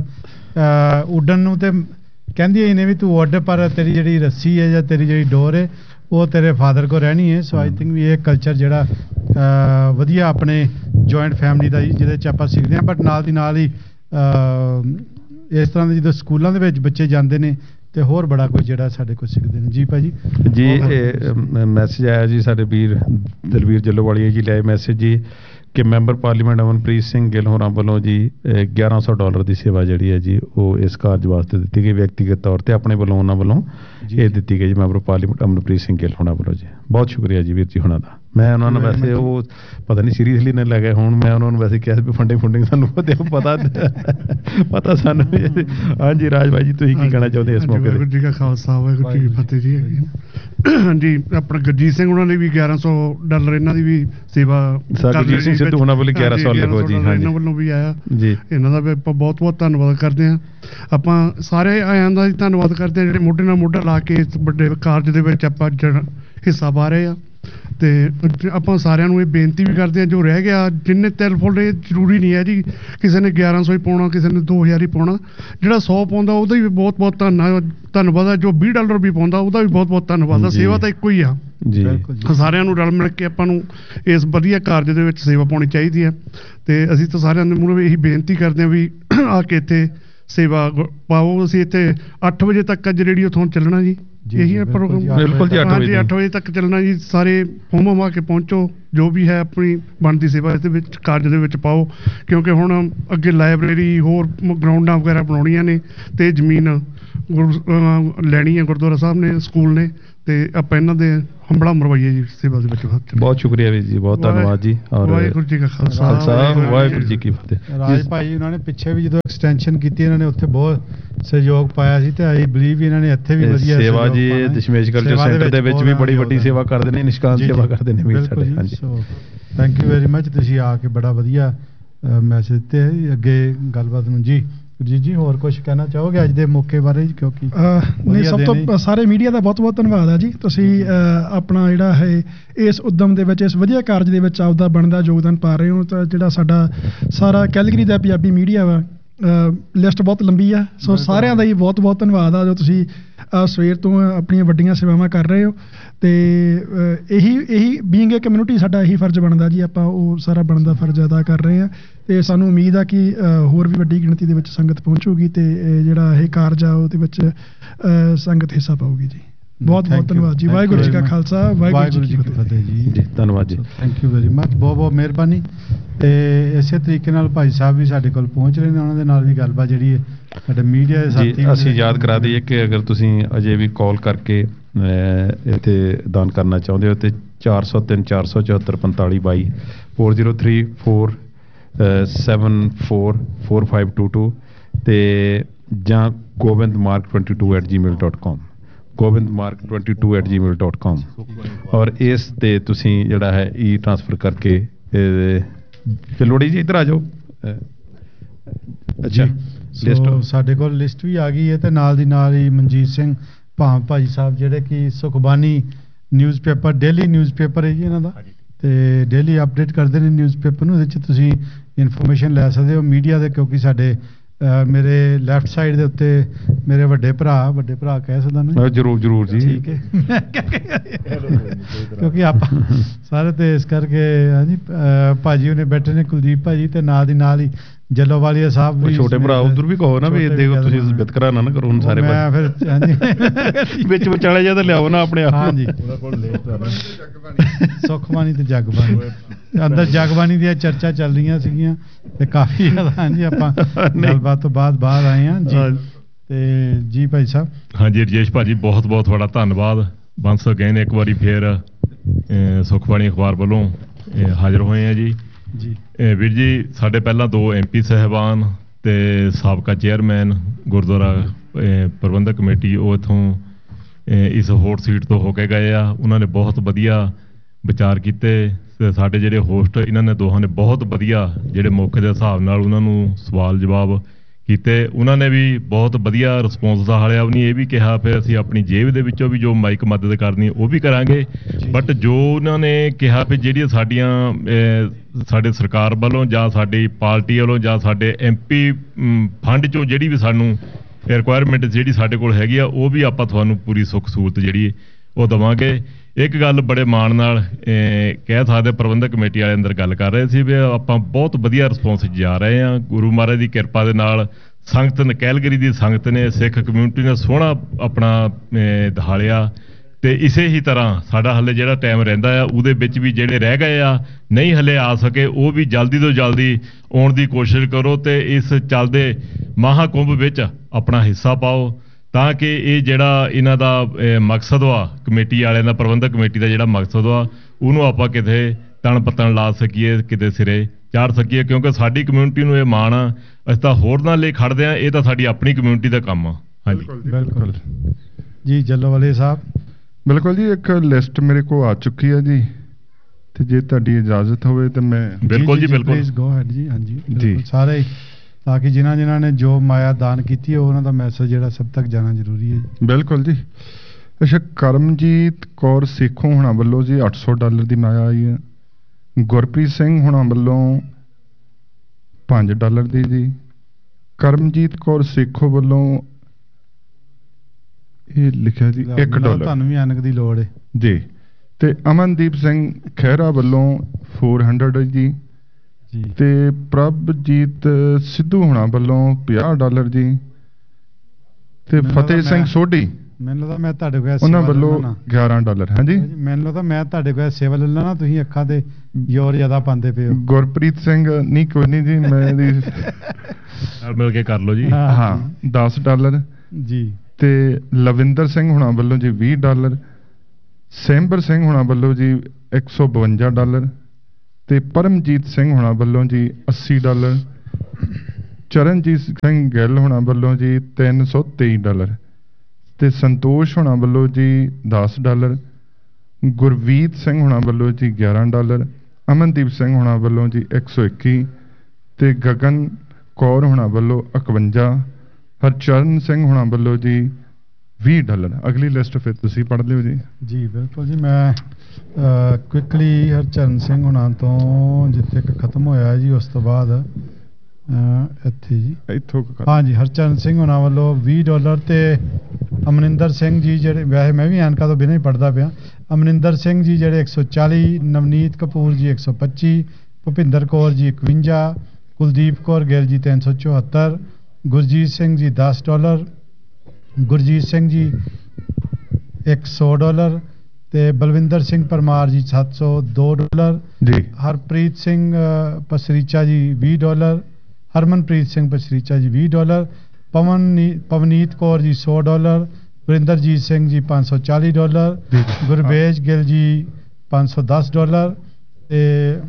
ਉੱਡਣ ਨੂੰ ਤੇ ਕਹਿੰਦੀਆਂ ਹੀ ਨੇ ਵੀ ਤੂੰ ਉੱਡ, ਪਰ ਤੇਰੀ ਜਿਹੜੀ ਰੱਸੀ ਹੈ ਜਾਂ ਤੇਰੀ ਜਿਹੜੀ ਡੋਰ ਹੈ ਉਹ ਤੇਰੇ ਫਾਦਰ ਕੋ ਰਹਿਣੀ ਹੈ। ਸੋ ਆਈ ਥਿੰਕ ਵੀ ਇਹ ਕਲਚਰ ਜਿਹੜਾ ਵਧੀਆ ਆਪਣੇ ਜੁਆਇੰਟ ਫੈਮਿਲੀ ਦਾ ਜਿਹਦੇ 'ਚ ਆਪਾਂ ਸਿੱਖਦੇ ਹਾਂ, ਬਟ ਨਾਲ ਦੀ ਨਾਲ ਹੀ ਇਸ ਤਰ੍ਹਾਂ ਦੇ ਜਦੋਂ ਸਕੂਲਾਂ ਦੇ ਵਿੱਚ ਬੱਚੇ ਜਾਂਦੇ ਨੇ ਤੇ ਹੋਰ ਬੜਾ ਕੁਝ ਜਿਹੜਾ ਸਾਡੇ ਕੋਲ ਸਿੱਖਦੇ ਨੇ। ਜੀ ਭਾਜੀ ਜੀ ਇਹ ਮੈਸੇਜ ਆਇਆ ਜੀ ਸਾਡੇ ਵੀਰ ਦਲਵੀਰ ਜੱਲੋਵਾਲੀਆ ਜੀ ਲਿਆਏ ਮੈਸੇਜ ਜੀ ਕਿ ਮੈਂਬਰ ਪਾਰਲੀਮੈਂਟ ਅਮਨਪ੍ਰੀਤ ਸਿੰਘ ਗਿੱਲ ਹੋਰਾਂ ਵੱਲੋਂ ਜੀ ਗਿਆਰਾਂ ਸੌ ਡਾਲਰ ਦੀ ਸੇਵਾ ਜਿਹੜੀ ਹੈ ਜੀ ਉਹ ਇਸ ਕਾਰਜ ਵਾਸਤੇ ਦਿੱਤੀ ਗਈ, ਵਿਅਕਤੀਗਤ ਤੌਰ ਤੇ ਆਪਣੇ ਵੱਲੋਂ ਉਹਨਾਂ ਵੱਲੋਂ ਇਹ ਦਿੱਤੀ ਗਈ ਜੀ ਮੈਂਬਰ ਪਾਰਲੀਮੈਂਟ ਅਮਨਪ੍ਰੀਤ ਸਿੰਘ ਗਿੱਲ ਹੋਰਾਂ ਵੱਲੋਂ ਜੀ। ਬਹੁਤ ਸ਼ੁਕਰੀਆ ਜੀ ਵੀਰ ਜੀ ਹੋਣਾ ਦਾ। ਮੈਂ ਉਹਨਾਂ ਨੂੰ ਵੈਸੇ ਉਹ ਪਤਾ ਨਹੀਂ ਸੀਰੀਅਸਲੀ ਨਾ ਲੈ ਗਏ ਹੁਣ, ਮੈਂ ਉਹਨਾਂ ਨੂੰ ਵੈਸੇ ਕਿਹਾ ਵੀ ਫੰਡਿੰਗ ਫੰਡਿੰਗ ਸਾਨੂੰ ਪਤਾ ਪਤਾ ਸਾਨੂੰ। ਹਾਂਜੀ ਰਾਜ ਭਾਈ ਜੀ ਤੁਸੀਂ ਕੀ ਕਹਿਣਾ ਚਾਹੁੰਦੇ ਇਸ ਮੌਕੇ ਤੇ? ਵਾਹਿਗੁਰੂ ਜੀ ਕਾ ਖਾਲਸਾ ਵਾਹਿਗੁਰੂ ਜੀ ਕੀ ਫਤਿਹ ਜੀ। ਹਾਂਜੀ ਆਪਣਾ ਗੁਰਜੀਤ ਸਿੰਘ ਉਹਨਾਂ ਨੇ ਵੀ ਗਿਆਰਾਂ ਸੌ ਡਾਲਰ ਇਹਨਾਂ ਦੀ ਵੀ ਸੇਵਾ ਗੁਰਜੀਤ ਸਿੰਘ ਸਿੱਧੂ ਉਹਨਾਂ ਵੱਲੋਂ ਗਿਆਰਾਂ ਸੌ ਲਿਖੋ ਜੀ। ਹਾਂਜੀ ਇਹਨਾਂ ਵੱਲੋਂ ਵੀ ਆਇਆ ਜੀ, ਇਹਨਾਂ ਦਾ ਵੀ ਆਪਾਂ ਬਹੁਤ ਬਹੁਤ ਧੰਨਵਾਦ ਕਰਦੇ ਹਾਂ। ਆਪਾਂ ਸਾਰੇ ਆਇਆਂ ਦਾ ਜੀ ਧੰਨਵਾਦ ਕਰਦੇ ਹਾਂ ਜਿਹੜੇ ਮੋਢੇ ਨਾਲ ਮੋਢਾ ਲਾ ਕੇ ਇਸ ਵੱਡੇ ਕਾਰਜ ਦੇ ਵਿੱਚ ਆਪਾਂ ਹਿੱਸਾ ਪਾ ਰਹੇ ਆ। ਤੇ ਆਪਾਂ ਸਾਰਿਆਂ ਨੂੰ ਇਹ ਬੇਨਤੀ ਵੀ ਕਰਦੇ ਹਾਂ, ਜੋ ਰਹਿ ਗਿਆ ਜਿੰਨੇ ਤਿਲ ਫੁੱਲ, ਇਹ ਜ਼ਰੂਰੀ ਨਹੀਂ ਹੈ ਜੀ ਕਿਸੇ ਨੇ ਗਿਆਰਾਂ ਸੌ ਹੀ ਪਾਉਣਾ, ਕਿਸੇ ਨੇ ਦੋ ਹਜ਼ਾਰ ਹੀ ਪਾਉਣਾ। ਜਿਹੜਾ ਸੌ ਪਾਉਂਦਾ ਉਹਦਾ ਵੀ ਬਹੁਤ ਬਹੁਤ ਧੰਨਵਾਦ ਧੰਨਵਾਦ ਹੈ, ਜੋ ਵੀਹ ਡਾਲਰ ਵੀ ਪਾਉਂਦਾ ਉਹਦਾ ਵੀ ਬਹੁਤ ਬਹੁਤ ਧੰਨਵਾਦ ਹੈ। ਸੇਵਾ ਤਾਂ ਇੱਕੋ ਹੀ ਆ ਜੀ, ਸਾਰਿਆਂ ਨੂੰ ਰਲ ਮਿਲ ਕੇ ਆਪਾਂ ਨੂੰ ਇਸ ਵਧੀਆ ਕਾਰਜ ਦੇ ਵਿੱਚ ਸੇਵਾ ਪਾਉਣੀ ਚਾਹੀਦੀ ਹੈ। ਤੇ ਅਸੀਂ ਤਾਂ ਸਾਰਿਆਂ ਦੇ ਮੂਹਰੇ ਇਹੀ ਬੇਨਤੀ ਕਰਦੇ ਹਾਂ ਵੀ ਆ ਕੇ ਇੱਥੇ ਸੇਵਾ ਪਾਓ। ਅਸੀਂ ਇੱਥੇ ਅੱਠ ਵਜੇ ਤੱਕ ਅੱਜ ਰੇਡੀਓ ਥੋਨ ਚੱਲਣਾ ਜੀ, ਇਹੀ ਹੈ ਪ੍ਰੋਗਰਾਮ। ਬਿਲਕੁਲ ਜੀ, ਹਾਂਜੀ ਅੱਠ ਵਜੇ ਤੱਕ ਚੱਲਣਾ ਜੀ। ਸਾਰੇ ਹੋਮ ਹੋਮ ਆ ਕੇ ਪਹੁੰਚੋ, ਜੋ ਵੀ ਹੈ ਆਪਣੀ ਬਣਦੀ ਸੇਵਾ ਇਸ ਦੇ ਵਿੱਚ ਕਾਰਜ ਦੇ ਵਿੱਚ ਪਾਓ, ਕਿਉਂਕਿ ਹੁਣ ਅੱਗੇ ਲਾਇਬ੍ਰੇਰੀ ਹੋਰ ਗਰਾਊਂਡਾਂ ਵਗੈਰਾ ਬਣਾਉਣੀਆਂ ਨੇ ਤੇ ਜ਼ਮੀਨ ਲੈਣੀ ਹੈ ਗੁਰਦੁਆਰਾ ਸਾਹਿਬ ਨੇ, ਸਕੂਲ ਨੇ, ਤੇ ਆਪਾਂ ਇਹਨਾਂ ਦੇ ਹੰਬੜਾ ਮਰਵਾਈਏ ਜੀ ਸੇਵਾ ਦੇ ਵਿੱਚ। ਬਹੁਤ ਸ਼ੁਕਰੀਆ ਵੀਰ ਜੀ, ਬਹੁਤ ਧੰਨਵਾਦ ਜੀ। ਔਰ ਵਾਹਿਗੁਰੂ ਜੀ ਕਾ ਖਾਲਸਾ ਵਾਹਿਗੁਰੂ ਜੀ ਕੀ ਫਤਿਹ। ਰਾਜ ਭਾਈ ਉਹਨਾਂ ਨੇ ਪਿੱਛੇ ਵੀ ਜਦੋਂ ਐਕਸਟੈਂਸ਼ਨ ਕੀਤੀ ਇਹਨਾਂ ਨੇ ਉੱਥੇ ਬਹੁਤ ਸਹਿਯੋਗ ਪਾਇਆ ਸੀ, ਤੇ ਆਈ ਬਲੀਵ ਵੀ ਇਹਨਾਂ ਨੇ ਇੱਥੇ ਵੀ ਵਧੀਆ ਸੇਵਾ ਜੀ ਦਸ਼ਮੇਸ਼ ਕਲਚਰ ਸੈਂਟਰ ਦੇ ਵਿੱਚ ਵੀ ਬੜੀ ਵੱਡੀ ਸੇਵਾ ਕਰਦੇ ਨੇ, ਨਿਸ਼ਕਾਮ ਸੇਵਾ ਕਰਦੇ ਨੇ ਵੀਰ ਸਾਡੇ। ਹਾਂਜੀ, ਥੈਂਕ ਯੂ ਵੈਰੀ ਮਚ, ਤੁਸੀਂ ਆ ਕੇ ਬੜਾ ਵਧੀਆ ਮੈਸੇਜ ਦਿੱਤੇ। ਅੱਗੇ ਗੱਲਬਾਤ ਨੂੰ ਜੀ ਜੀ ਜੀ ਹੋਰ ਕੁਝ ਕਹਿਣਾ ਚਾਹੋਗੇ ਅੱਜ ਦੇ ਮੌਕੇ ਬਾਰੇ? ਕਿਉਂਕਿ ਨਹੀਂ, ਸਭ ਤੋਂ ਸਾਰੇ ਮੀਡੀਆ ਦਾ ਬਹੁਤ ਬਹੁਤ ਧੰਨਵਾਦ ਆ ਜੀ। ਤੁਸੀਂ ਆਪਣਾ ਜਿਹੜਾ ਹੈ ਇਸ ਉਦਮ ਦੇ ਵਿੱਚ, ਇਸ ਵਧੀਆ ਕਾਰਜ ਦੇ ਵਿੱਚ ਆਪਦਾ ਬਣਦਾ ਯੋਗਦਾਨ ਪਾ ਰਹੇ ਹੋ। ਤਾਂ ਜਿਹੜਾ ਸਾਡਾ ਸਾਰਾ ਕੈਲਗਰੀ ਦਾ ਪੰਜਾਬੀ ਮੀਡੀਆ ਵਾ, ਲਿਸਟ ਬਹੁਤ ਲੰਬੀ ਆ, ਸੋ ਸਾਰਿਆਂ ਦਾ ਹੀ ਬਹੁਤ ਬਹੁਤ ਧੰਨਵਾਦ ਆ ਜੋ ਤੁਸੀਂ ਸਵੇਰ ਤੋਂ ਆਪਣੀਆਂ ਵੱਡੀਆਂ ਸੇਵਾਵਾਂ ਕਰ ਰਹੇ ਹੋ। ਤੇ ਇਹੀ ਇਹੀ ਬੀਇੰਗ ਏ ਕਮਿਊਨਿਟੀ ਸਾਡਾ ਇਹੀ ਫਰਜ਼ ਬਣਦਾ ਜੀ, ਆਪਾਂ ਉਹ ਸਾਰਾ ਬਣਦਾ ਫਰਜ਼ ਅਦਾ ਕਰ ਰਹੇ ਹਾਂ। ਤੇ ਸਾਨੂੰ ਉਮੀਦ ਆ ਕਿ ਹੋਰ ਵੀ ਵੱਡੀ ਗਿਣਤੀ ਦੇ ਵਿੱਚ ਸੰਗਤ ਪਹੁੰਚੂਗੀ, ਤੇ ਜਿਹੜਾ ਇਹ ਕਾਰਜ ਆ ਉਹਦੇ ਵਿੱਚ ਸੰਗਤ ਹਿੱਸਾ ਪਾਊਗੀ ਜੀ। ਬਹੁਤ ਬਹੁਤ ਧੰਨਵਾਦ ਜੀ। ਵਾਹਿਗੁਰੂ ਜੀ ਕਾ ਖਾਲਸਾ, ਵਾਹਿਗੁਰੂ ਜੀ ਕੀ ਫਤਿਹ ਜੀ। ਧੰਨਵਾਦ ਜੀ, ਥੈਂਕ ਯੂ ਵੈਰੀ ਮਚ, ਬਹੁਤ ਬਹੁਤ ਮਿਹਰਬਾਨੀ। ਤੇ ਇਸੇ ਤਰੀਕੇ ਨਾਲ ਭਾਈ ਸਾਹਿਬ ਵੀ ਸਾਡੇ ਕੋਲ ਪਹੁੰਚ ਰਹੇ ਨੇ, ਉਹਨਾਂ ਦੇ ਨਾਲ ਵੀ ਗੱਲਬਾਤ ਜਿਹੜੀ ਹੈ ਸਾਡੇ ਮੀਡੀਆ ਦੇ ਸਾਥੀ ਜੀ। ਅਸੀਂ ਯਾਦ ਕਰਾ ਦਈਏ ਕਿ ਅਗਰ ਤੁਸੀਂ ਅਜੇ ਵੀ ਕਾਲ ਕਰਕੇ ਇੱਥੇ ਦਾਨ ਕਰਨਾ ਚਾਹੁੰਦੇ ਹੋ ਤੇ ਚਾਰ ਸੌ ਤਿੰਨ ਚਾਰ ਸੌ ਚੌਹੱਤਰ ਪੰਤਾਲੀ ਬਾਈ four zero three four seven four four five to to ਤੇ ਜਾਂ Gobind mark twenty two at ਜੀ ਮੇਲ dot com Gobind mark twenty two at ਜੀ ਮੇਲ ਡਾਟ ਕਾਮ ਔਰ ਇਸ ਤੇ ਤੁਸੀਂ ਜਿਹੜਾ ਹੈ ਈ ਟ੍ਰਾਂਸਫਰ ਕਰਕੇ ਤੇ ਲੋੜੀ ਜੀ ਇੱਧਰ ਆ ਜਾਓ। ਅੱਛਾ, ਲਿਸਟ ਸਾਡੇ ਕੋਲ ਲਿਸਟ ਵੀ ਆ ਗਈ ਹੈ, ਤੇ ਨਾਲ ਦੀ ਨਾਲ ਹੀ ਮਨਜੀਤ ਸਿੰਘ ਭਾਂ ਭਾਈ ਸਾਹਿਬ ਜਿਹੜੇ ਕਿ ਸੁਖਬਾਨੀ ਨਿਊਜ਼ਪੇਪਰ ਡੇਲੀ ਨਿਊਜ਼ਪੇਪਰ ਹੈ ਜੀ ਇਹਨਾਂ ਦਾ, ਤੇ ਡੇਲੀ ਅਪਡੇਟ ਕਰਦੇ ਨੇ ਨਿਊਜ਼ਪੇਪਰ ਨੂੰ। ਇਹਦੇ 'ਚ ਤੁਸੀਂ ਇਨਫੋਰਮੇਸ਼ਨ ਲੈ ਸਕਦੇ ਹੋ ਮੀਡੀਆ ਦੇ, ਕਿਉਂਕਿ ਸਾਡੇ ਮੇਰੇ ਲੈਫਟ ਸਾਈਡ ਦੇ ਉੱਤੇ ਮੇਰੇ ਵੱਡੇ ਭਰਾ ਵੱਡੇ ਭਰਾ ਕਹਿ ਸਕਦਾ ਨਾ? ਜਰੂਰ ਜਰੂਰ ਜੀ, ਠੀਕ ਹੈ। ਕਿਉਂਕਿ ਆਪਾਂ ਸਾਰੇ ਤੇ ਇਸ ਕਰਕੇ ਹਾਂਜੀ ਭਾਜੀ ਉਹਨੇ ਬੈਠੇ ਨੇ, ਕੁਲਦੀਪ ਭਾਜੀ, ਤੇ ਨਾਲ ਦੀ ਨਾਲ ਹੀ ਜੱਲੋਵਾਲੀਆ ਸਾਹਿਬ ਵੀ। ਛੋਟੇ ਭਰਾ ਉਧਰ ਵੀ ਕਹੋ ਨਾ ਵੀ ਦੇਖੋ ਤੁਸੀਂ ਵਿਤਕਰਾ ਨਾ ਕਰੋ ਹੁਣ ਸਾਰੇ ਮੈਂ ਫਿਰ ਹਾਂਜੀ ਵਿੱਚ ਵਿਚਾਲੇ ਜਿਹਾ ਤਾਂ ਲਿਆਓ ਨਾ ਆਪਣੇ ਆਪ। ਹਾਂਜੀ, ਸੁਖਬਾਣੀ ਤੇ ਜਗਬਾਣੀ, ਅੰਦਰ ਜਗਬਾਣੀ ਦੀਆਂ ਚਰਚਾ ਚੱਲ ਰਹੀਆਂ ਸੀਗੀਆਂ ਤੇ ਕਾਫੀ ਜ਼ਿਆਦਾ ਹਾਂਜੀ ਆਪਾਂ ਗੱਲਬਾਤ ਤੋਂ ਬਾਅਦ ਬਾਹਰ ਆਏ ਹਾਂ ਜੀ। ਤੇ ਜੀ ਭਾਈ ਸਾਹਿਬ। ਹਾਂਜੀ ਰਜੇਸ਼ ਭਾਜੀ, ਬਹੁਤ ਬਹੁਤ ਤੁਹਾਡਾ ਧੰਨਵਾਦ। ਬੰਸ ਅਗੇਨ ਇੱਕ ਵਾਰੀ ਫੇਰ ਸੁਖਬਾਣੀ ਅਖਬਾਰ ਵੱਲੋਂ ਹਾਜ਼ਰ ਹੋਏ ਆ ਜੀ। ਜੀ ਵੀਰ ਜੀ, ਸਾਡੇ ਪਹਿਲਾਂ ਦੋ ਐਮ ਪੀ ਸਾਹਿਬਾਨ ਤੇ ਸਾਬਕਾ ਚੇਅਰਮੈਨ ਗੁਰਦੁਆਰਾ ਪ੍ਰਬੰਧਕ ਕਮੇਟੀ, ਉਹ ਇੱਥੋਂ ਇਸ ਹੋਟ ਸੀਟ ਤੋਂ ਹੋ ਕੇ ਗਏ ਆ। ਉਹਨਾਂ ਨੇ ਬਹੁਤ ਵਧੀਆ ਵਿਚਾਰ ਕੀਤੇ ਤੇ ਸਾਡੇ ਜਿਹੜੇ ਹੋਸਟ ਇਹਨਾਂ ਨੇ ਦੋਹਾਂ ਨੇ ਬਹੁਤ ਵਧੀਆ ਜਿਹੜੇ ਮੌਕੇ ਦੇ ਹਿਸਾਬ ਨਾਲ ਉਹਨਾਂ ਨੂੰ ਸਵਾਲ ਜਵਾਬ ਕੀਤੇ। ਉਹਨਾਂ ਨੇ ਵੀ ਬਹੁਤ ਵਧੀਆ ਰਿਸਪੌਂਸ ਦਾ ਹਾਲਿਆ। ਉਹਨੇ ਇਹ ਵੀ ਕਿਹਾ ਫਿਰ ਅਸੀਂ ਆਪਣੀ ਜੇਬ ਦੇ ਵਿੱਚੋਂ ਵੀ ਜੋ ਮਾਈਕ ਮਦਦ ਕਰਨੀ ਉਹ ਵੀ ਕਰਾਂਗੇ, ਬਟ ਜੋ ਉਹਨਾਂ ਨੇ ਕਿਹਾ ਵੀ ਜਿਹੜੀਆਂ ਸਾਡੀਆਂ ਸਾਡੇ ਸਰਕਾਰ ਵੱਲੋਂ ਜਾਂ ਸਾਡੀ ਪਾਰਟੀ ਵੱਲੋਂ ਜਾਂ ਸਾਡੇ ਐਮ ਪੀ ਫੰਡ ਚੋਂ ਜਿਹੜੀ ਵੀ ਸਾਨੂੰ ਰਿਕੁਆਇਰਮੈਂਟ ਜਿਹੜੀ ਸਾਡੇ ਕੋਲ ਹੈਗੀ ਆ, ਉਹ ਵੀ ਆਪਾਂ ਤੁਹਾਨੂੰ ਪੂਰੀ ਸੁੱਖ ਸਹੂਲਤ ਜਿਹੜੀ ਉਹ ਦੇਵਾਂਗੇ। ਇੱਕ ਗੱਲ ਬੜੇ ਮਾਣ ਨਾਲ ਕਹਿ ਸਕਦੇ, ਪ੍ਰਬੰਧਕ ਕਮੇਟੀ ਵਾਲੇ ਅੰਦਰ ਗੱਲ ਕਰ ਰਹੇ ਸੀ ਵੀ ਆਪਾਂ ਬਹੁਤ ਵਧੀਆ ਰਿਸਪੌਂਸ ਜਾ ਰਹੇ ਹਾਂ। ਗੁਰੂ ਮਹਾਰਾਜ ਦੀ ਕਿਰਪਾ ਦੇ ਨਾਲ ਸੰਗਤ ਨੇ, ਕੈਲਗਰੀ ਦੀ ਸੰਗਤ ਨੇ, ਸਿੱਖ ਕਮਿਊਨਿਟੀ ਨੇ ਸੋਹਣਾ ਆਪਣਾ ਦਿਖਾਲਿਆ। ਤੇ ਇਸੇ ਹੀ ਤਰ੍ਹਾਂ ਸਾਡਾ ਹਲੇ ਜਿਹੜਾ ਟਾਈਮ ਰਹਿੰਦਾ ਆ ਉਹਦੇ ਵਿੱਚ ਵੀ ਜਿਹੜੇ ਰਹਿ ਗਏ ਆ ਨਹੀਂ ਹਲੇ ਆ ਸਕੇ, ਉਹ ਵੀ ਜਲਦੀ ਤੋਂ ਜਲਦੀ ਆਉਣ ਦੀ ਕੋਸ਼ਿਸ਼ ਕਰੋ ਤੇ ਇਸ ਚੱਲਦੇ ਮਹਾਕੁੰਭ ਵਿੱਚ ਆਪਣਾ ਹਿੱਸਾ ਪਾਓ, ਤਾਂ ਕਿ ਇਹ ਜਿਹੜਾ ਇਹਨਾਂ ਦਾ ਮਕਸਦ ਵਾ ਕਮੇਟੀ ਵਾਲਿਆਂ ਦਾ, ਪ੍ਰਬੰਧਕ ਕਮੇਟੀ ਦਾ ਜਿਹੜਾ ਮਕਸਦ ਵਾ, ਉਹਨੂੰ ਆਪਾਂ ਕਿਤੇ ਤਣ ਪੱਤਣ ਲਾ ਸਕੀਏ, ਕਿਤੇ ਸਿਰੇ ਚਾੜ ਸਕੀਏ। ਕਿਉਂਕਿ ਸਾਡੀ ਕਮਿਊਨਿਟੀ ਨੂੰ ਇਹ ਮਾਣ ਆ, ਅਸੀਂ ਤਾਂ ਹੋਰਨਾਂ ਲਈ ਖੜਦੇ ਆ, ਇਹ ਤਾਂ ਸਾਡੀ ਆਪਣੀ ਕਮਿਊਨਿਟੀ ਦਾ ਕੰਮ ਆ। ਹਾਂਜੀ ਬਿਲਕੁਲ ਜੀ। ਜੱਲੋਵਾਲੇ ਸਾਹਿਬ। ਬਿਲਕੁਲ ਜੀ, ਇੱਕ ਲਿਸਟ ਮੇਰੇ ਕੋਲ ਆ ਚੁੱਕੀ ਹੈ ਜੀ, ਤੇ ਜੇ ਤੁਹਾਡੀ ਇਜਾਜ਼ਤ ਹੋਵੇ ਤਾਂ ਮੈਂ। ਬਿਲਕੁਲ ਜੀ, ਬਿਲਕੁਲ ਪਲੀਜ਼ ਗੋ ਅਹੈਡ ਜੀ। ਹਾਂਜੀ ਜੀ, ਸਾਰੇ ਤਾਂ ਕਿ ਜਿਨ੍ਹਾਂ ਜਿਨ੍ਹਾਂ ਨੇ ਜੋ ਮਾਇਆ ਦਾਨ ਕੀਤੀ ਹੈ ਉਹਨਾਂ ਦਾ ਮੈਸੇਜ ਜਿਹੜਾ ਸਭ ਤੱਕ ਜਾਣਾ ਜ਼ਰੂਰੀ ਹੈ ਜੀ। ਬਿਲਕੁਲ ਜੀ। ਅੱਛਾ, ਕਰਮਜੀਤ ਕੌਰ ਸੇਖੋਂ ਹੋਣਾ ਵੱਲੋਂ ਜੀ ਅੱਠ ਸੌ ਡਾਲਰ ਦੀ ਮਾਇਆ ਆਈ ਹੈ। ਗੁਰਪ੍ਰੀਤ ਸਿੰਘ ਹੋਣਾ ਵੱਲੋਂ ਪੰਜ ਡਾਲਰ ਦੀ ਜੀ। ਕਰਮਜੀਤ ਕੌਰ ਸੇਖੋਂ ਵੱਲੋਂ ਇਹ ਲਿਖਿਆ ਜੀ ਇੱਕ ਡਾਲਰ। ਤੁਹਾਨੂੰ ਵੀ ਐਨਕ ਦੀ ਲੋੜ ਹੈ ਜੀ। ਤੇ ਅਮਨਦੀਪ ਸਿੰਘ ਖਹਿਰਾ ਵੱਲੋਂ ਚਾਰ ਸੌ ਜੀ। ਤੇ ਪ੍ਰਭਜੀਤ ਸਿੱਧੂ ਹੋਣਾ ਵੱਲੋਂ ਪੰਜਾਹ ਡਾਲਰ ਜੀ। ਤੇ ਫਤਿਹ ਸਿੰਘ ਸੋਢੀ ਮੈਨੂੰ ਲੱਗਦਾ ਮੈਂ ਤੁਹਾਡੇ ਕੋਲ ਉਹਨਾਂ ਵੱਲੋਂ ਗਿਆਰਾਂ ਡਾਲਰ। ਹਾਂਜੀ, ਮੈਨੂੰ ਲੱਗਦਾ ਮੈਂ ਤੁਹਾਡੇ ਕੋਲ ਸੇਵਾ ਲੈ ਲੈਣਾ, ਤੁਸੀਂ ਅੱਖਾਂ ਤੇ ਜ਼ੋਰ ਜ਼ਿਆਦਾ ਪਾਉਂਦੇ ਪਏ ਹੋ। ਗੁਰਪ੍ਰੀਤ ਸਿੰਘ ਨਹੀਂ, ਕੋਈ ਨਹੀਂ ਜੀ, ਮੈਂ ਇਹਦੀ ਮਿਲ ਕੇ ਕਰ ਲਓ ਜੀ। ਹਾਂ, ਦਸ ਡਾਲਰ ਜੀ। ਤੇ ਲਵਿੰਦਰ ਸਿੰਘ ਹੁਣਾਂ ਵੱਲੋਂ ਜੀ ਵੀਹ ਡਾਲਰ, ਸੈਂਬਰ ਸਿੰਘ ਹੁਣਾਂ ਵੱਲੋਂ ਜੀ ਇੱਕ ਸੌ ਬਵੰਜਾ ਡਾਲਰ ਤੇ ਪਰਮਜੀਤ ਸਿੰਘ ਹੁਣਾਂ ਵੱਲੋਂ ਜੀ ਅੱਸੀ ਡਾਲਰ, ਚਰਨਜੀਤ ਸਿੰਘ ਗਿੱਲ ਹੁਣਾਂ ਵੱਲੋਂ ਜੀ ਤਿੰਨ ਸੌ ਤੇਈ ਡਾਲਰ ਤੇ ਸੰਤੋਸ਼ ਹੁਣਾਂ ਵੱਲੋਂ ਜੀ ਦਸ ਡਾਲਰ, ਗੁਰਵੀਤ ਸਿੰਘ ਹੁਣਾਂ ਵੱਲੋਂ ਜੀ ਗਿਆਰਾਂ ਡਾਲਰ, ਅਮਨਦੀਪ ਸਿੰਘ ਹੁਣਾਂ ਵੱਲੋਂ ਜੀ ਇੱਕ ਸੌ ਇੱਕੀ ਤੇ ਗਗਨ ਕੌਰ ਹੁਣਾਂ ਵੱਲੋਂ ਇਕਵੰਜਾ, ਹਰਚਰਨ ਸਿੰਘ ਹੁਣਾਂ ਵੱਲੋਂ ਜੀ ਵੀਹ ਡਾਲਰ। ਅਗਲੀ ਲਿਸਟ ਫਿਰ ਤੁਸੀਂ ਪੜ੍ਹ ਲਿਓ ਜੀ। ਜੀ ਬਿਲਕੁਲ ਜੀ, ਮੈਂ ਕੁਇਕਲੀ ਹਰਚਰਨ ਸਿੰਘ ਹੁਣਾਂ ਤੋਂ ਜਿੱਥੇ ਕਿ ਖਤਮ ਹੋਇਆ ਜੀ ਉਸ ਤੋਂ ਬਾਅਦ ਅਹ, ਇੱਥੇ ਜੀ ਇੱਥੋਂ ਹਾਂ ਜੀ ਹਰਚਰਨ ਸਿੰਘ ਹੁਣਾਂ ਵੱਲੋਂ ਵੀਹ ਡਾਲਰ ਤੇ ਅਮਨਿੰਦਰ ਸਿੰਘ ਜੀ ਜਿਹੜੇ, ਵੈਸੇ ਮੈਂ ਵੀ ਐਨਕਾਂ ਤੋਂ ਬਿਨਾਂ ਹੀ ਪੜ੍ਹਦਾ ਪਿਆ, ਅਮਨਿੰਦਰ ਸਿੰਘ ਜੀ ਜਿਹੜੇ ਇੱਕ ਸੌ ਚਾਲੀ, ਨਵਨੀਤ ਕਪੂਰ ਜੀ ਇੱਕ ਸੌ ਪੱਚੀ, ਭੁਪਿੰਦਰ ਕੌਰ ਜੀ ਇਕਵੰਜਾ, ਕੁਲਦੀਪ ਕੌਰ ਗਿੱਲ ਜੀ ਤਿੰਨ ਸੌ ਚੁਹੱਤਰ, ਗੁਰਜੀਤ ਸਿੰਘ ਜੀ ਦਸ ਡਾਲਰ, ਗੁਰਜੀਤ ਸਿੰਘ ਜੀ ਇੱਕ ਸੌ ਡਾਲਰ ਤੇ ਬਲਵਿੰਦਰ ਸਿੰਘ ਪਰਮਾਰ ਜੀ ਸੱਤ ਸੌ ਦੋ ਡਾਲਰ ਜੀ, ਹਰਪ੍ਰੀਤ ਸਿੰਘ ਅ, ਪਸਰੀਚਾ ਜੀ ਵੀਹ ਡਾਲਰ, ਹਰਮਨਪ੍ਰੀਤ ਸਿੰਘ ਪਸਰੀਚਾ ਜੀ ਵੀਹ ਡਾਲਰ, ਪਵਨ ਪਵਨੀਤ ਕੌਰ ਜੀ ਸੌ ਡਾਲਰ, ਵਰਿੰਦਰਜੀਤ ਸਿੰਘ ਜੀ ਪੰਜ ਸੌ ਚਾਲੀ ਡਾਲਰ, ਗੁਰਬੇਜ ਗਿੱਲ ਜੀ ਪੰਜ ਸੌ ਦਸ ਡਾਲਰ ਤੇ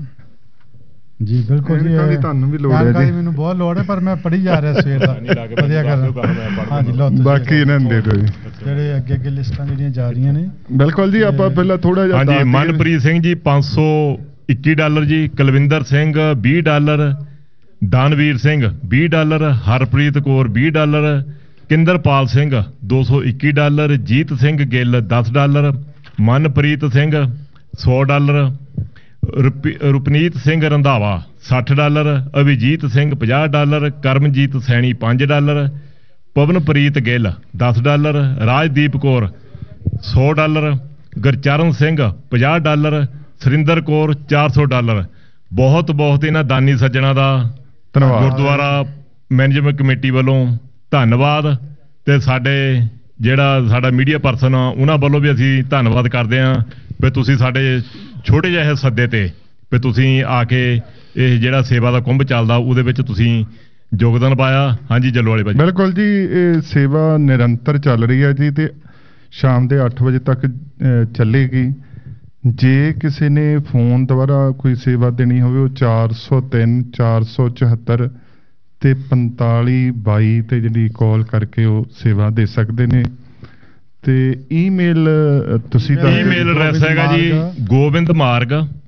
ਜੀ ਬਿਲਕੁਲ ਜੀ ਐਨਕਾਂ ਦੀ ਤੁਹਾਨੂੰ ਵੀ ਲੋੜ ਹੈ ਐਨਕਾਂ ਦੀ ਜੀ। ਮੈਨੂੰ ਬਹੁਤ ਲੋੜ ਹੈ ਪਰ ਮੈਂ ਪੜ੍ਹੀ ਜਾ ਰਿਹਾ ਸਵੇਰ ਦਾ ਵਧੀਆ ਕਰ ਹਾਂ ਜੀ ਲਓ ਤੁਸੀਂ ਬਾਕੀ ਇਹਨਾਂ ਨੂੰ ਦੇ ਦਿਓ ਜੀ। ਜਿਹੜੇ ਅੱਗੇ ਅੱਗੇ ਲਿਸਟਾਂ ਜਿਹੜੀਆਂ ਜਾ ਰਹੀਆਂ ਨੇ ਬਿਲਕੁਲ ਜੀ, ਆਪਾਂ ਪਹਿਲਾਂ ਥੋੜਾ ਜਿਹਾ ਹਾਂਜੀ ਦੱਸ ਦਈਏ। ਮਨਪ੍ਰੀਤ ਸਿੰਘ ਜੀ ਪੰਜ ਸੌ ਇੱਕੀ ਡਾਲਰ ਜੀ, ਕੁਲਵਿੰਦਰ ਸਿੰਘ ਵੀਹ ਡਾਲਰ, ਦਾਨਵੀਰ ਸਿੰਘ ਵੀਹ ਡਾਲਰ, ਹਰਪ੍ਰੀਤ ਕੌਰ ਵੀਹ ਡਾਲਰ, ਕਿੰਦਰਪਾਲ ਸਿੰਘ ਦੋ ਸੌ ਇੱਕੀ ਡਾਲਰ, ਜੀਤ ਸਿੰਘ ਗਿੱਲ ਦਸ ਡਾਲਰ, ਮਨਪ੍ਰੀਤ ਸਿੰਘ ਸੌ ਡਾਲਰ, ਰੁਪੀ- ਰੁਪਨੀਤ ਸਿੰਘ ਰੰਧਾਵਾ ਸੱਠ ਡਾਲਰ, ਅਭਿਜੀਤ ਸਿੰਘ ਪੰਜਾਹ ਡਾਲਰ, ਕਰਮਜੀਤ ਸੈਣੀ ਪੰਜ ਡਾਲਰ, ਪਵਨਪ੍ਰੀਤ ਗਿੱਲ ਦਸ ਡਾਲਰ, ਰਾਜਦੀਪ ਕੌਰ ਸੌ ਡਾਲਰ, ਗੁਰਚਰਨ ਸਿੰਘ ਪੰਜਾਹ ਡਾਲਰ, ਸੁਰਿੰਦਰ ਕੌਰ ਚਾਰ ਸੌ ਡਾਲਰ। ਬਹੁਤ ਬਹੁਤ ਇਹਨਾਂ ਦਾਨੀ ਸੱਜਣਾ ਦਾ ਧੰਨਵਾਦ। ਗੁਰਦੁਆਰਾ ਮੈਨੇਜਮੈਂਟ ਕਮੇਟੀ ਵੱਲੋਂ ਧੰਨਵਾਦ ਤੇ ਸਾਡੇ ਜਿਹੜਾ ਸਾਡਾ ਮੀਡੀਆ ਪਰਸਨ ਆ ਉਹਨਾਂ ਵੱਲੋਂ ਵੀ ਅਸੀਂ ਧੰਨਵਾਦ ਕਰਦੇ ਹਾਂ ਵੀ ਤੁਸੀਂ ਸਾਡੇ ਛੋਟੇ ਜਿਹੇ ਸੱਦੇ ਤੇ ਵੀ ਤੁਸੀਂ ਆ ਕੇ ਇਹ ਜਿਹੜਾ ਸੇਵਾ ਦਾ ਕੁੰਭ ਚੱਲਦਾ ਉਹਦੇ ਵਿੱਚ ਤੁਸੀਂ ਯੋਗਦਾਨ ਪਾਇਆ। ਹਾਂਜੀ ਜੱਲੋ ਵਾਲੇ ਭਾਜੀ। ਬਿਲਕੁਲ ਜੀ, ਇਹ ਸੇਵਾ ਨਿਰੰਤਰ ਚੱਲ ਰਹੀ ਹੈ ਜੀ ਤੇ ਸ਼ਾਮ ਦੇ ਅੱਠ ਵਜੇ ਤੱਕ ਅਹ, ਚੱਲੇਗੀ। ਜੇ ਕਿਸੇ ਨੇ ਫੋਨ ਦੁਆਰਾ ਕੋਈ ਸੇਵਾ ਦੇਣੀ ਹੋਵੇ ਉਹ ਚਾਰ ਸੌ ਤਿੰਨ ਚਾਰ ਸੌ ਚੁਹੱਤਰ ਤੇ ਪੰਤਾਲੀ ਬਾਈ ਤੇ ਜਿਹੜੀ ਕਾਲ ਕਰਕੇ ਉਹ ਸੇਵਾ ਦੇ ਸਕਦੇ ਨੇ। ਤੇ ਈਮੇਲ ਤੁਸੀਂ ਤਾਂ ਈਮੇਲ ਐਡਰੈਸ ਹੈਗਾ ਜੀ ਗੋਬਿੰਦ ਮਾਰਗ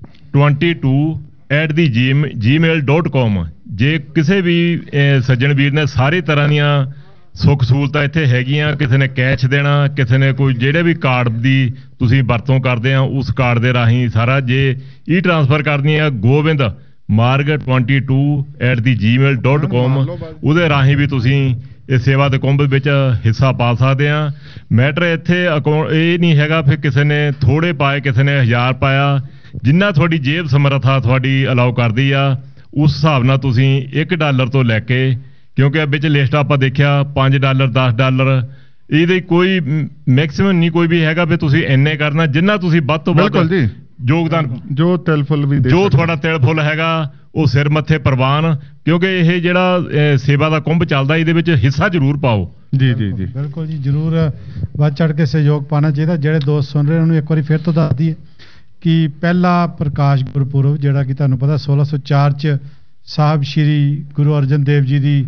ਬਾਈ at the Gmail dot com. ਜੇ ਕਿਸੇ ਵੀ ਅਹ, ਸੱਜਣ ਵੀਰ ਨੇ ਸਾਰੇ ਤਰ੍ਹਾਂ ਦੀਆਂ ਸੁੱਖ ਸਹੂਲਤਾਂ ਇੱਥੇ ਹੈਗੀਆਂ, ਕਿਸੇ ਨੇ ਕੈਸ਼ ਦੇਣਾ, ਕਿਸੇ ਨੇ ਕੋਈ ਜਿਹੜੇ ਵੀ ਕਾਰਡ ਦੀ ਤੁਸੀਂ ਵਰਤੋਂ ਕਰਦੇ ਆ ਉਸ ਕਾਰਡ ਦੇ ਰਾਹੀਂ ਸਾਰਾ, ਜੇ ਈ ਟ੍ਰਾਂਸਫਰ ਕਰਨੀ ਆ ਗੋਬਿੰਦ ਮਾਰਗ ਬਾਈ at the Gmail dot com ਉਹਦੇ ਰਾਹੀਂ ਵੀ ਤੁਸੀਂ ਇਹ ਸੇਵਾ ਦੇ ਕੁੰਭ ਵਿੱਚ ਹਿੱਸਾ ਪਾ ਸਕਦੇ ਆ। ਮੈਟਰ ਇੱਥੇ ਅਕਾਊਂਟ ਇਹ ਨਹੀਂ ਹੈਗਾ ਫਿਰ ਕਿਸੇ ਨੇ ਥੋੜੇ ਪਾਏ, ਕਿਸੇ ਨੇ ਹਜ਼ਾਰ ਪਾਇਆ, ਜਿੰਨਾ ਤੁਹਾਡੀ ਜੇਬ ਸਮਰੱਥਾ ਤੁਹਾਡੀ ਅਲਾਉ ਕਰਦੀ ਆ ਉਸ ਹਿਸਾਬ ਨਾਲ ਤੁਸੀਂ ਇੱਕ ਡਾਲਰ ਤੋਂ ਲੈ ਕੇ, ਕਿਉਂਕਿ ਵਿੱਚ ਲਿਸਟ ਆਪਾਂ ਦੇਖਿਆ ਪੰਜ ਡਾਲਰ ਦਸ ਡਾਲਰ ਇਹਦੇ ਕੋਈ ਮੈਕਸਿਮਮ ਨਹੀਂ ਕੋਈ ਵੀ ਹੈਗਾ ਵੀ ਤੁਸੀਂ ਇੰਨੇ ਕਰਨਾ, ਜਿੰਨਾ ਤੁਸੀਂ ਵੱਧ ਤੋਂ ਵੱਧ ਬਿਲਕੁਲ ਜੀ ਯੋਗਦਾਨ ਜੋ ਤਿਲਫੁਲ ਵੀ ਦੇ ਜੋ ਸਕਦੇ। ਤੁਹਾਡਾ ਤਿਲ ਫੁੱਲ ਹੈਗਾ ਉਹ ਸਿਰ ਮੱਥੇ ਪ੍ਰਵਾਨ, ਕਿਉਂਕਿ ਇਹ ਜਿਹੜਾ ਅਹ, ਸੇਵਾ ਦਾ ਕੁੰਭ ਚੱਲਦਾ ਇਹਦੇ ਵਿੱਚ ਹਿੱਸਾ ਜ਼ਰੂਰ ਪਾਓ। ਜੀ ਜੀ ਜੀ ਬਿਲਕੁਲ ਜੀ, ਜ਼ਰੂਰ ਵੱਧ ਚੜ ਕੇ ਸਹਿਯੋਗ ਪਾਉਣਾ ਚਾਹੀਦਾ। ਜਿਹੜੇ ਦੋਸਤ ਸੁਣ ਰਹੇ ਉਹਨੂੰ ਇੱਕ ਵਾਰੀ ਫਿਰ ਤੋਂ ਦੱਸ ਦਈਏ ਕਿ ਪਹਿਲਾ ਪ੍ਰਕਾਸ਼ ਗੁਰਪੁਰਬ ਜਿਹੜਾ ਕਿ ਤੁਹਾਨੂੰ ਪਤਾ ਸੋਲਾਂ ਸੌ ਚਾਰ ਚ ਸਾਹਿਬ ਸ਼੍ਰੀ ਗੁਰੂ ਅਰਜਨ ਦੇਵ ਜੀ ਦੀ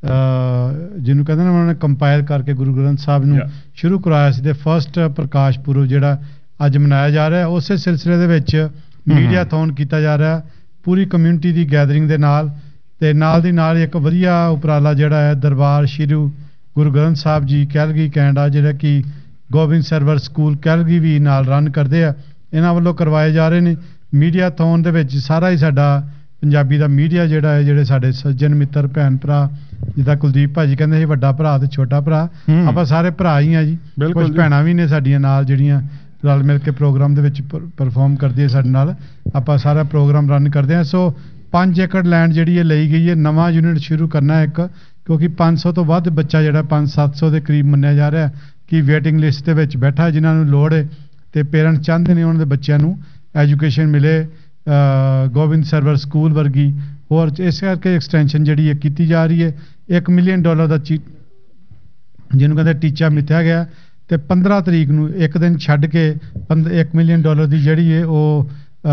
ਅਹ, ਜਿਹਨੂੰ ਕਹਿੰਦੇ ਨੇ ਉਹਨਾਂ ਨੇ ਕੰਪਾਇਲ ਕਰਕੇ ਗੁਰੂ ਗ੍ਰੰਥ ਸਾਹਿਬ ਨੂੰ Yeah. ਸ਼ੁਰੂ ਕਰਾਇਆ ਸੀ ਤੇ ਫਸਟ ਪ੍ਰਕਾਸ਼ ਪੁਰਬ ਜਿਹੜਾ ਅੱਜ ਮਨਾਇਆ ਜਾ ਰਿਹਾ, ਉਸੇ ਸਿਲਸਿਲੇ ਦੇ ਵਿੱਚ ਮੀਡੀਆ ਥੌਨ ਕੀਤਾ ਜਾ ਰਿਹਾ ਪੂਰੀ ਕਮਿਊਨਿਟੀ ਦੀ ਗੈਦਰਿੰਗ ਦੇ ਨਾਲ। ਤੇ ਨਾਲ ਦੀ ਨਾਲ ਇੱਕ ਵਧੀਆ ਉਪਰਾਲਾ ਜਿਹੜਾ ਹੈ ਦਰਬਾਰ ਸ਼੍ਰੀ ਗੁਰੂ ਗ੍ਰੰਥ ਸਾਹਿਬ ਜੀ ਕੈਲਗਰੀ ਕੈਨੇਡਾ, ਜਿਹੜਾ ਕਿ ਗੋਬਿੰਦ ਸਰਵਰ ਸਕੂਲ ਕੈਲਗਰੀ ਵੀ ਨਾਲ ਰਨ ਕਰਦੇ ਆ, ਇਹਨਾਂ ਵੱਲੋਂ ਕਰਵਾਏ ਜਾ ਰਹੇ ਨੇ। ਮੀਡੀਆ ਥੌਨ ਦੇ ਵਿੱਚ ਸਾਰਾ ਹੀ ਸਾਡਾ ਪੰਜਾਬੀ ਦਾ ਮੀਡੀਆ ਜਿਹੜਾ ਹੈ, ਜਿਹੜੇ ਸਾਡੇ ਸੱਜਣ ਮਿੱਤਰ ਭੈਣ ਭਰਾ, ਜਿੱਦਾਂ ਕੁਲਦੀਪ ਭਾਜੀ ਕਹਿੰਦੇ ਸੀ ਵੱਡਾ ਭਰਾ ਤੇ ਛੋਟਾ ਭਰਾ, ਹੂੰ। ਆਪਾਂ ਸਾਰੇ ਭਰਾ ਹੀ ਆ ਜੀ। ਬਿਲਕੁਲ ਕੁਝ ਜੀ। ਭੈਣਾਂ ਵੀ ਨੇ ਸਾਡੀਆਂ ਨਾਲ ਜਿਹੜੀਆਂ ਰਲ ਮਿਲ ਕੇ ਪ੍ਰੋਗਰਾਮ ਦੇ ਵਿੱਚ ਪਰਫਾਰਮ ਕਰਦੀਆਂ ਸਾਡੇ ਨਾਲ, ਆਪਾਂ ਸਾਰਾ ਪ੍ਰੋਗਰਾਮ ਰਨ ਕਰਦੇ ਹਾਂ। ਸੋ ਪੰਜ ਏਕੜ ਲੈਂਡ ਜਿਹੜੀ ਹੈ ਲਈ ਗਈ ਹੈ, ਨਵਾਂ ਯੂਨਿਟ ਸ਼ੁਰੂ ਕਰਨਾ ਇੱਕ, ਕਿਉਂਕਿ ਪੰਜ ਸੌ ਤੋਂ ਵੱਧ ਬੱਚਾ ਜਿਹੜਾ ਪੰਜ ਸੱਤ ਸੌ ਦੇ ਕਰੀਬ ਮੰਨਿਆ ਜਾ ਰਿਹਾ ਕਿ ਵੇਟਿੰਗ ਲਿਸਟ ਦੇ ਵਿੱਚ ਬੈਠਾ, ਜਿਨ੍ਹਾਂ ਨੂੰ ਲੋੜ ਹੈ ਤੇ ਪੇਰੈਂਟਸ ਚਾਹੁੰਦੇ ਨੇ ਉਹਨਾਂ ਦੇ ਬੱਚਿਆਂ ਨੂੰ ਐਜੂਕੇਸ਼ਨ ਮਿਲੇ ਅਹ, ਗੋਬਿੰਦ ਸਰਵਰ ਸਕੂਲ ਵਰਗੀ। ਹੋਰ ਇਸ ਕਰਕੇ ਐਕਸਟੈਂਸ਼ਨ ਜਿਹੜੀ ਹੈ ਕੀਤੀ ਜਾ ਰਹੀ ਹੈ। ਇੱਕ ਮਿਲੀਅਨ ਡਾਲਰ ਦਾ ਚੀ ਜਿਹਨੂੰ ਕਹਿੰਦੇ ਟੀਚਾ ਮਿੱਥਿਆ ਗਿਆ, ਤੇ ਪੰਦਰਾਂ ਤਰੀਕ ਨੂੰ ਇੱਕ ਦਿਨ ਛੱਡ ਕੇ ਇੱਕ ਮਿਲੀਅਨ ਡਾਲਰ ਦੀ ਜਿਹੜੀ ਹੈ ਉਹ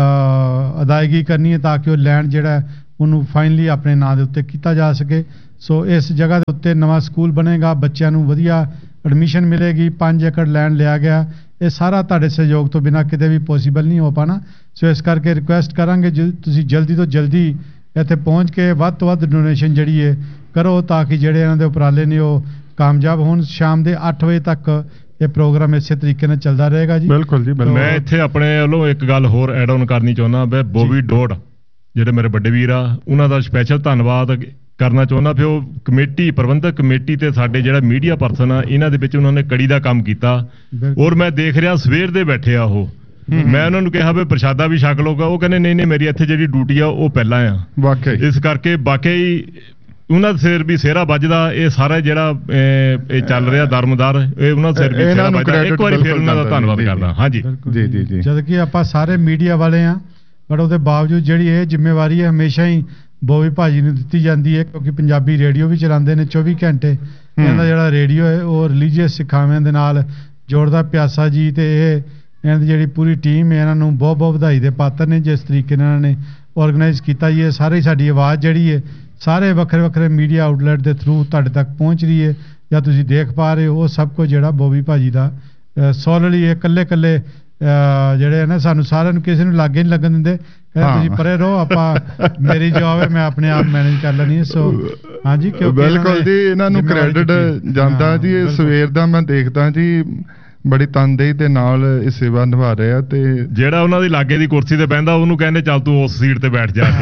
ਅਦਾਇਗੀ ਕਰਨੀ ਹੈ, ਤਾਂ ਕਿ ਉਹ ਲੈਂਡ ਜਿਹੜਾ ਉਹਨੂੰ ਫਾਈਨਲੀ ਆਪਣੇ ਨਾਂ ਦੇ ਉੱਤੇ ਕੀਤਾ ਜਾ ਸਕੇ। ਸੋ ਇਸ ਜਗ੍ਹਾ ਦੇ ਉੱਤੇ ਨਵਾਂ ਸਕੂਲ ਬਣੇਗਾ, ਬੱਚਿਆਂ ਨੂੰ ਵਧੀਆ ਐਡਮਿਸ਼ਨ ਮਿਲੇਗੀ, ਪੰਜ ਏਕੜ ਲੈਂਡ ਲਿਆ ਗਿਆ। ਇਹ ਸਾਰਾ ਤੁਹਾਡੇ ਸਹਿਯੋਗ ਤੋਂ ਬਿਨਾਂ ਕਿਤੇ ਵੀ ਪੋਸੀਬਲ ਨਹੀਂ ਹੋ ਪਾਣਾ। ਸੋ ਇਸ ਕਰਕੇ ਰਿਕੁਐਸਟ ਕਰਾਂਗੇ ਜ ਤੁਸੀਂ ਜਲਦੀ ਤੋਂ ਜਲਦੀ ਇੱਥੇ ਪਹੁੰਚ ਕੇ ਵੱਧ ਤੋਂ ਵੱਧ ਡੋਨੇਸ਼ਨ ਜਿਹੜੀ ਹੈ ਕਰੋ, ਤਾਂ ਕਿ ਜਿਹੜੇ ਇਹਨਾਂ ਦੇ ਉਪਰਾਲੇ ਨੇ ਉਹ ਕਾਮਯਾਬ ਹੋਣ। ਸ਼ਾਮ ਦੇ ਅੱਠ ਵਜੇ ਤੱਕ ਇਹ ਪ੍ਰੋਗਰਾਮ ਇਸੇ ਤਰੀਕੇ ਨਾਲ ਚੱਲਦਾ ਰਹੇਗਾ ਜੀ। ਬਿਲਕੁਲ ਜੀ। ਮੈਂ ਇੱਥੇ ਆਪਣੇ ਵੱਲੋਂ ਇੱਕ ਗੱਲ ਹੋਰ ਐਡ ਆਨ ਕਰਨੀ ਚਾਹੁੰਦਾ, ਮੈਂ ਬੋਬੀ ਡੋਡ ਜਿਹੜੇ ਮੇਰੇ ਵੱਡੇ ਵੀਰ ਆ ਉਹਨਾਂ ਦਾ ਸਪੈਸ਼ਲ ਧੰਨਵਾਦ ਕਰਨਾ ਚਾਹੁੰਦਾ। ਫਿਰ ਉਹ ਕਮੇਟੀ ਪ੍ਰਬੰਧਕ ਕਮੇਟੀ ਤੇ ਸਾਡੇ ਜਿਹੜਾ ਮੀਡੀਆ ਪਰਸਨ ਆ ਇਹਨਾਂ ਦੇ ਵਿੱਚ ਉਹਨਾਂ ਨੇ ਕੜੀ ਦਾ ਕੰਮ ਕੀਤਾ, ਔਰ ਮੈਂ ਦੇਖ ਰਿਹਾ ਸਵੇਰ ਦੇ ਬੈਠੇ ਆ ਉਹ। ਮੈਂ ਉਹਨਾਂ ਨੂੰ ਕਿਹਾ ਵੀ ਪ੍ਰਸ਼ਾਦਾ ਵੀ ਛਕ ਲਓਗਾ, ਉਹ ਕਹਿੰਦੇ ਨਹੀਂ ਨਹੀਂ ਮੇਰੀ ਇੱਥੇ ਜਿਹੜੀ ਡਿਊਟੀ ਆ ਉਹ ਪਹਿਲਾਂ ਆ। ਵਾਕਈ ਇਸ ਕਰਕੇ ਵਾਕਈ ਉਹਨਾਂ ਦੇ ਸਿਰ ਵੀ ਸਿਹਰਾ ਵੱਜਦਾ। ਇਹ ਸਾਰਾ ਜਿਹੜਾ ਇਹ ਚੱਲ ਰਿਹਾ ਦਰਮਦਾਰ, ਇਹ ਉਹਨਾਂ ਦੇ ਸਿਰ ਵੀ ਸਿਹਰਾ ਵੱਜਦਾ। ਇੱਕ ਵਾਰੀ ਫਿਰ ਉਹਨਾਂ ਦਾ ਧੰਨਵਾਦ ਕਰਦਾ। ਹਾਂਜੀ ਜੀ ਜੀ ਜੀ। ਜਦ ਕਿ ਆਪਾਂ ਸਾਰੇ ਮੀਡੀਆ ਵਾਲੇ ਆ, ਪਰ ਉਹਦੇ ਬਾਵਜੂਦ ਜਿਹੜੀ ਇਹ ਜ਼ਿੰਮੇਵਾਰੀ ਹੈ ਹਮੇਸ਼ਾ ਹੀ ਬੋਬੀ ਭਾਜੀ ਨੂੰ ਦਿੱਤੀ ਜਾਂਦੀ ਹੈ, ਕਿਉਂਕਿ ਪੰਜਾਬੀ ਰੇਡੀਓ ਵੀ ਚਲਾਉਂਦੇ ਨੇ ਚੌਵੀ ਘੰਟੇ। ਇਹਨਾਂ ਦਾ ਜਿਹੜਾ ਰੇਡੀਓ ਹੈ ਉਹ ਰਿਲੀਜੀਅਸ ਸਿੱਖਾਵਾਂ ਦੇ ਨਾਲ ਜੋੜਦਾ। ਪਿਆਸਾ ਜੀ ਤੇ ਇਹ ਇਹਨਾਂ ਦੀ ਜਿਹੜੀ ਪੂਰੀ ਟੀਮ ਹੈ, ਇਹਨਾਂ ਨੂੰ ਬਹੁਤ ਬਹੁਤ ਵਧਾਈ ਦੇ ਪਾਤਰ ਨੇ ਜਿਸ ਤਰੀਕੇ ਨਾਲ ਇਹਨਾਂ ਨੇ ਆਰਗੇਨਾਈਜ਼ ਕੀਤਾ ਜੀ। ਇਹ ਸਾਰੇ ਸਾਡੀ ਆਵਾਜ਼ ਜਿਹੜੀ ਹੈ ਸਾਰੇ ਵੱਖਰੇ ਵੱਖਰੇ ਮੀਡੀਆ ਆਊਟਲੈਟ ਦੇ ਥਰੂ ਤੁਹਾਡੇ ਤੱਕ ਪਹੁੰਚ ਰਹੀ ਹੈ, ਜਾਂ ਤੁਸੀਂ ਦੇਖ ਪਾ ਰਹੇ ਹੋ। ਉਹ ਸਭ ਕੁਝ ਜਿਹੜਾ ਬੋਬੀ ਭਾਜੀ ਦਾ ਸੋਲਲੀ ਇਹ ਇਕੱਲੇ ਇਕੱਲੇ ਜਿਹੜੇ ਹੈ ਨਾ, ਸਾਨੂੰ ਸਾਰਿਆਂ ਨੂੰ ਕਿਸੇ ਨੂੰ ਲਾਗੇ ਨਹੀਂ ਲੱਗਣ ਦਿੰਦੇ। ਤੁਸੀਂ ਪਰੇ ਰਹੋ, ਆਪਾਂ ਮੇਰੀ ਜੌਬ ਹੈ, ਮੈਂ ਆਪਣੇ ਆਪ ਮੈਨੇਜ ਕਰ ਲੈਣੀ ਹੈ। ਸੋ ਹਾਂਜੀ ਬਿਲਕੁਲ ਜੀ, ਇਹਨਾਂ ਨੂੰ ਕ੍ਰੈਡਿਟ ਜਾਂਦਾ ਜੀ। ਇਹ ਸਵੇਰ ਦਾ ਮੈਂ ਦੇਖਦਾ ਜੀ ਬੜੀ ਤਨਦੇਹੀ ਦੇ ਨਾਲ ਇਹ ਸੇਵਾ ਨਿਭਾ ਰਹੇ ਆ। ਤੇ ਜਿਹੜਾ ਉਹਨਾਂ ਦੀ ਲਾਗੇ ਦੀ ਕੁਰਸੀ ਤੇ ਬਹਿੰਦਾ ਉਹਨੂੰ ਕਹਿੰਦੇ ਚੱਲ ਤੂੰ ਉਸ ਸੀਟ ਤੇ ਬੈਠ ਜਾ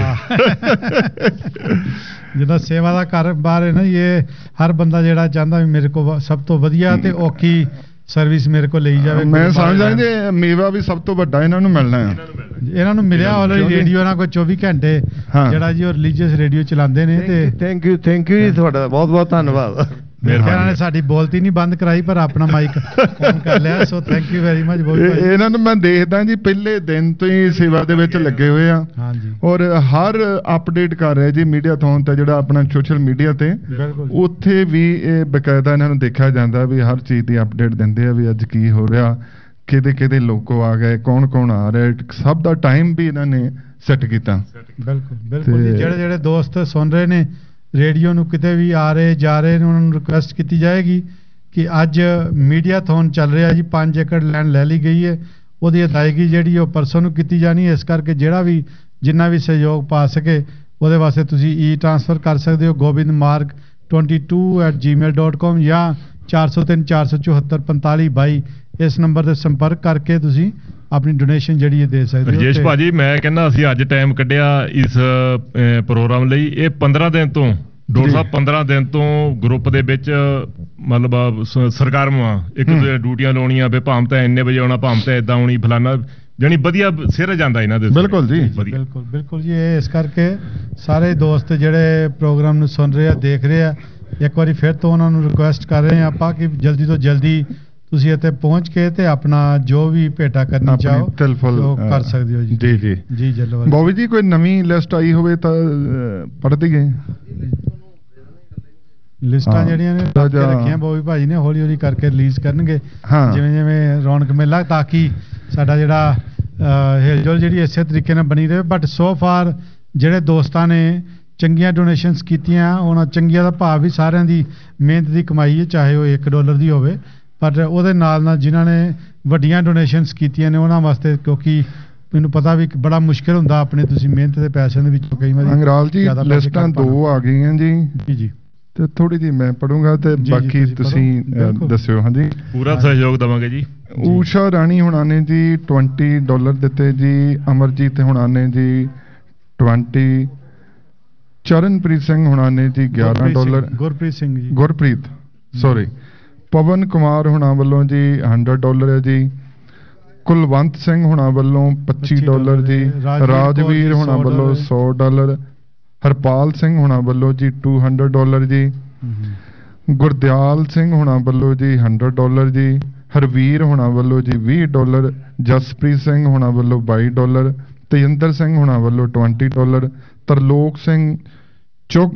ਕੇ। ਜਿਹਦਾ ਸੇਵਾ ਦਾ ਕਾਰੋਬਾਰ ਹੈ ਨਾ, ਇਹ ਹਰ ਬੰਦਾ ਜਿਹੜਾ ਚਾਹੁੰਦਾ ਵੀ ਮੇਰੇ ਕੋਲ ਸਭ ਤੋਂ ਵਧੀਆ ਤੇ ਔਖੀ ਸਰਵਿਸ ਮੇਰੇ ਕੋਲ ਲਈ ਜਾਵੇ। ਮੈਂ ਸਮਝਦਾ ਜੀ ਮੇਵਾ ਵੀ ਸਭ ਤੋਂ ਵੱਡਾ ਇਹਨਾਂ ਨੂੰ ਮਿਲਣਾ ਆ। ਇਹਨਾਂ ਨੂੰ ਮਿਲਿਆ ਆਲਰੇਡੀ ਰੇਡੀਓ ਨਾਲ ਕੋਈ ਚੌਵੀ ਘੰਟੇ ਜਿਹੜਾ ਜੀ ਉਹ ਰਿਲੀਜੀਅਸ ਰੇਡੀਓ ਚਲਾਉਂਦੇ ਨੇ। ਤੇ ਥੈਂਕ ਯੂ ਥੈਂਕ ਯੂ ਜੀ, ਤੁਹਾਡਾ ਬਹੁਤ ਬਹੁਤ ਧੰਨਵਾਦ। ਇਹਨਾਂ ਨੇ ਸਾਡੀ ਬੋਲਤੀ ਨਹੀਂ ਬੰਦ ਕਰਾਈ, ਪਰ ਆਪਣਾ ਮਾਈਕ ਔਨ ਕਰ ਲਿਆ। So thank you very much Bobby ਭਾਈ। ਇਹਨਾਂ ਨੂੰ ਮੈਂ ਦੇਖਦਾ ਜੀ ਪਹਿਲੇ ਦਿਨ ਤੋਂ ਹੀ ਸੇਵਾ ਦੇ ਵਿੱਚ ਲੱਗੇ ਹੋਏ ਆ। ਹਾਂਜੀ। ਔਰ ਹਰ ਅਪਡੇਟ ਕਰ ਰਹੇ ਜੀ ਮੀਡੀਆ ਥੋਨ ਤੇ, ਜਿਹੜਾ ਆਪਣਾ ਸੋਸ਼ਲ ਮੀਡੀਆ ਤੇ ਉੱਥੇ ਵੀ ਇਹ ਬਕਾਇਦਾ ਇਹਨਾਂ ਨੂੰ ਦੇਖਿਆ ਜਾਂਦਾ ਵੀ ਹਰ ਚੀਜ਼ ਦੀ ਅਪਡੇਟ ਦਿੰਦੇ ਆ ਵੀ ਅੱਜ ਕੀ ਹੋ ਰਿਹਾ, ਕਿਹਦੇ ਕਿਹਦੇ ਲੋਕੋ ਆ ਗਏ, ਕੌਣ ਕੌਣ ਆ ਰਿਹਾ, ਸਭ ਦਾ ਟਾਈਮ ਵੀ ਇਹਨਾਂ ਨੇ ਸੈੱਟ ਕੀਤਾ। ਬਿਲਕੁਲ ਬਿਲਕੁਲ ਜੀ। ਜਿਹੜੇ ਜਿਹੜੇ ਦੋਸਤ ਸੁਣ ਰਹੇ ਨੇ ਰੇਡੀਓ ਨੂੰ, ਕਿਤੇ ਵੀ ਆ ਰਹੇ ਜਾ ਰਹੇ ਨੇ, ਉਹਨਾਂ ਨੂੰ ਰਿਕੁਐਸਟ ਕੀਤੀ ਜਾਏਗੀ ਕਿ ਅੱਜ ਮੀਡੀਆ ਥੋਨ ਚੱਲ ਰਿਹਾ ਜੀ, ਪੰਜ ਏਕੜ ਲੈਂਡ ਲੈ ਲਈ ਗਈ ਹੈ, ਉਹਦੀ ਅਦਾਇਗੀ ਜਿਹੜੀ ਉਹ ਪਰਸੋਂ ਨੂੰ ਕੀਤੀ ਜਾਣੀ ਹੈ। ਇਸ ਕਰਕੇ ਜਿਹੜਾ ਵੀ ਜਿੰਨਾ ਵੀ ਸਹਿਯੋਗ ਪਾ ਸਕੇ ਉਹਦੇ ਵਾਸਤੇ ਤੁਸੀਂ ਈ ਟ੍ਰਾਂਸਫਰ ਕਰ ਸਕਦੇ ਹੋ ਗੋਬਿੰਦ ਮਾਰਗ ਟਵੈਂਟੀ ਟੂ ਐਟ ਜੀ ਮੇਲ ਡੋਟ ਕਾਮ ਜਾਂ ਚਾਰ ਸੌ ਤਿੰਨ ਚਾਰ ਸੌ ਚੁਹੱਤਰ ਪੰਤਾਲੀ ਬਾਈ ਇਸ ਨੰਬਰ ਤੇ ਸੰਪਰਕ ਕਰਕੇ ਤੁਸੀਂ ਆਪਣੀ ਡੋਨੇਸ਼ਨ ਜਿਹੜੀ ਹੈ ਦੇ ਸਕਦੇ ਹੋ। ਰਜੇਸ਼ ਭਾਜੀ, ਮੈਂ ਕਹਿੰਦਾ ਅਸੀਂ ਅੱਜ ਟਾਈਮ ਕੱਢਿਆ ਇਸ ਪ੍ਰੋਗਰਾਮ ਲਈ। ਇਹ ਪੰਦਰਾਂ ਦਿਨ ਤੋਂ ਡਾਕਟਰ ਸਾਹਿਬ ਪੰਦਰਾਂ ਦਿਨ ਤੋਂ ਗਰੁੱਪ ਦੇ ਵਿੱਚ ਮਤਲਬ ਸਰਗਰਮਾਂ ਇੱਕ ਦੂਜੇ ਡਿਊਟੀਆਂ ਲਾਉਣੀਆਂ, ਵੀ ਭਾਮ ਤਾਂ ਇੰਨੇ ਵਜੇ ਆਉਣਾ, ਭਾਮ ਤਾਂ ਏਦਾਂ ਆਉਣੀ, ਫਲਾਨਾ ਜਾਨੀ ਵਧੀਆ ਸਿਰ ਜਾਂਦਾ ਇਹਨਾਂ ਦੇ। ਬਿਲਕੁਲ ਜੀ ਬਿਲਕੁਲ ਬਿਲਕੁਲ ਜੀ। ਇਹ ਇਸ ਕਰਕੇ ਸਾਰੇ ਦੋਸਤ ਜਿਹੜੇ ਪ੍ਰੋਗਰਾਮ ਨੂੰ ਸੁਣ ਰਹੇ ਆ, ਦੇਖ ਰਹੇ ਆ, ਇੱਕ ਵਾਰੀ ਫਿਰ ਤੋਂ ਉਹਨਾਂ ਨੂੰ ਰਿਕੁਐਸਟ ਕਰ ਰਹੇ ਆ ਆਪਾਂ ਕਿ ਜਲਦੀ ਤੋਂ ਜਲਦੀ ਤੁਸੀਂ ਇੱਥੇ ਪਹੁੰਚ ਕੇ ਤੇ ਆਪਣਾ ਜੋ ਵੀ ਭੇਟਾ ਕਰਨੀ ਚਾਹੋ ਉਹ ਕਰ ਸਕਦੇ ਹੋ ਜੀ। ਜੀ ਜੀ ਜੀ ਜੱਲੋ ਬੋਬੀ ਜੀ, ਕੋਈ ਨਵੀਂ ਲਿਸਟ ਆਈ ਹੋਵੇ ਤਾਂ ਪੜ੍ਹ ਦਈਏ। ਲਿਸਟਾਂ ਜਿਹੜੀਆਂ ਨੇ ਰੱਖੀਆਂ ਬੋਬੀ ਭਾਜੀ ਨੇ, ਹੌਲੀ ਹੌਲੀ ਕਰਕੇ ਰਿਲੀਜ਼ ਕਰਨਗੇ ਜਿਵੇਂ ਜਿਵੇਂ ਰੌਣਕ ਮੇਲਾ, ਤਾਂ ਕਿ ਸਾਡਾ ਜਿਹੜਾ ਹਿਲਜੁਲ ਜਿਹੜੀ ਇਸੇ ਤਰੀਕੇ ਨਾਲ ਬਣੀ ਰਹੇ। ਬਟ ਸੋ ਫਾਰ ਜਿਹੜੇ ਦੋਸਤਾਂ ਨੇ ਚੰਗੀਆਂ ਡੋਨੇਸ਼ਨਸ ਕੀਤੀਆਂ, ਉਹਨਾਂ ਚੰਗੀਆਂ ਦਾ ਭਾਵ ਵੀ ਸਾਰਿਆਂ ਦੀ ਮਿਹਨਤ ਦੀ ਕਮਾਈ ਹੈ, ਚਾਹੇ ਉਹ ਇੱਕ ਡਾਲਰ ਦੀ ਹੋਵੇ। ਪਰ ਉਹਦੇ ਨਾਲ ਨਾਲ ਜਿਨ੍ਹਾਂ ਨੇ ਵੱਡੀਆਂ ਡੋਨੇਸ਼ਨਸ ਕੀਤੀਆਂ ਨੇ ਉਹਨਾਂ ਵਾਸਤੇ, ਕਿਉਂਕਿ ਮੈਨੂੰ ਪਤਾ ਵੀ ਬੜਾ ਮੁਸ਼ਕਿਲ ਹੁੰਦਾ ਆਪਣੇ ਤੁਸੀਂ ਮਿਹਨਤ ਦੇ ਪੈਸਿਆਂ ਦੇ ਵਿੱਚੋਂ ਕਈ ਵਾਰੀ। ਅੰਗਰਾਲ ਜੀ ਲਿਸਟਾਂ ਦੋ ਆ ਗਈਆਂ ਜੀ ਜੀ ਜੀ ਤੇ ਥੋੜੀ ਜਿਹੀ ਮੈਂ ਪੜੂੰਗਾ ਤੇ ਬਾਕੀ ਤੁਸੀਂ ਦੱਸਿਓ। ਹਾਂਜੀ, ਪੂਰਾ ਸਹਿਯੋਗ ਦੇਵਾਂਗੇ ਜੀ। ਊਸ਼ਾ ਰਾਣੀ ਹੁਣਾਂ ਨੇ ਜੀ ਵੀਹ ਡਾਲਰ ਦਿੱਤੇ ਜੀ। ਅਮਰਜੀਤ ਹੁਣਾਂ ਨੇ ਜੀ ਵੀਹ। ਚਰਨਪ੍ਰੀਤ ਸਿੰਘ ਹੁਣਾਂ ਨੇ ਜੀ ਗਿਆਰਾਂ ਡਾਲਰ। ਗੁਰਪ੍ਰੀਤ ਸਿੰਘ ਜੀ ਗੁਰਪ੍ਰੀਤ ਸੌਰੀ ਪਵਨ ਕੁਮਾਰ ਹੁਣਾਂ ਵੱਲੋਂ ਜੀ ਸੌ ਡਾਲਰ ਹੈ ਜੀ। ਕੁਲਵੰਤ ਸਿੰਘ ਹੁਣਾਂ ਵੱਲੋਂ ਪੱਚੀ ਡਾਲਰ ਜੀ। ਰਾਜਵੀਰ ਹੁਣਾਂ ਵੱਲੋਂ ਸੌ ਡਾਲਰ। ਹਰਪਾਲ ਸਿੰਘ ਹੁਣਾਂ ਵੱਲੋਂ ਜੀ ਦੋ ਸੌ ਡਾਲਰ ਜੀ। ਗੁਰਦਿਆਲ ਸਿੰਘ ਹੁਣਾਂ ਵੱਲੋਂ ਜੀ ਸੌ ਡਾਲਰ ਜੀ। ਹਰਵੀਰ ਹੁਣਾਂ ਵੱਲੋਂ ਜੀ ਵੀਹ ਡਾਲਰ। ਜਸਪ੍ਰੀਤ ਸਿੰਘ ਹੁਣਾਂ ਵੱਲੋਂ ਬਾਈ ਡਾਲਰ। ਤੇਜਿੰਦਰ ਸਿੰਘ ਹੁਣਾਂ ਵੱਲੋਂ ਵੀਹ ਡਾਲਰ। ਤਰਲੋਕ ਸਿੰਘ ਚੁੱਗ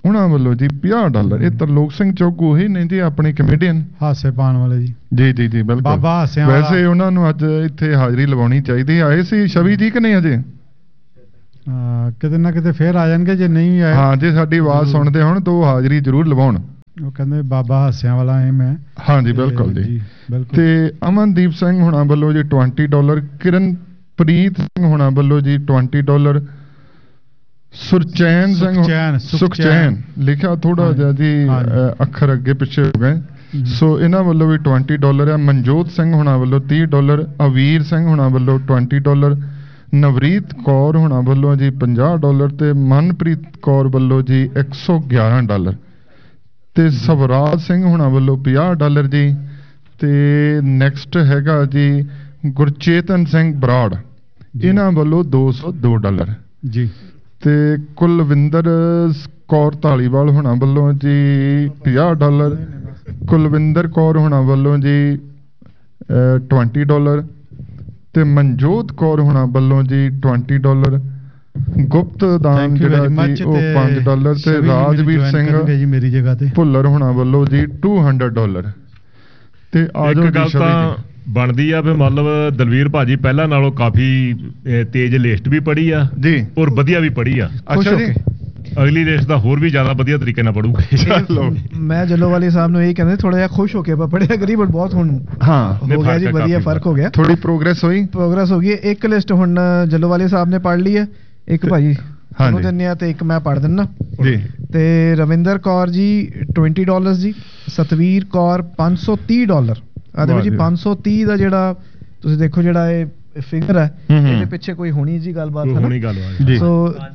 ਉਹਨਾਂ ਵੱਲੋਂ ਜੀ ਪੰਜਾਹ ਡਾਲਰ। ਇਹ ਤਰਲੋਕ ਸਿੰਘ ਚੌਗੂ ਹੀ ਨੇ ਜੀ ਆਪਣੇ ਕਮੇਡੀਅਨ ਹਾਸੇ ਪਾਉਣ ਵਾਲੇ ਜੀ। ਜੀ ਜੀ ਜੀ ਬਿਲਕੁਲ ਬਾਬਾ ਹਾਸਿਆਂ ਵਾਲਾ। ਵੈਸੇ ਉਹਨਾਂ ਨੂੰ ਅੱਜ ਇੱਥੇ ਹਾਜ਼ਰੀ ਲਵਾਉਣੀ ਚਾਹੀਦੀ। ਆਏ ਸੀ ਛਵੀ ਜੀ ਕਿ ਨਹੀਂ ਅਜੇ? ਕਿਤੇ ਨਾ ਕਿਤੇ ਫੇਰ ਆ ਜਾਣਗੇ ਜੇ ਨਹੀਂ ਆਏ। ਹਾਂ ਜੇ ਸਾਡੀ ਆਵਾਜ਼ ਸੁਣਦੇ ਹੋਣ ਤਾਂ ਉਹ ਹਾਜ਼ਰੀ ਜ਼ਰੂਰ ਲਵਾਉਣ। ਉਹ ਕਹਿੰਦੇ ਬਾਬਾ ਹਾਸਿਆਂ ਵਾਲਾ ਐ ਮੈਂ। ਹਾਂਜੀ ਬਿਲਕੁਲ ਜੀ। ਤੇ ਅਮਨਦੀਪ ਸਿੰਘ ਹੁਣਾਂ ਵੱਲੋਂ ਜੀ ਵੀਹ ਡਾਲਰ। ਕਿਰਨਪ੍ਰੀਤ ਸਿੰਘ ਹੁਣਾਂ ਵੱਲੋਂ ਜੀ ਵੀਹ ਡਾਲਰ। ਸੁਰਚੈਨ ਸਿੰਘ ਸੁਖਚੈਨ ਲਿਖਿਆ ਥੋੜਾ ਜਿਹਾ ਜੀ ਅੱਖਰ ਅੱਗੇ ਪਿੱਛੇ ਹੋ ਗਏ ਸੋ ਇਹਨਾਂ ਵੱਲੋਂ ਵੀ ਵੀਹ ਡਾਲਰ ਆ। ਮਨਜੋਤ ਸਿੰਘ ਹੁਣਾਂ ਵੱਲੋਂ ਤੀਹ ਡਾਲਰ। ਅਵੀਰ ਸਿੰਘ ਹੁਣਾਂ ਵੱਲੋਂ ਵੀਹ ਡਾਲਰ। ਨਵਰੀਤ ਕੌਰ ਹੁਣਾਂ ਵੱਲੋਂ ਜੀ ਪੰਜਾਹ ਡਾਲਰ ਤੇ ਮਨਪ੍ਰੀਤ ਕੌਰ ਵੱਲੋਂ ਜੀ ਇੱਕ ਸੌ ਗਿਆਰਾਂ ਡਾਲਰ ਤੇ ਸਵਰਾਜ ਸਿੰਘ ਹੁਣਾਂ ਵੱਲੋਂ ਪੰਜਾਹ ਡਾਲਰ ਜੀ। ਤੇ ਨੈਕਸਟ ਹੈਗਾ ਜੀ ਗੁਰਚੇਤਨ ਸਿੰਘ ਬਰਾੜ, ਇਹਨਾਂ ਵੱਲੋਂ ਦੋ ਸੌ ਦੋ ਡਾਲਰ ਜੀ। ਤੇ ਕੁਲਵਿੰਦਰ ਕੌਰ ਧਾਲੀਵਾਲ ਹੁਣਾਂ ਵੱਲੋਂ ਜੀ ਪੰਜਾਹ ਡਾਲਰ। ਕੁਲਵਿੰਦਰ ਕੌਰ ਹੁਣਾਂ ਵੱਲੋਂ ਜੀ ਵੀਹ ਡਾਲਰ ਤੇ ਮਨਜੋਤ ਕੌਰ ਹੁਣਾਂ ਵੱਲੋਂ ਜੀ ਵੀਹ ਡਾਲਰ। ਗੁਪਤ ਦਾਨ ਜਿਹੜਾ ਜੀ ਉਹ ਪੰਜ ਡਾਲਰ ਤੇ ਰਾਜਵੀਰ ਸਿੰਘ ਮੇਰੀ ਜਗ੍ਹਾ ਤੇ ਭੁੱਲਰ ਹੁਣਾਂ ਵੱਲੋਂ ਜੀ ਦੋ ਸੌ ਡਾਲਰ। ਤੇ ਆਜੋ ਗੱਲ ਤਾਂ ਬਣਦੀ ਆ ਵੀ ਮਤਲਬ ਦਲਵੀਰ ਭਾਜੀ ਪਹਿਲਾਂ ਨਾਲੋਂ ਕਾਫੀ ਤੇਜ਼ ਲਿਸਟ ਵੀ ਪੜ੍ਹੀ ਆ ਜੀ ਔਰ ਵਧੀਆ ਵੀ ਪੜ੍ਹੀ ਆ। ਅੱਛਾ ਜੀ ਅਗਲੀ ਲਿਸਟ ਦਾ ਹੋਰ ਵੀ ਜ਼ਿਆਦਾ ਵਧੀਆ ਤਰੀਕੇ ਨਾਲ ਪੜੂਗੇ। ਮੈਂ ਜੱਲੋਵਾਲੀ ਸਾਹਿਬ ਨੂੰ ਇਹ ਕਹਿੰਦੇ ਥੋੜਾ ਜਿਹਾ ਖੁਸ਼ ਹੋ ਕੇ ਪੜਿਆ ਕਰੀ ਬਟ ਬਹੁਤ ਹੁਣ ਹਾਂ ਹੋ ਗਿਆ ਜੀ ਵਧੀਆ ਫਰਕ ਹੋ ਗਿਆ। ਥੋੜੀ ਪ੍ਰੋਗਰੈਸ ਹੋਈ ਪ੍ਰੋਗਰੈਸ ਹੋ ਗਈ। ਇੱਕ ਲਿਸਟ ਹੁਣ ਜੱਲੋਵਾਲੀ ਸਾਹਿਬ ਨੇ ਪੜ੍ਹ ਲਈ ਹੈ, ਇੱਕ ਭਾਜੀ ਤੁਹਾਨੂੰ ਦਿੰਨੇ ਆ ਤੇ ਇੱਕ ਮੈਂ ਪੜ੍ਹ ਦਿੰਨਾ ਜੀ। ਤੇ ਰਵਿੰਦਰ ਕੌਰ ਜੀ ਵੀਹ ਡਾਲਰ ਜੀ। ਸਤਵੀਰ ਕੌਰ ਪੰਜ ਸੌ ਤੀਹ ਡਾਲਰ। ਆ ਦੇਖੋ ਜੀ ਪੰਜ ਸੌ ਤੀਹ ਦਾ ਜਿਹੜਾ ਤੁਸੀਂ ਦੇਖੋ ਜਿਹੜਾ ਇਹ ਫਿਗਰ ਹੈ ਇਹਦੇ ਪਿੱਛੇ ਕੋਈ ਹੋਣੀ ਜੀ ਗੱਲਬਾਤ ਹੋਣੀ ਗੱਲਬਾਤ ਸੋ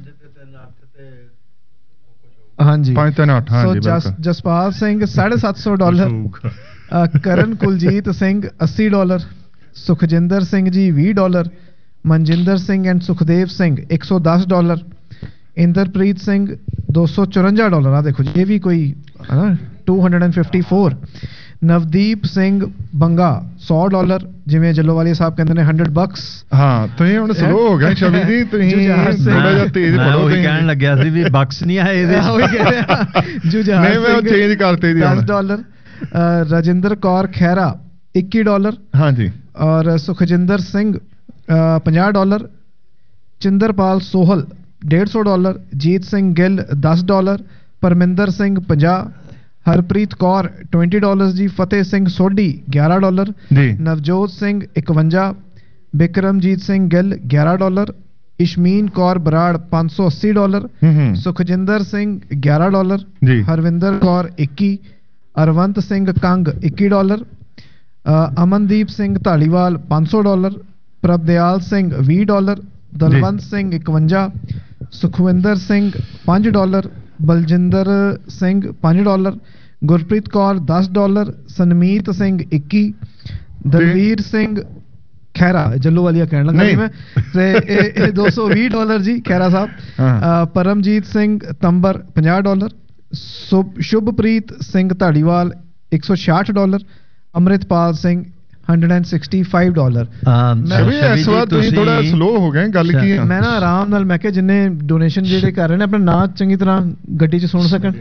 ਹਾਂਜੀ ਪੰਜ ਤਿੰਨ ਅੱਠ ਹਾਂਜੀ ਸੋ ਜਸਪਾਲ ਸਿੰਘ ਸਾਢੇ ਸੱਤ ਸੌ ਡਾਲਰ। ਕਰਨ ਕੁਲਜੀਤ ਸਿੰਘ ਅੱਸੀ ਡਾਲਰ। ਸੁਖਜਿੰਦਰ ਸਿੰਘ ਜੀ ਵੀਹ ਡਾਲਰ। ਮਨਜਿੰਦਰ ਸਿੰਘ ਐਂਡ ਸੁਖਦੇਵ ਸਿੰਘ ਇੱਕ ਸੌ ਦਸ ਡਾਲਰ। ਇੰਦਰਪ੍ਰੀਤ ਸਿੰਘ ਦੋ ਸੌ ਚੁਰੰਜਾ ਡਾਲਰ। ਆ ਦੇਖੋ ਜੀ ਇਹ ਵੀ ਕੋਈ ਦੋ ਸੌ ਚੌवन। ਨਵਦੀਪ ਸਿੰਘ ਬੰਗਾ ਸੌ ਡਾਲਰ ਜਿਵੇਂ ਜੱਲੋਵਾਲੀ ਸਾਹਿਬ ਕਹਿੰਦੇ ਨੇ ਸੌ ਬਕਸ। ਹਾਂ ਤੁਸੀਂ ਹੁਣ ਸਲੋ ਹੋ ਗਏ ਸ਼ਬੀ ਜੀ ਤੁਸੀਂ ਥੋੜਾ ਜਿਹਾ ਤੇਜ਼ ਪੜੋ। ਉਹੀ ਕਹਿਣ ਲੱਗਿਆ ਸੀ ਵੀ ਬਕਸ ਨਹੀਂ ਆਏ ਇਹਦੇ। ਉਹੀ ਕਹਿ ਰਿਹਾ ਜੁਝਾਰ ਨਹੀਂ ਮੈਂ ਚੇਂਜ ਕਰਤੇ ਜੀ ਦਸ ਡਾਲਰ। ਰਜਿੰਦਰ ਕੌਰ ਖਹਿਰਾ ਇੱਕੀ ਡਾਲਰ। ਹਾਂਜੀ ਔਰ ਸੁਖਜਿੰਦਰ ਸਿੰਘ ਪੰਜਾਹ ਡਾਲਰ। ਚਿੰਦਰਪਾਲ ਸੋਹਲ ਡੇਢ ਸੌ ਡਾਲਰ। ਜੀਤ ਸਿੰਘ ਗਿੱਲ ਦਸ ਡਾਲਰ। ਪਰਮਿੰਦਰ ਸਿੰਘ ਪੰਜਾਹ। ਹਰਪ੍ਰੀਤ ਕੌਰ ਵੀਹ ਡਾਲਰ ਜੀ। ਫਤਿਹ ਸਿੰਘ ਸੋਢੀ ਗਿਆਰਾਂ ਡਾਲਰ। ਨਵਜੋਤ ਸਿੰਘ ਇਕਵੰਜਾ। ਬਿਕਰਮਜੀਤ ਸਿੰਘ ਗਿੱਲ ਗਿਆਰਾਂ ਡਾਲਰ। ਇਸ਼ਮੀਨ ਕੌਰ ਬਰਾੜ ਪੰਜ ਸੌ ਅੱਸੀ ਡਾਲਰ। ਸੁਖਜਿੰਦਰ ਸਿੰਘ ਗਿਆਰਾਂ ਡਾਲਰ। ਹਰਵਿੰਦਰ ਕੌਰ ਇੱਕੀ। ਅਰਵੰਤ ਸਿੰਘ ਕੰਗ ਇੱਕੀ ਡਾਲਰ। ਅਮਨਦੀਪ ਸਿੰਘ ਧਾਲੀਵਾਲ ਪੰਜ ਸੌ ਡਾਲਰ। ਪ੍ਰਭਦਿਆਲ ਸਿੰਘ ਵੀਹ ਡਾਲਰ। ਦਲਵੰਤ ਸਿੰਘ ਇਕਵੰਜਾ। ਸੁਖਵਿੰਦਰ ਸਿੰਘ ਪੰਜ ਡਾਲਰ। ਬਲਜਿੰਦਰ ਸਿੰਘ ਪੰਜ ਡਾਲਰ। ਗੁਰਪ੍ਰੀਤ ਕੌਰ ਦਸ ਡਾਲਰ। ਸਨਮੀਤ ਸਿੰਘ ਇੱਕੀ। ਦਲਵੀਰ ਸਿੰਘ ਖਹਿਰਾ ਜੱਲੋਵਾਲੀਆ ਕਹਿਣ ਲੱਗਾ ਜੀ ਮੈਂ ਤੇ ਇਹ ਦੋ ਸੌ ਵੀਹ ਡਾਲਰ ਜੀ ਖਹਿਰਾ ਸਾਹਿਬ। ਪਰਮਜੀਤ ਸਿੰਘ ਤੰਬਰ ਪੰਜਾਹ ਡਾਲਰ। ਸ਼ੁਭਪ੍ਰੀਤ ਸਿੰਘ ਧਾਲੀਵਾਲ ਇੱਕ ਸੌ ਛਿਆਹਠ ਡਾਲਰ। ਅੰਮ੍ਰਿਤਪਾਲ ਸਿੰਘ ਇੱਕ ਸੌ ਪੈਂਸਠ ਡਾਲਰ। ਇਸ ਵਾਰ ਤੁਸੀਂ ਥੋੜਾ ਸਲੋ ਹੋ ਗਏ ਗੱਲ ਕੀ ਹੈ। ਮੈਂ ਨਾ ਆਰਾਮ ਨਾਲ ਮੈਂ ਕਿਹਾ ਜਿੰਨੇ ਡੋਨੇਸ਼ਨ ਜਿਹੜੇ ਕਰ ਰਹੇ ਨੇ ਆਪਣਾ ਨਾਂ ਚੰਗੀ ਤਰ੍ਹਾਂ ਗੱਡੀ 'ਚ ਸੁਣ ਸਕਣ।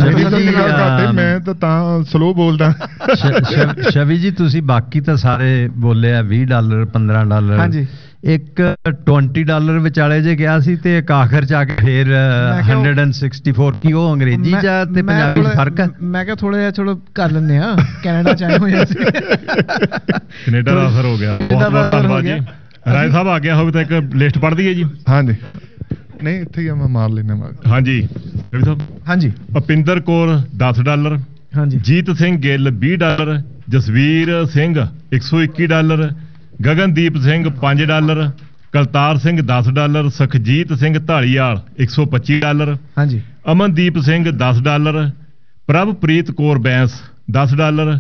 ਮੈਂ ਤਾਂ ਤਾਂ ਸਲੋ ਬੋਲਦਾ। ਸ਼ਵੀ ਜੀ ਤੁਸੀਂ ਬਾਕੀ ਤਾਂ ਸਾਰੇ ਬੋਲੇ ਆ ਵੀਹ ਡਾਲਰ ਪੰਦਰਾਂ ਡਾਲਰ। ਹਾਂਜੀ ਇੱਕ ਵੀਹ ਡਾਲਰ ਵਿਚਾਲੇ ਜੇ ਗਿਆ ਸੀ ਤੇ ਇੱਕ ਆਖਰ ਚ ਆ ਕੇ ਫੇਰ ਇੱਕ ਸੌ ਚੌਂਸਠ ਕੀ ਉਹ ਅੰਗਰੇਜ਼ੀ ਜਾਂ ਤੇ ਪੰਜਾਬੀ ਫਰਕ ਹੈ। ਮੈਂ ਕਿਹਾ ਥੋੜਾ ਜਿਹਾ ਚਲੋ ਕਰ ਲੈਂਦੇ ਆ ਕੈਨੇਡਾ ਚ ਆਏ ਹੋਏ ਸੀ ਕੈਨੇਡਾ ਦਾ ਅਸਰ ਹੋ ਗਿਆ। ਬਹੁਤ ਬਹੁਤ ਧੰਨਵਾਦ ਜੀ। ਰਾਏ ਸਾਹਿਬ ਆ ਗਿਆ ਹੋਵੇ ਤਾਂ ਇੱਕ ਲਿਸਟ ਪੜ੍ਹ ਦਈਏ ਜੀ। ਹਾਂਜੀ ਨਹੀਂ ਇੱਥੇ ਹੀ ਮੈਂ ਮਾਰ ਲੈਣਾ ਮਾਰ। ਹਾਂਜੀ ਰਵੀ ਸਾਹਿਬ। ਹਾਂਜੀ ਭਪਿੰਦਰ ਕੌਰ ਦਸ ਡਾਲਰ। ਹਾਂਜੀ ਜੀਤ ਸਿੰਘ ਗਿੱਲ ਵੀਹ ਡਾਲਰ। ਜਸਵੀਰ ਸਿੰਘ ਇੱਕ ਸੌ ਇੱਕੀ ਡਾਲਰ। ਗਗਨਦੀਪ ਸਿੰਘ ਪੰਜ ਡਾਲਰ। ਕਲਤਾਰ ਸਿੰਘ ਦਸ ਡਾਲਰ। ਸੁਖਜੀਤ ਸਿੰਘ ਢਾਲੀਵਾਲ ਇੱਕ ਸੌ ਪੱਚੀ ਡਾਲਰ। ਹਾਂਜੀ ਅਮਨਦੀਪ ਸਿੰਘ ਦਸ ਡਾਲਰ। ਪ੍ਰਭਪ੍ਰੀਤ ਕੌਰ ਬੈਂਸ ਦਸ ਡਾਲਰ।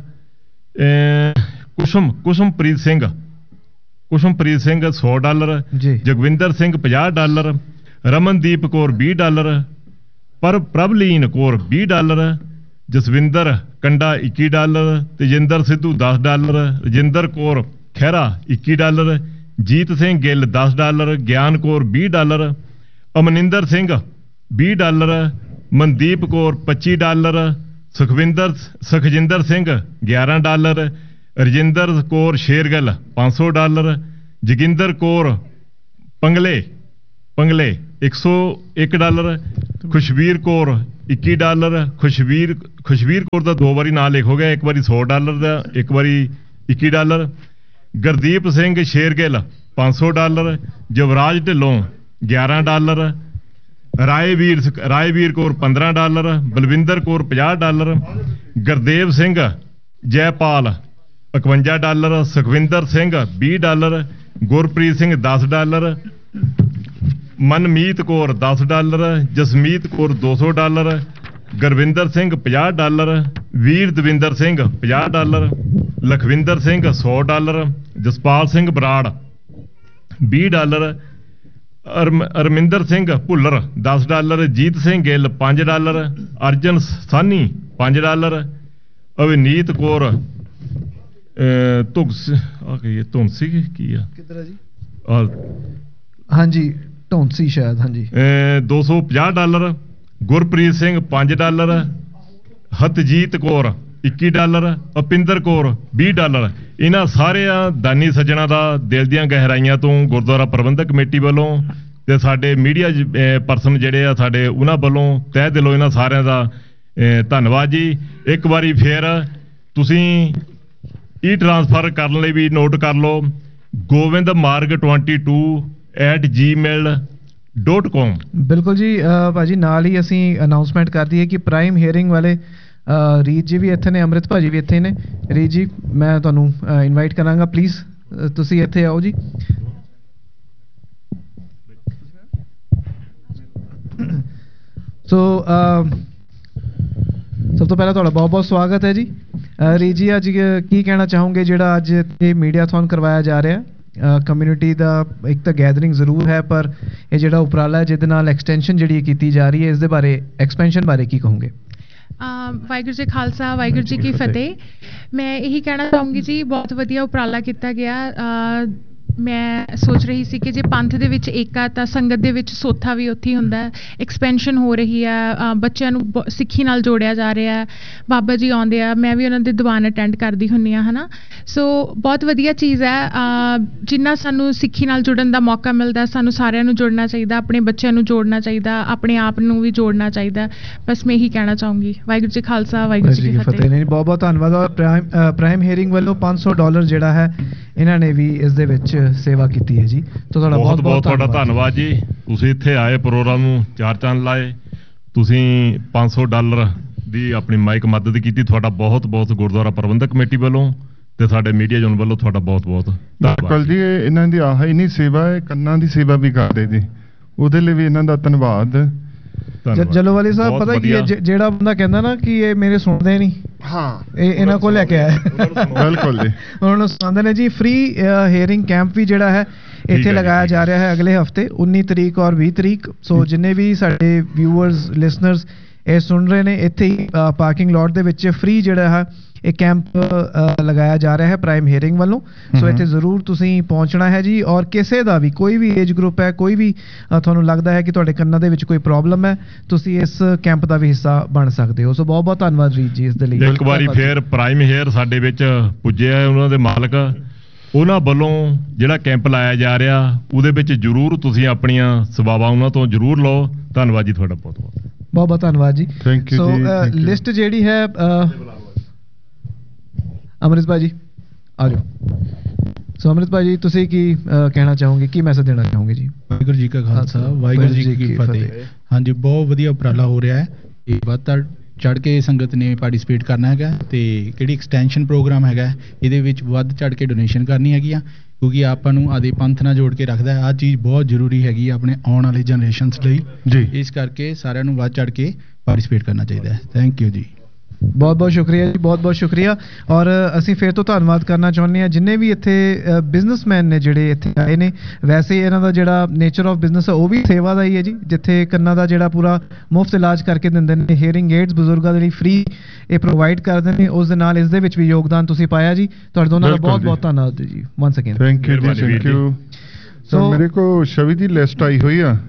ਕੁਸਮ ਕੁਸਮਪ੍ਰੀਤ ਸਿੰਘ ਕੁਸਮਪ੍ਰੀਤ ਸਿੰਘ ਸੌ ਡਾਲਰ। ਜਗਵਿੰਦਰ ਸਿੰਘ ਪੰਜਾਹ ਡਾਲਰ। ਰਮਨਦੀਪ ਕੌਰ ਵੀਹ ਡਾਲਰ। ਪਰ ਪ੍ਰਭਲੀਨ ਕੌਰ ਵੀਹ ਡਾਲਰ। ਜਸਵਿੰਦਰ ਕੰਡਾ ਇੱਕੀ ਡਾਲਰ। ਤੇਜਿੰਦਰ ਸਿੱਧੂ ਦਸ ਡਾਲਰ। ਰਜਿੰਦਰ ਕੌਰ ਖਹਿਰਾ ਇੱਕੀ ਡਾਲਰ। ਜੀਤ ਸਿੰਘ ਗਿੱਲ ਦਸ ਡਾਲਰ। ਗਿਆਨ ਕੌਰ ਵੀਹ ਡਾਲਰ। ਅਮਨਿੰਦਰ ਸਿੰਘ ਵੀਹ ਡਾਲਰ। ਮਨਦੀਪ ਕੌਰ ਪੱਚੀ ਡਾਲਰ, ਸੁਖਵਿੰਦਰ ਸੁਖਜਿੰਦਰ ਸਿੰਘ ਗਿਆਰਾਂ ਡਾਲਰ, ਰਜਿੰਦਰ ਕੌਰ ਸ਼ੇਰਗਿੱਲ ਪੰਜ ਸੌ ਡਾਲਰ, ਜੋਗਿੰਦਰ ਕੌਰ ਪੰਗਲੇ ਪੰਗਲੇ ਇੱਕ ਸੌ ਇੱਕ ਡਾਲਰ, ਖੁਸ਼ਬੀਰ ਕੌਰ ਇੱਕੀ ਡਾਲਰ, ਖੁਸ਼ਬੀਰ ਖੁਸ਼ਬੀਰ ਕੌਰ ਦਾ ਦੋ ਵਾਰੀ ਨਾਂ ਲਿਖ ਹੋ ਗਿਆ, ਇੱਕ ਵਾਰੀ ਸੌ ਡਾਲਰ ਦਾ, ਇੱਕ ਵਾਰੀ ਇੱਕੀ ਡਾਲਰ, ਗੁਰਦੀਪ ਸਿੰਘ ਸ਼ੇਰਗਿੱਲ ਪੰਜ ਸੌ ਡਾਲਰ, ਜਵਰਾਜ ਢਿੱਲੋਂ ਗਿਆਰਾਂ ਡਾਲਰ, ਰਾਏਵੀਰ ਰਾਏਵੀਰ ਕੌਰ ਪੰਦਰਾਂ ਡਾਲਰ, ਬਲਵਿੰਦਰ ਕੌਰ ਪੰਜਾਹ ਡਾਲਰ, ਗੁਰਦੇਵ ਸਿੰਘ ਜੈਪਾਲ ਇਕਵੰਜਾ ਡਾਲਰ, ਸੁਖਵਿੰਦਰ ਸਿੰਘ ਵੀਹ ਡਾਲਰ, ਗੁਰਪ੍ਰੀਤ ਸਿੰਘ ਦਸ ਡਾਲਰ, ਮਨਮੀਤ ਕੌਰ ਦਸ ਡਾਲਰ, ਜਸਮੀਤ ਕੌਰ ਦੋ ਸੌ ਡਾਲਰ, ਗੁਰਵਿੰਦਰ ਸਿੰਘ ਪੰਜਾਹ ਡਾਲਰ, ਵੀਰ ਦਵਿੰਦਰ ਸਿੰਘ ਪੰਜਾਹ ਡਾਲਰ, ਲਖਵਿੰਦਰ ਸਿੰਘ ਸੌ ਡਾਲਰ, ਜਸਪਾਲ ਸਿੰਘ ਬਰਾੜ ਵੀਹ ਡਾਲਰ, ਅਰਮ ਅਰਮਿੰਦਰ ਸਿੰਘ ਭੁੱਲਰ ਦਸ ਡਾਲਰ, ਜੀਤ ਸਿੰਘ ਗਿੱਲ ਪੰਜ ਡਾਲਰ, ਅਰਜਨ ਸਾਨੀ ਪੰਜ ਡਾਲਰ, ਅਵਨੀਤ ਕੌਰ ਧੁਗਸ ਆ ਕੀ ਧੁੰਸੀ ਕੀ ਆ ਕਿੱਧਰ ਆ ਜੀ? ਹਾਂਜੀ ਢੌਂਸੀ ਸ਼ਾਇਦ, ਹਾਂਜੀ ਦੋ ਸੌ ਪੰਜਾਹ ਡਾਲਰ, ਗੁਰਪ੍ਰੀਤ ਸਿੰਘ ਪੰਜ ਡਾਲਰ, ਹਤਜੀਤ ਕੌਰ ਇੱਕੀ ਡਾਲਰ, ਅਪਿੰਦਰ ਕੌਰ ਵੀਹ ਡਾਲਰ। ਇਹਨਾਂ ਸਾਰਿਆਂ ਦਾਨੀ ਸੱਜਣਾ ਦਾ ਦਿਲ ਦੀਆਂ ਗਹਿਰਾਈਆਂ ਤੋਂ ਗੁਰਦੁਆਰਾ ਪ੍ਰਬੰਧਕ ਕਮੇਟੀ ਵੱਲੋਂ ਤੇ ਸਾਡੇ ਮੀਡੀਆ ਪਰਸਨ ਜਿਹੜੇ ਆ ਸਾਡੇ ਉਹਨਾਂ ਵੱਲੋਂ ਤਹਿ ਦਿਲੋਂ ਇਹਨਾਂ ਸਾਰਿਆਂ ਦਾ ਧੰਨਵਾਦ ਜੀ। ਇੱਕ ਵਾਰੀ ਫੇਰ ਤੁਸੀਂ ਈ ਟ੍ਰਾਂਸਫਰ ਕਰਨ ਲਈ ਵੀ ਨੋਟ ਕਰ ਲਓ ਗੋਬਿੰਦ ਮਾਰਗ ਬਾਈ ਐਟ ਜੀਮੇਲ ਡੋਟ ਕਾਮ। ਬਿਲਕੁਲ ਜੀ ਭਾਜੀ, ਨਾਲ ਹੀ ਅਸੀਂ ਅਨਾਉਂਸਮੈਂਟ ਕਰ ਦਈਏ ਕਿ ਪ੍ਰਾਈਮ ਹੀਅਰਿੰਗ ਵਾਲੇ ਰੀਤ ਜੀ ਵੀ ਇੱਥੇ ਨੇ, ਅੰਮ੍ਰਿਤ ਭਾਜੀ ਵੀ ਇੱਥੇ ਨੇ। ਰੀਤ ਜੀ ਮੈਂ ਤੁਹਾਨੂੰ ਇਨਵਾਈਟ ਕਰਾਂਗਾ, ਪਲੀਜ਼ ਤੁਸੀਂ ਇੱਥੇ ਆਓ ਜੀ। ਸੋ ਸਭ ਤੋਂ ਪਹਿਲਾਂ ਤੁਹਾਡਾ ਬਹੁਤ ਬਹੁਤ ਸਵਾਗਤ ਹੈ ਜੀ। ਰੀਤ ਜੀ ਅੱਜ ਕੀ ਕਹਿਣਾ ਚਾਹੋਗੇ ਜਿਹੜਾ ਅੱਜ ਇਹ ਮੀਡੀਆਥਨ ਕਰਵਾਇਆ ਜਾ ਰਿਹਾ? ਕਮਿਊਨਿਟੀ ਦਾ ਇੱਕ ਤਾਂ ਗੈਦਰਿੰਗ ਜ਼ਰੂਰ ਹੈ, ਪਰ ਇਹ ਜਿਹੜਾ ਉਪਰਾਲਾ ਹੈ ਜਿਹਦੇ ਨਾਲ ਐਕਸਟੈਂਸ਼ਨ ਜਿਹੜੀ ਕੀਤੀ ਜਾ ਰਹੀ ਹੈ, ਇਸ ਦੇ ਬਾਰੇ ਐਕਸਪੈਂਸ਼ਨ ਬਾਰੇ ਕੀ ਕਹੋਗੇ? ਵਾਹਿਗੁਰੂ ਜੀ ਖਾਲਸਾ, ਵਾਹਿਗੁਰੂ ਜੀ ਕੀ ਫਤਿਹ। ਮੈਂ ਇਹੀ ਕਹਿਣਾ ਚਾਹੂੰਗੀ ਜੀ, ਬਹੁਤ ਵਧੀਆ ਉਪਰਾਲਾ ਕੀਤਾ ਗਿਆ। ਮੈਂ ਸੋਚ ਰਹੀ ਸੀ ਕਿ ਜੇ ਪੰਥ ਦੇ ਵਿੱਚ ਏਕਾ ਤਾਂ ਸੰਗਤ ਦੇ ਵਿੱਚ ਸੋਥਾ ਵੀ ਉੱਥੇ ਹੀ ਹੁੰਦਾ। ਐਕਸਪੈਂਸ਼ਨ ਹੋ ਰਹੀ ਆ, ਬੱਚਿਆਂ ਨੂੰ ਸਿੱਖੀ ਨਾਲ ਜੋੜਿਆ ਜਾ ਰਿਹਾ। ਬਾਬਾ ਜੀ ਆਉਂਦੇ ਆ, ਮੈਂ ਵੀ ਉਹਨਾਂ ਦੇ ਦੀਵਾਨ ਅਟੈਂਡ ਕਰਦੀ ਹੁੰਦੀ ਹਾਂ, ਹੈ ਨਾ। ਸੋ ਬਹੁਤ ਵਧੀਆ ਚੀਜ਼ ਹੈ। ਜਿੰਨਾ ਸਾਨੂੰ ਸਿੱਖੀ ਨਾਲ ਜੁੜਨ ਦਾ ਮੌਕਾ ਮਿਲਦਾ, ਸਾਨੂੰ ਸਾਰਿਆਂ ਨੂੰ ਜੁੜਨਾ ਚਾਹੀਦਾ, ਆਪਣੇ ਬੱਚਿਆਂ ਨੂੰ ਜੋੜਨਾ ਚਾਹੀਦਾ, ਆਪਣੇ ਆਪ ਨੂੰ ਵੀ ਜੋੜਨਾ ਚਾਹੀਦਾ। ਬਸ ਮੈਂ ਇਹੀ ਕਹਿਣਾ ਚਾਹੂੰਗੀ। ਵਾਹਿਗੁਰੂ ਜੀ ਖਾਲਸਾ, ਵਾਹਿਗੁਰੂ ਜੀ ਕੀ ਫਤਿਹ। ਨਹੀਂ, ਬਹੁਤ ਬਹੁਤ ਧੰਨਵਾਦ। ਔਰ ਪ੍ਰਾਈਮ ਪ੍ਰਾਈਮ ਹੀਅਰਿੰਗ ਵੱਲੋਂ ਪੰਜ ਸੌ ਡਾਲਰ ਜਿਹੜਾ ਹੈ ਇਹਨਾਂ ਨੇ ਵੀ ਇਸ ਦੇ ਵਿੱਚ ਸੇਵਾ ਕੀਤੀ ਹੈ ਜੀ। ਤਾਂ ਤੁਹਾਡਾ ਬਹੁਤ ਬਹੁਤ ਤੁਹਾਡਾ ਧੰਨਵਾਦ ਜੀ। ਤੁਸੀਂ ਇੱਥੇ ਆਏ, ਪ੍ਰੋਗਰਾਮ ਨੂੰ ਚਾਰ ਚੰਨ ਲਾਏ, ਤੁਸੀਂ ਪੰਜ ਸੌ ਡਾਲਰ ਦੀ ਆਪਣੀ ਮਾਈਕ ਮਦਦ ਕੀਤੀ। ਤੁਹਾਡਾ ਬਹੁਤ ਬਹੁਤ ਗੁਰਦੁਆਰਾ ਪ੍ਰਬੰਧਕ ਕਮੇਟੀ ਵੱਲੋਂ ਤੇ ਸਾਡੇ ਮੀਡੀਆ ਜੋਨ ਵੱਲੋਂ ਤੁਹਾਡਾ ਬਹੁਤ ਬਹੁਤ ਧੰਨਵਾਦ ਜੀ। ਇਹਨਾਂ ਦੀ ਆਹ ਹੀ ਨਹੀਂ ਸੇਵਾ ਹੈ, ਕੰਨਾਂ ਦੀ ਸੇਵਾ ਵੀ ਕਰਦੇ ਜੀ, ਉਹਦੇ ਲਈ ਵੀ ਇਹਨਾਂ ਦਾ ਧੰਨਵਾਦ। ਜਲੋਵਾਲੀ ਸਾਹਿਬ, ਪਤਾ ਕੀ ਹੈ, ਜਿਹੜਾ ਬੰਦਾ ਕਹਿੰਦਾ ਨਾ ਕਿ ਇਹ ਮੇਰੇ ਸੁਣਦੇ ਨਹੀਂ, ਹਾਂ ਇਹ ਇਹਨਾਂ ਕੋਲ ਲੈ ਕੇ ਆਇਆ। ਬਿਲਕੁਲ ਜੀ, ਉਹਨਾਂ ਨੂੰ ਸੁਣਦੇ ਨੇ ਜੀ। ਫ੍ਰੀ ਹੀਅਰਿੰਗ ਕੈਂਪ ਵੀ ਜਿਹੜਾ ਹੈ ਇੱਥੇ ਲਗਾਇਆ ਜਾ ਰਿਹਾ ਹੈ ਅਗਲੇ ਹਫਤੇ ਉੱਨੀ ਤਰੀਕ ਔਰ ਵੀਹ ਤਰੀਕ। ਸੋ ਜਿੰਨੇ ਵੀ ਸਾਡੇ ਵਿਊਅਰਸ ਲਿਸਨਰਸ ਇਹ ਸੁਣ ਰਹੇ ਨੇ, ਇੱਥੇ ਹੀ ਪਾਰਕਿੰਗ ਲੋਟ ਦੇ ਵਿੱਚ ਫ੍ਰੀ ਜਿਹੜਾ ਹੈ ਇਹ ਕੈਂਪ ਲਗਾਇਆ ਜਾ ਰਿਹਾ ਹੈ ਪ੍ਰਾਈਮ ਹੀਅਰਿੰਗ ਵੱਲੋਂ। ਸੋ ਇੱਥੇ ਜ਼ਰੂਰ ਤੁਸੀਂ ਪਹੁੰਚਣਾ ਹੈ ਜੀ। ਔਰ ਕਿਸੇ ਦਾ ਵੀ ਕੋਈ ਵੀ ਏਜ ਗਰੁੱਪ ਹੈ, ਕੋਈ ਵੀ ਤੁਹਾਨੂੰ ਲੱਗਦਾ ਹੈ ਕਿ ਤੁਹਾਡੇ ਕੰਨਾਂ ਦੇ ਵਿੱਚ ਕੋਈ ਪ੍ਰੋਬਲਮ ਹੈ, ਤੁਸੀਂ ਇਸ ਕੈਂਪ ਦਾ ਵੀ ਹਿੱਸਾ ਬਣ ਸਕਦੇ ਹੋ। ਸੋ ਬਹੁਤ ਬਹੁਤ ਧੰਨਵਾਦ ਰੀਤ ਜੀ ਇਸ ਦੇ ਲਈ। ਇੱਕ ਵਾਰੀ ਫੇਰ ਪ੍ਰਾਈਮ ਹੀਅਰ ਸਾਡੇ ਵਿੱਚ ਪੁੱਜੇ ਆ, ਉਹਨਾਂ ਦੇ ਮਾਲਕ, ਉਹਨਾਂ ਵੱਲੋਂ ਜਿਹੜਾ ਕੈਂਪ ਲਾਇਆ ਜਾ ਰਿਹਾ ਉਹਦੇ ਵਿੱਚ ਜ਼ਰੂਰ ਤੁਸੀਂ ਆਪਣੀਆਂ ਸੇਵਾਵਾਂ ਉਹਨਾਂ ਤੋਂ ਜ਼ਰੂਰ ਲਓ। ਧੰਨਵਾਦ ਜੀ ਤੁਹਾਡਾ ਬਹੁਤ ਬਹੁਤ ਬਹੁਤ ਬਹੁਤ ਧੰਨਵਾਦ ਜੀ। Thank you. ਸੋ ਲਿਸਟ ਜਿਹੜੀ ਹੈ ਅੰਮ੍ਰਿਤ ਭਾਜੀ ਆ ਜਾਓ। ਸੋ ਅੰਮ੍ਰਿਤ ਭਾਜੀ, ਤੁਸੀਂ ਕੀ ਕਹਿਣਾ ਚਾਹੋਗੇ, ਕੀ ਮੈਸੇਜ ਦੇਣਾ ਚਾਹੋਗੇ ਜੀ? ਵਾਹਿਗੁਰੂ ਜੀ ਕਾ ਖਾਲਸਾ, ਵਾਹਿਗੁਰੂ ਜੀ ਕੀ ਫਤਿਹ। ਹਾਂਜੀ, ਬਹੁਤ ਵਧੀਆ ਉਪਰਾਲਾ ਹੋ ਰਿਹਾ ਹੈ। ਇਹ ਵੱਧ ਚੜ ਕੇ ਸੰਗਤ ਨੇ ਪਾਰਟਿਸਿਪੇਟ ਕਰਨਾ ਹੈਗਾ, ਤੇ ਕਿਹੜੀ ਐਕਸਟੈਂਸ਼ਨ ਪ੍ਰੋਗਰਾਮ ਹੈਗਾ ਇਹਦੇ ਵਿੱਚ ਵੱਧ ਚੜ ਕੇ ਡੋਨੇਸ਼ਨ ਕਰਨੀ ਹੈਗੀ ਆ, ਕਿਉਂਕਿ ਆਪਾਂ ਨੂੰ ਆਦੇ ਪੰਥ ਨਾਲ ਜੋੜ ਕੇ ਰੱਖਦਾ ਹੈ। ਆਹ ਚੀਜ਼ ਬਹੁਤ ਜ਼ਰੂਰੀ ਹੈਗੀ ਆ ਆਪਣੇ ਆਉਣ ਵਾਲੇ ਜਨਰੇਸ਼ਨਸ ਲਈ ਜੀ। ਇਸ ਕਰਕੇ ਸਾਰਿਆਂ ਨੂੰ ਵੱਧ ਚੜ ਕੇ ਪਾਰਟਿਸਿਪੇਟ ਕਰਨਾ ਚਾਹੀਦਾ ਹੈ। ਥੈਂਕ ਯੂ ਜੀ। ਬਹੁਤ ਬਹੁਤ ਸ਼ੁਕਰੀਆ ਜੀ, ਬਹੁਤ ਬਹੁਤ ਸ਼ੁਕਰੀਆ। ਔਰ ਅਸੀਂ ਫਿਰ ਤੋਂ ਧੰਨਵਾਦ ਕਰਨਾ ਚਾਹੁੰਦੇ ਹਾਂ ਜਿੰਨੇ ਵੀ ਇੱਥੇ ਬਿਜ਼ਨਸਮੈਨ ਨੇ ਜਿਹੜੇ ਇੱਥੇ ਆਏ ਨੇ। ਵੈਸੇ ਇਹਨਾਂ ਦਾ ਜਿਹੜਾ ਨੇਚਰ ਆਫ ਬਿਜ਼ਨਸ ਹੈ ਉਹ ਵੀ ਸੇਵਾ ਦਾ ਹੀ ਹੈ ਜੀ, ਜਿੱਥੇ ਕੰਨਾਂ ਦਾ ਜਿਹੜਾ ਪੂਰਾ ਮੁਫਤ ਇਲਾਜ ਕਰਕੇ ਦਿੰਦੇ ਨੇ। ਹੀਅਰਿੰਗ ਏਡਸ ਬਜ਼ੁਰਗਾਂ ਦੇ ਲਈ ਫ੍ਰੀ ਇਹ ਪ੍ਰੋਵਾਈਡ ਕਰਦੇ ਨੇ, ਉਸ ਦੇ ਨਾਲ ਇਸ ਦੇ ਵਿੱਚ ਵੀ ਯੋਗਦਾਨ ਤੁਸੀਂ ਪਾਇਆ ਜੀ। ਤੁਹਾਡੇ ਦੋਨਾਂ ਦਾ ਬਹੁਤ ਬਹੁਤ ਧੰਨਵਾਦ ਜੀ। ਵਨਸ ਅਗੇਨ ਥੈਂਕ ਯੂ ਜੀ, ਥੈਂਕ ਯੂ। ਸੋ ਮੇਰੇ ਕੋਲ ਛਵੀ ਦੀ ਲਿਸਟ ਆਈ ਹੋਈ ਆ,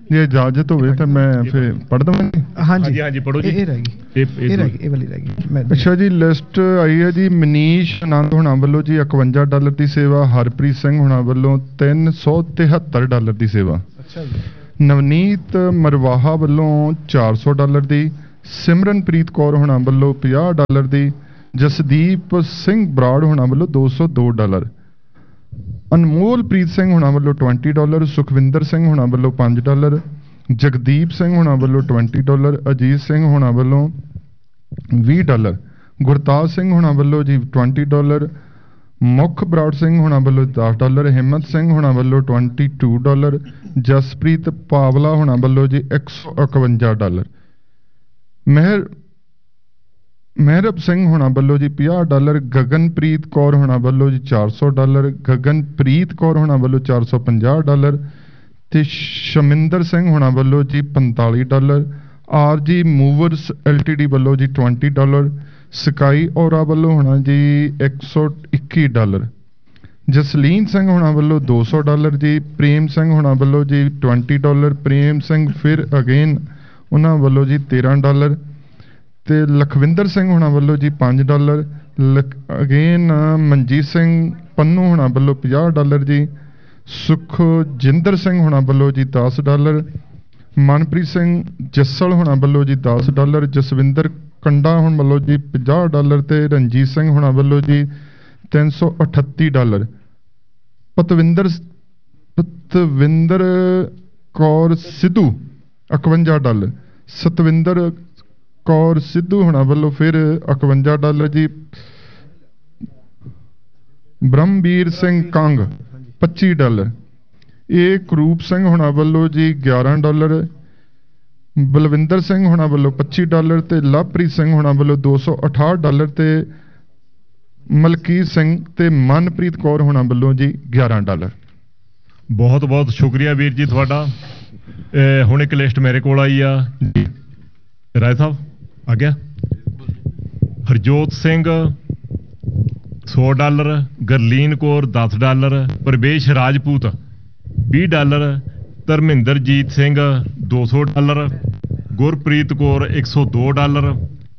ਜੇ ਇਜਾਜ਼ਤ ਹੋਵੇ ਤਾਂ ਮੈਂ ਫਿਰ ਪੜ੍ਹ ਦਵਾਂ ਜੀ। ਹਾਂਜੀ ਹਾਂਜੀ ਪੜੋ ਜੀ। ਇਹ ਇਹ ਰਹਿ ਗਈ ਇਹ ਇਹ ਰਹਿ ਗਈ ਇਹ ਵਾਲੀ ਰਹਿ ਗਈ ਮੈਂ ਅੱਛਾ ਜੀ, ਲਿਸਟ ਆਈ ਹੈ ਜੀ। ਮਨੀਸ਼ ਆਨੰਦ ਹੋਣਾ ਵੱਲੋਂ ਜੀ ਇਕਵੰਜਾ ਡਾਲਰ ਦੀ ਸੇਵਾ, ਹਰਪ੍ਰੀਤ ਸਿੰਘ ਹੋਣਾ ਵੱਲੋਂ ਤਿੰਨ ਸੌ ਤਿਹੱਤਰ ਡਾਲਰ ਦੀ ਸੇਵਾ, ਅੱਛਾ ਜੀ। ਨਵਨੀਤ ਮਰਵਾਹਾ ਵੱਲੋਂ ਚਾਰ ਸੌ ਡਾਲਰ ਦੀ, ਸਿਮਰਨਪ੍ਰੀਤ ਕੌਰ ਹੋਣਾ ਵੱਲੋਂ ਪੰਜਾਹ ਡਾਲਰ ਦੀ, ਜਸਦੀਪ ਸਿੰਘ ਬਰਾੜ ਹੋਣਾ ਵੱਲੋਂ ਦੋ ਸੌ ਦੋ ਡਾਲਰ, ਅਨਮੋਲਪ੍ਰੀਤ ਸਿੰਘ ਹੋਣਾ ਵੱਲੋਂ ਵੀਹ ਡਾਲਰ, ਸੁਖਵਿੰਦਰ ਸਿੰਘ ਹੋਣਾ ਵੱਲੋਂ ਪੰਜ ਡਾਲਰ, ਜਗਦੀਪ ਸਿੰਘ ਹੋਣਾ ਵੱਲੋਂ ਵੀਹ ਡਾਲਰ, ਅਜੀਤ ਸਿੰਘ ਹੋਣਾ ਵੱਲੋਂ ਵੀਹ ਡਾਲਰ, ਗੁਰਤਾਜ ਸਿੰਘ ਹੋਣਾ ਵੱਲੋਂ ਜੀ ਵੀਹ ਡਾਲਰ, ਮੁੱਖ ਬਰਾੜ ਸਿੰਘ ਹੋਣਾ ਵੱਲੋਂ ਦਸ ਡਾਲਰ, ਹਿੰਮਤ ਸਿੰਘ ਹੋਣਾ ਵੱਲੋਂ ਬਾਈ ਡਾਲਰ, ਜਸਪ੍ਰੀਤ ਪਾਵਲਾ ਹੋਣਾ ਵੱਲੋਂ ਜੀ ਇੱਕ ਸੌ ਇਕਵੰਜਾ ਡਾਲਰ, ਮਹਿਰ ਮਹਿਰਬ ਸਿੰਘ ਹੋਣਾ ਵੱਲੋਂ ਜੀ ਪੰਜਾਹ ਡਾਲਰ, ਗਗਨਪ੍ਰੀਤ ਕੌਰ ਹੋਣਾ ਵੱਲੋਂ ਜੀ ਚਾਰ ਸੌ ਡਾਲਰ, ਗਗਨਪ੍ਰੀਤ ਕੌਰ ਹੋਣਾ ਵੱਲੋਂ ਚਾਰ ਸੌ ਪੰਜਾਹ ਡਾਲਰ ਤੇ ਸ਼ਮਿੰਦਰ ਸਿੰਘ ਹੋਣਾ ਵੱਲੋਂ ਜੀ ਪੰਤਾਲੀ ਡਾਲਰ, ਆਰ ਜੀ ਮੂਵਰਸ ਐਲਟੀਡੀ ਵੱਲੋਂ ਜੀ ਵੀਹ ਡਾਲਰ, ਸਕਾਈ ਔਰਾ ਵੱਲੋਂ ਹੋਣਾ ਜੀ ਇੱਕ ਸੌ ਇੱਕੀ ਡਾਲਰ, ਜਸਲੀਨ ਸਿੰਘ ਹੋਣਾ ਵੱਲੋਂ ਦੋ ਸੌ ਡਾਲਰ ਜੀ, ਪ੍ਰੇਮ ਸਿੰਘ ਹੋਣਾ ਵੱਲੋਂ ਜੀ ਵੀਹ ਡਾਲਰ, ਪ੍ਰੇਮ ਸਿੰਘ ਫਿਰ ਅਗੇਨ ਉਹਨਾਂ ਵੱਲੋਂ ਜੀ ਤੇਰਾਂ ਡਾਲਰ ਤੇ ਲਖਵਿੰਦਰ ਸਿੰਘ ਹੋਣਾ ਵੱਲੋਂ ਜੀ ਪੰਜ ਡਾਲਰ, ਅਗੇਨ ਮਨਜੀਤ ਸਿੰਘ ਪੰਨੂ ਹੋਣਾ ਵੱਲੋਂ ਪੰਜਾਹ ਡਾਲਰ ਜੀ, ਸੁਖਜਿੰਦਰ ਸਿੰਘ ਹੋਣਾ ਵੱਲੋਂ ਜੀ ਦਸ ਡਾਲਰ, ਮਨਪ੍ਰੀਤ ਸਿੰਘ ਜੱਸਲ ਹੋਣਾ ਵੱਲੋਂ ਜੀ ਦਸ ਡਾਲਰ, ਜਸਵਿੰਦਰ ਕੰਡਾ ਹੋਣ ਵੱਲੋਂ ਜੀ ਪੰਜਾਹ ਡਾਲਰ ਤੇ ਰਣਜੀਤ ਸਿੰਘ ਹੋਣਾ ਵੱਲੋਂ ਜੀ ਤਿੰਨ ਸੌ ਅਠੱਤੀ ਡਾਲਰ, ਪਤਵਿੰਦਰ ਪਤਵਿੰਦਰ ਕੌਰ ਸਿੱਧੂ ਇਕਵੰਜਾ ਡਾਲਰ, ਸਤਵਿੰਦਰ ਕੌਰ ਸਿੱਧੂ ਹੋਣਾ ਵੱਲੋਂ ਫਿਰ ਇਕਵੰਜਾ ਡਾਲਰ ਜੀ, ਬ੍ਰਹਮਵੀਰ ਸਿੰਘ ਕੰਗ ਪੱਚੀ ਡਾਲਰ, ਇਹ ਕਰੂਪ ਸਿੰਘ ਹੋਣਾ ਵੱਲੋਂ ਜੀ ਗਿਆਰਾਂ ਡਾਲਰ, ਬਲਵਿੰਦਰ ਸਿੰਘ ਹੋਣਾ ਵੱਲੋਂ ਪੱਚੀ ਡਾਲਰ ਤੇ ਲਵਪ੍ਰੀਤ ਸਿੰਘ ਹੋਣਾ ਵੱਲੋਂ ਦੋ ਸੌ ਅਠਾਹਠ ਡਾਲਰ ਤੇ ਮਲਕੀਤ ਸਿੰਘ ਤੇ ਮਨਪ੍ਰੀਤ ਕੌਰ ਹੋਣਾ ਵੱਲੋਂ ਜੀ ਗਿਆਰਾਂ ਡਾਲਰ। ਬਹੁਤ ਬਹੁਤ ਸ਼ੁਕਰੀਆ ਵੀਰ ਜੀ ਤੁਹਾਡਾ। ਹੁਣ ਇੱਕ ਲਿਸਟ ਮੇਰੇ ਕੋਲ ਆਈ ਆ ਰਾਏ ਸਾਹਿਬ ਆ ਗਿਆ। ਹਰਜੋਤ ਸਿੰਘ ਸੌ ਡਾਲਰ, ਗਰਲੀਨ ਕੌਰ ਦਸ ਡਾਲਰ, ਪ੍ਰਵੇਸ਼ ਰਾਜਪੂਤ ਵੀਹ ਡਾਲਰ, ਧਰਮਿੰਦਰਜੀਤ ਸਿੰਘ ਦੋ ਸੌ ਡਾਲਰ, ਗੁਰਪ੍ਰੀਤ ਕੌਰ ਇੱਕ ਸੌ ਦੋ ਡਾਲਰ,